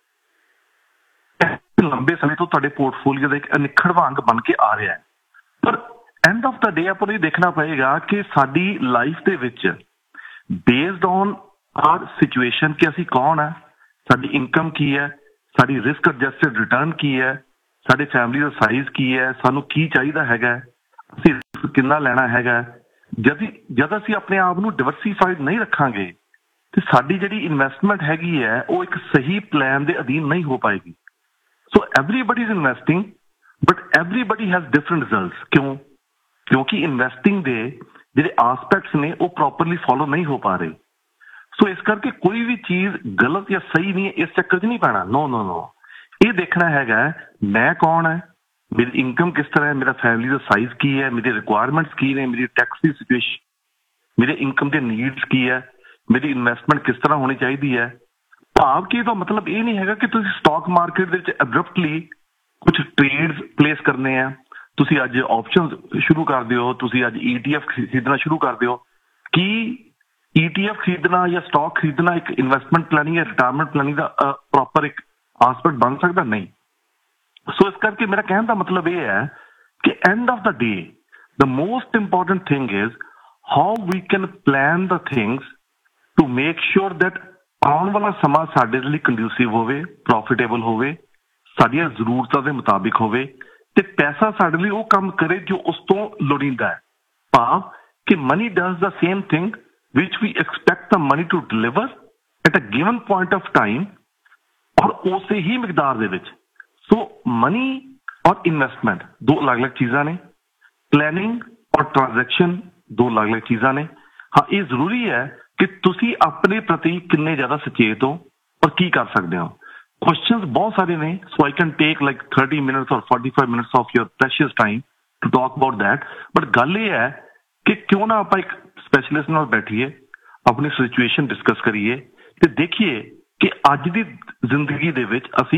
ਲੰਬੇ ਸਮੇਂ ਤੋਂ ਤੁਹਾਡੇ ਪੋਰਟਫੋਲੀਓ ਦਾ ਇੱਕ ਅਨਿੱਖੜਵਾਂ ਅੰਗ ਬਣ ਕੇ ਆ ਰਿਹਾ ਹੈ। ਪਰ ਐਂਡ ਆਫ ਦਾ ਡੇ ਆਪਾਂ ਨੂੰ ਇਹ ਦੇਖਣਾ ਪਏਗਾ ਕਿ ਸਾਡੀ ਲਾਈਫ ਦੇ ਵਿੱਚ ਬੇਸਡ ਔਨ ਆਰ ਸਿਚੁਏਸ਼ਨ ਕਿ ਅਸੀਂ ਕੌਣ ਹੈ, ਸਾਡੀ ਇਨਕਮ ਕੀ ਹੈ, ਸਾਡੀ ਰਿਸਕ ਐਡਜਸਟਡ ਰਿਟਰਨ ਕੀ ਹੈ, ਸਾਡੇ ਫੈਮਿਲੀ ਦਾ ਸਾਈਜ਼ ਕੀ ਹੈ, ਸਾਨੂੰ ਕੀ ਚਾਹੀਦਾ ਹੈਗਾ, ਅਸੀਂ ਰਿਸਕ ਕਿੰਨਾ ਲੈਣਾ ਹੈਗਾ। ਜਦ ਜਦ ਅਸੀਂ ਆਪਣੇ ਆਪ ਨੂੰ ਡਿਵਰਸੀਫਾਈਡ ਨਹੀਂ ਰੱਖਾਂਗੇ ਤੇ ਸਾਡੀ ਜਿਹੜੀ ਇਨਵੈਸਟਮੈਂਟ ਹੈਗੀ ਹੈ ਉਹ ਇੱਕ ਸਹੀ ਪਲਾਨ ਦੇ ਅਧੀਨ ਨਹੀਂ ਹੋ ਪਾਏਗੀ। ਸੋ everybody is investing but everybody has different results. ਕਿਉਂ? ਕਿਉਂਕਿ ਇਨਵੈਸਟਿੰਗ ਦੇ ਜਿਹੜੇ ਆਸਪੈਕਟਸ ਨੇ ਉਹ ਪ੍ਰੋਪਰਲੀ ਫੋਲੋ ਨਹੀਂ ਹੋ ਪਾ ਰਹੇ। ਸੋ ਇਸ ਕਰਕੇ ਕੋਈ ਵੀ ਚੀਜ਼ ਗਲਤ ਜਾਂ ਸਹੀ ਨਹੀਂ ਹੈ, ਇਸ ਚੱਕਰ 'ਚ ਨਹੀਂ ਪੈਣਾ। ਨੋ ਨੋ ਨੋ ਇਹ ਦੇਖਣਾ ਹੈਗਾ ਮੈਂ ਕੌਣ ਹੈ, ਮੇਰੀ ਇਨਕਮ ਕਿਸ ਤਰ੍ਹਾਂ ਹੈ, ਮੇਰਾ ਫੈਮਿਲੀ ਦਾ ਸਾਈਜ਼ ਕੀ ਹੈ, ਮੇਰੀ ਰਿਕੁਆਇਰਮੈਂਟਸ ਕੀ ਨੇ, ਮੇਰੀ ਟੈਕਸ ਦੀ ਸਿਚੁਏਸ਼ਨ, ਮੇਰੇ ਇਨਕਮ ਦੇ ਨੀਡਸ ਕੀ ਹੈ, ਮੇਰੀ ਇਨਵੈਸਟਮੈਂਟ ਕਿਸ ਤਰ੍ਹਾਂ ਹੋਣੀ ਚਾਹੀਦੀ ਹੈ। ਭਾਵ ਕਿ ਇਹਦਾ ਮਤਲਬ ਇਹ ਨਹੀਂ ਹੈਗਾ ਕਿ ਤੁਸੀਂ ਸਟਾਕ ਮਾਰਕੀਟ ਦੇ ਵਿੱਚ ਐਬਰਪਟਲੀ ਕੁਝ ਟ੍ਰੇਡਸ ਪਲੇਸ ਕਰਨੇ ਆ, ਤੁਸੀਂ ਅੱਜ ਆਪਸ਼ਨਸ ਸ਼ੁਰੂ ਕਰ ਦਿਓ, ਤੁਸੀਂ ਅੱਜ ਈ ਟੀ ਐਫ ਖਰੀਦਣਾ ਸ਼ੁਰੂ ਕਰ ਦਿਓ। ਕੀ ਈ ਟੀ ਐਫ ਖਰੀਦਣਾ ਜਾਂ ਸਟਾਕ ਖਰੀਦਣਾ ਇੱਕ ਇਨਵੈਸਟਮੈਂਟ ਪਲੈਨਿੰਗ ਜਾਂ ਰਿਟਾਇਰਮੈਂਟ ਪਲੈਨਿੰਗ ਦਾ ਪ੍ਰੋਪਰ ਇੱਕ ਆਸਪੈਕਟ ਬਣ ਸਕਦਾ? ਨਹੀਂ। ਸੋ ਇਸ ਕਰਕੇ ਮੇਰਾ ਕਹਿਣ ਦਾ ਮਤਲਬ ਇਹ ਹੈ ਕਿ end of the day the most important thing is how we can plan the things to make sure that ਆਉਣ ਵਾਲਾ ਸਮਾਂ ਸਾਡੇ ਲਈ ਕੰਡਿਊਸਿਵ ਹੋਵੇ, ਪ੍ਰੋਫਿਟੇਬਲ ਹੋਵੇ, ਸਾਡੀਆਂ ਜ਼ਰੂਰਤਾਂ ਦੇ ਮੁਤਾਬਿਕ ਹੋਵੇ ਤੇ ਪੈਸਾ ਸਾਡੇ ਲਈ ਉਹ ਕੰਮ ਕਰੇ ਜੋ ਉਸ ਤੋਂ ਲੋੜੀਂਦਾ ਹੈ। ਭਾਵ ਕਿ money does the same thing which we expect the money to deliver at a given point of time ਔਰ ਉਸੇ ਹੀ ਮਿਕਦਾਰ ਦੇ ਵਿੱਚ। ਸੋ ਮਨੀ ਔਰ ਇਨਵੈਸਟਮੈਂਟ ਦੋ ਅਲੱਗ-ਅਲੱਗ ਚੀਜ਼ਾਂ ਨੇ। ਪਲੈਨਿੰਗ ਔਰ ਟ੍ਰਾਂਜੈਕਸ਼ਨ ਦੋ ਅਲੱਗ-ਅਲੱਗ ਚੀਜ਼ਾਂ ਨੇ। ਹਾਂ, ਇਹ ਜ਼ਰੂਰੀ ਹੈ ਕਿ ਤੁਸੀਂ ਆਪਣੇ ਪ੍ਰਤੀ ਕਿੰਨੇ ਜ਼ਿਆਦਾ ਸੁਚੇਤ ਹੋ ਔਰ ਕੀ ਕਰ ਸਕਦੇ ਹੋ। ਕੁਐਸਚਨਸ ਬਹੁਤ ਸਾਰੇ ਨੇ, ਸੋ I can take like thirty minutes or forty-five minutes of your precious time to talk about that, but ਗੱਲ ਇਹ ਹੈ ਕਿ ਕਿਉਂ ਨਾ ਆਪਾਂ ਇੱਕ ਸਪੈਸ਼ਲਿਸਟ ਨਾਲ ਬੈਠੀਏ, ਆਪਣੀ ਸਿਚੁਏਸ਼ਨ ਡਿਸਕਸ ਕਰੀਏ ਤੇ ਦੇਖੀਏ ਕਿ ਅੱਜ ਦੀ ਜ਼ਿੰਦਗੀ ਦੇ ਵਿੱਚ ਅਸੀਂ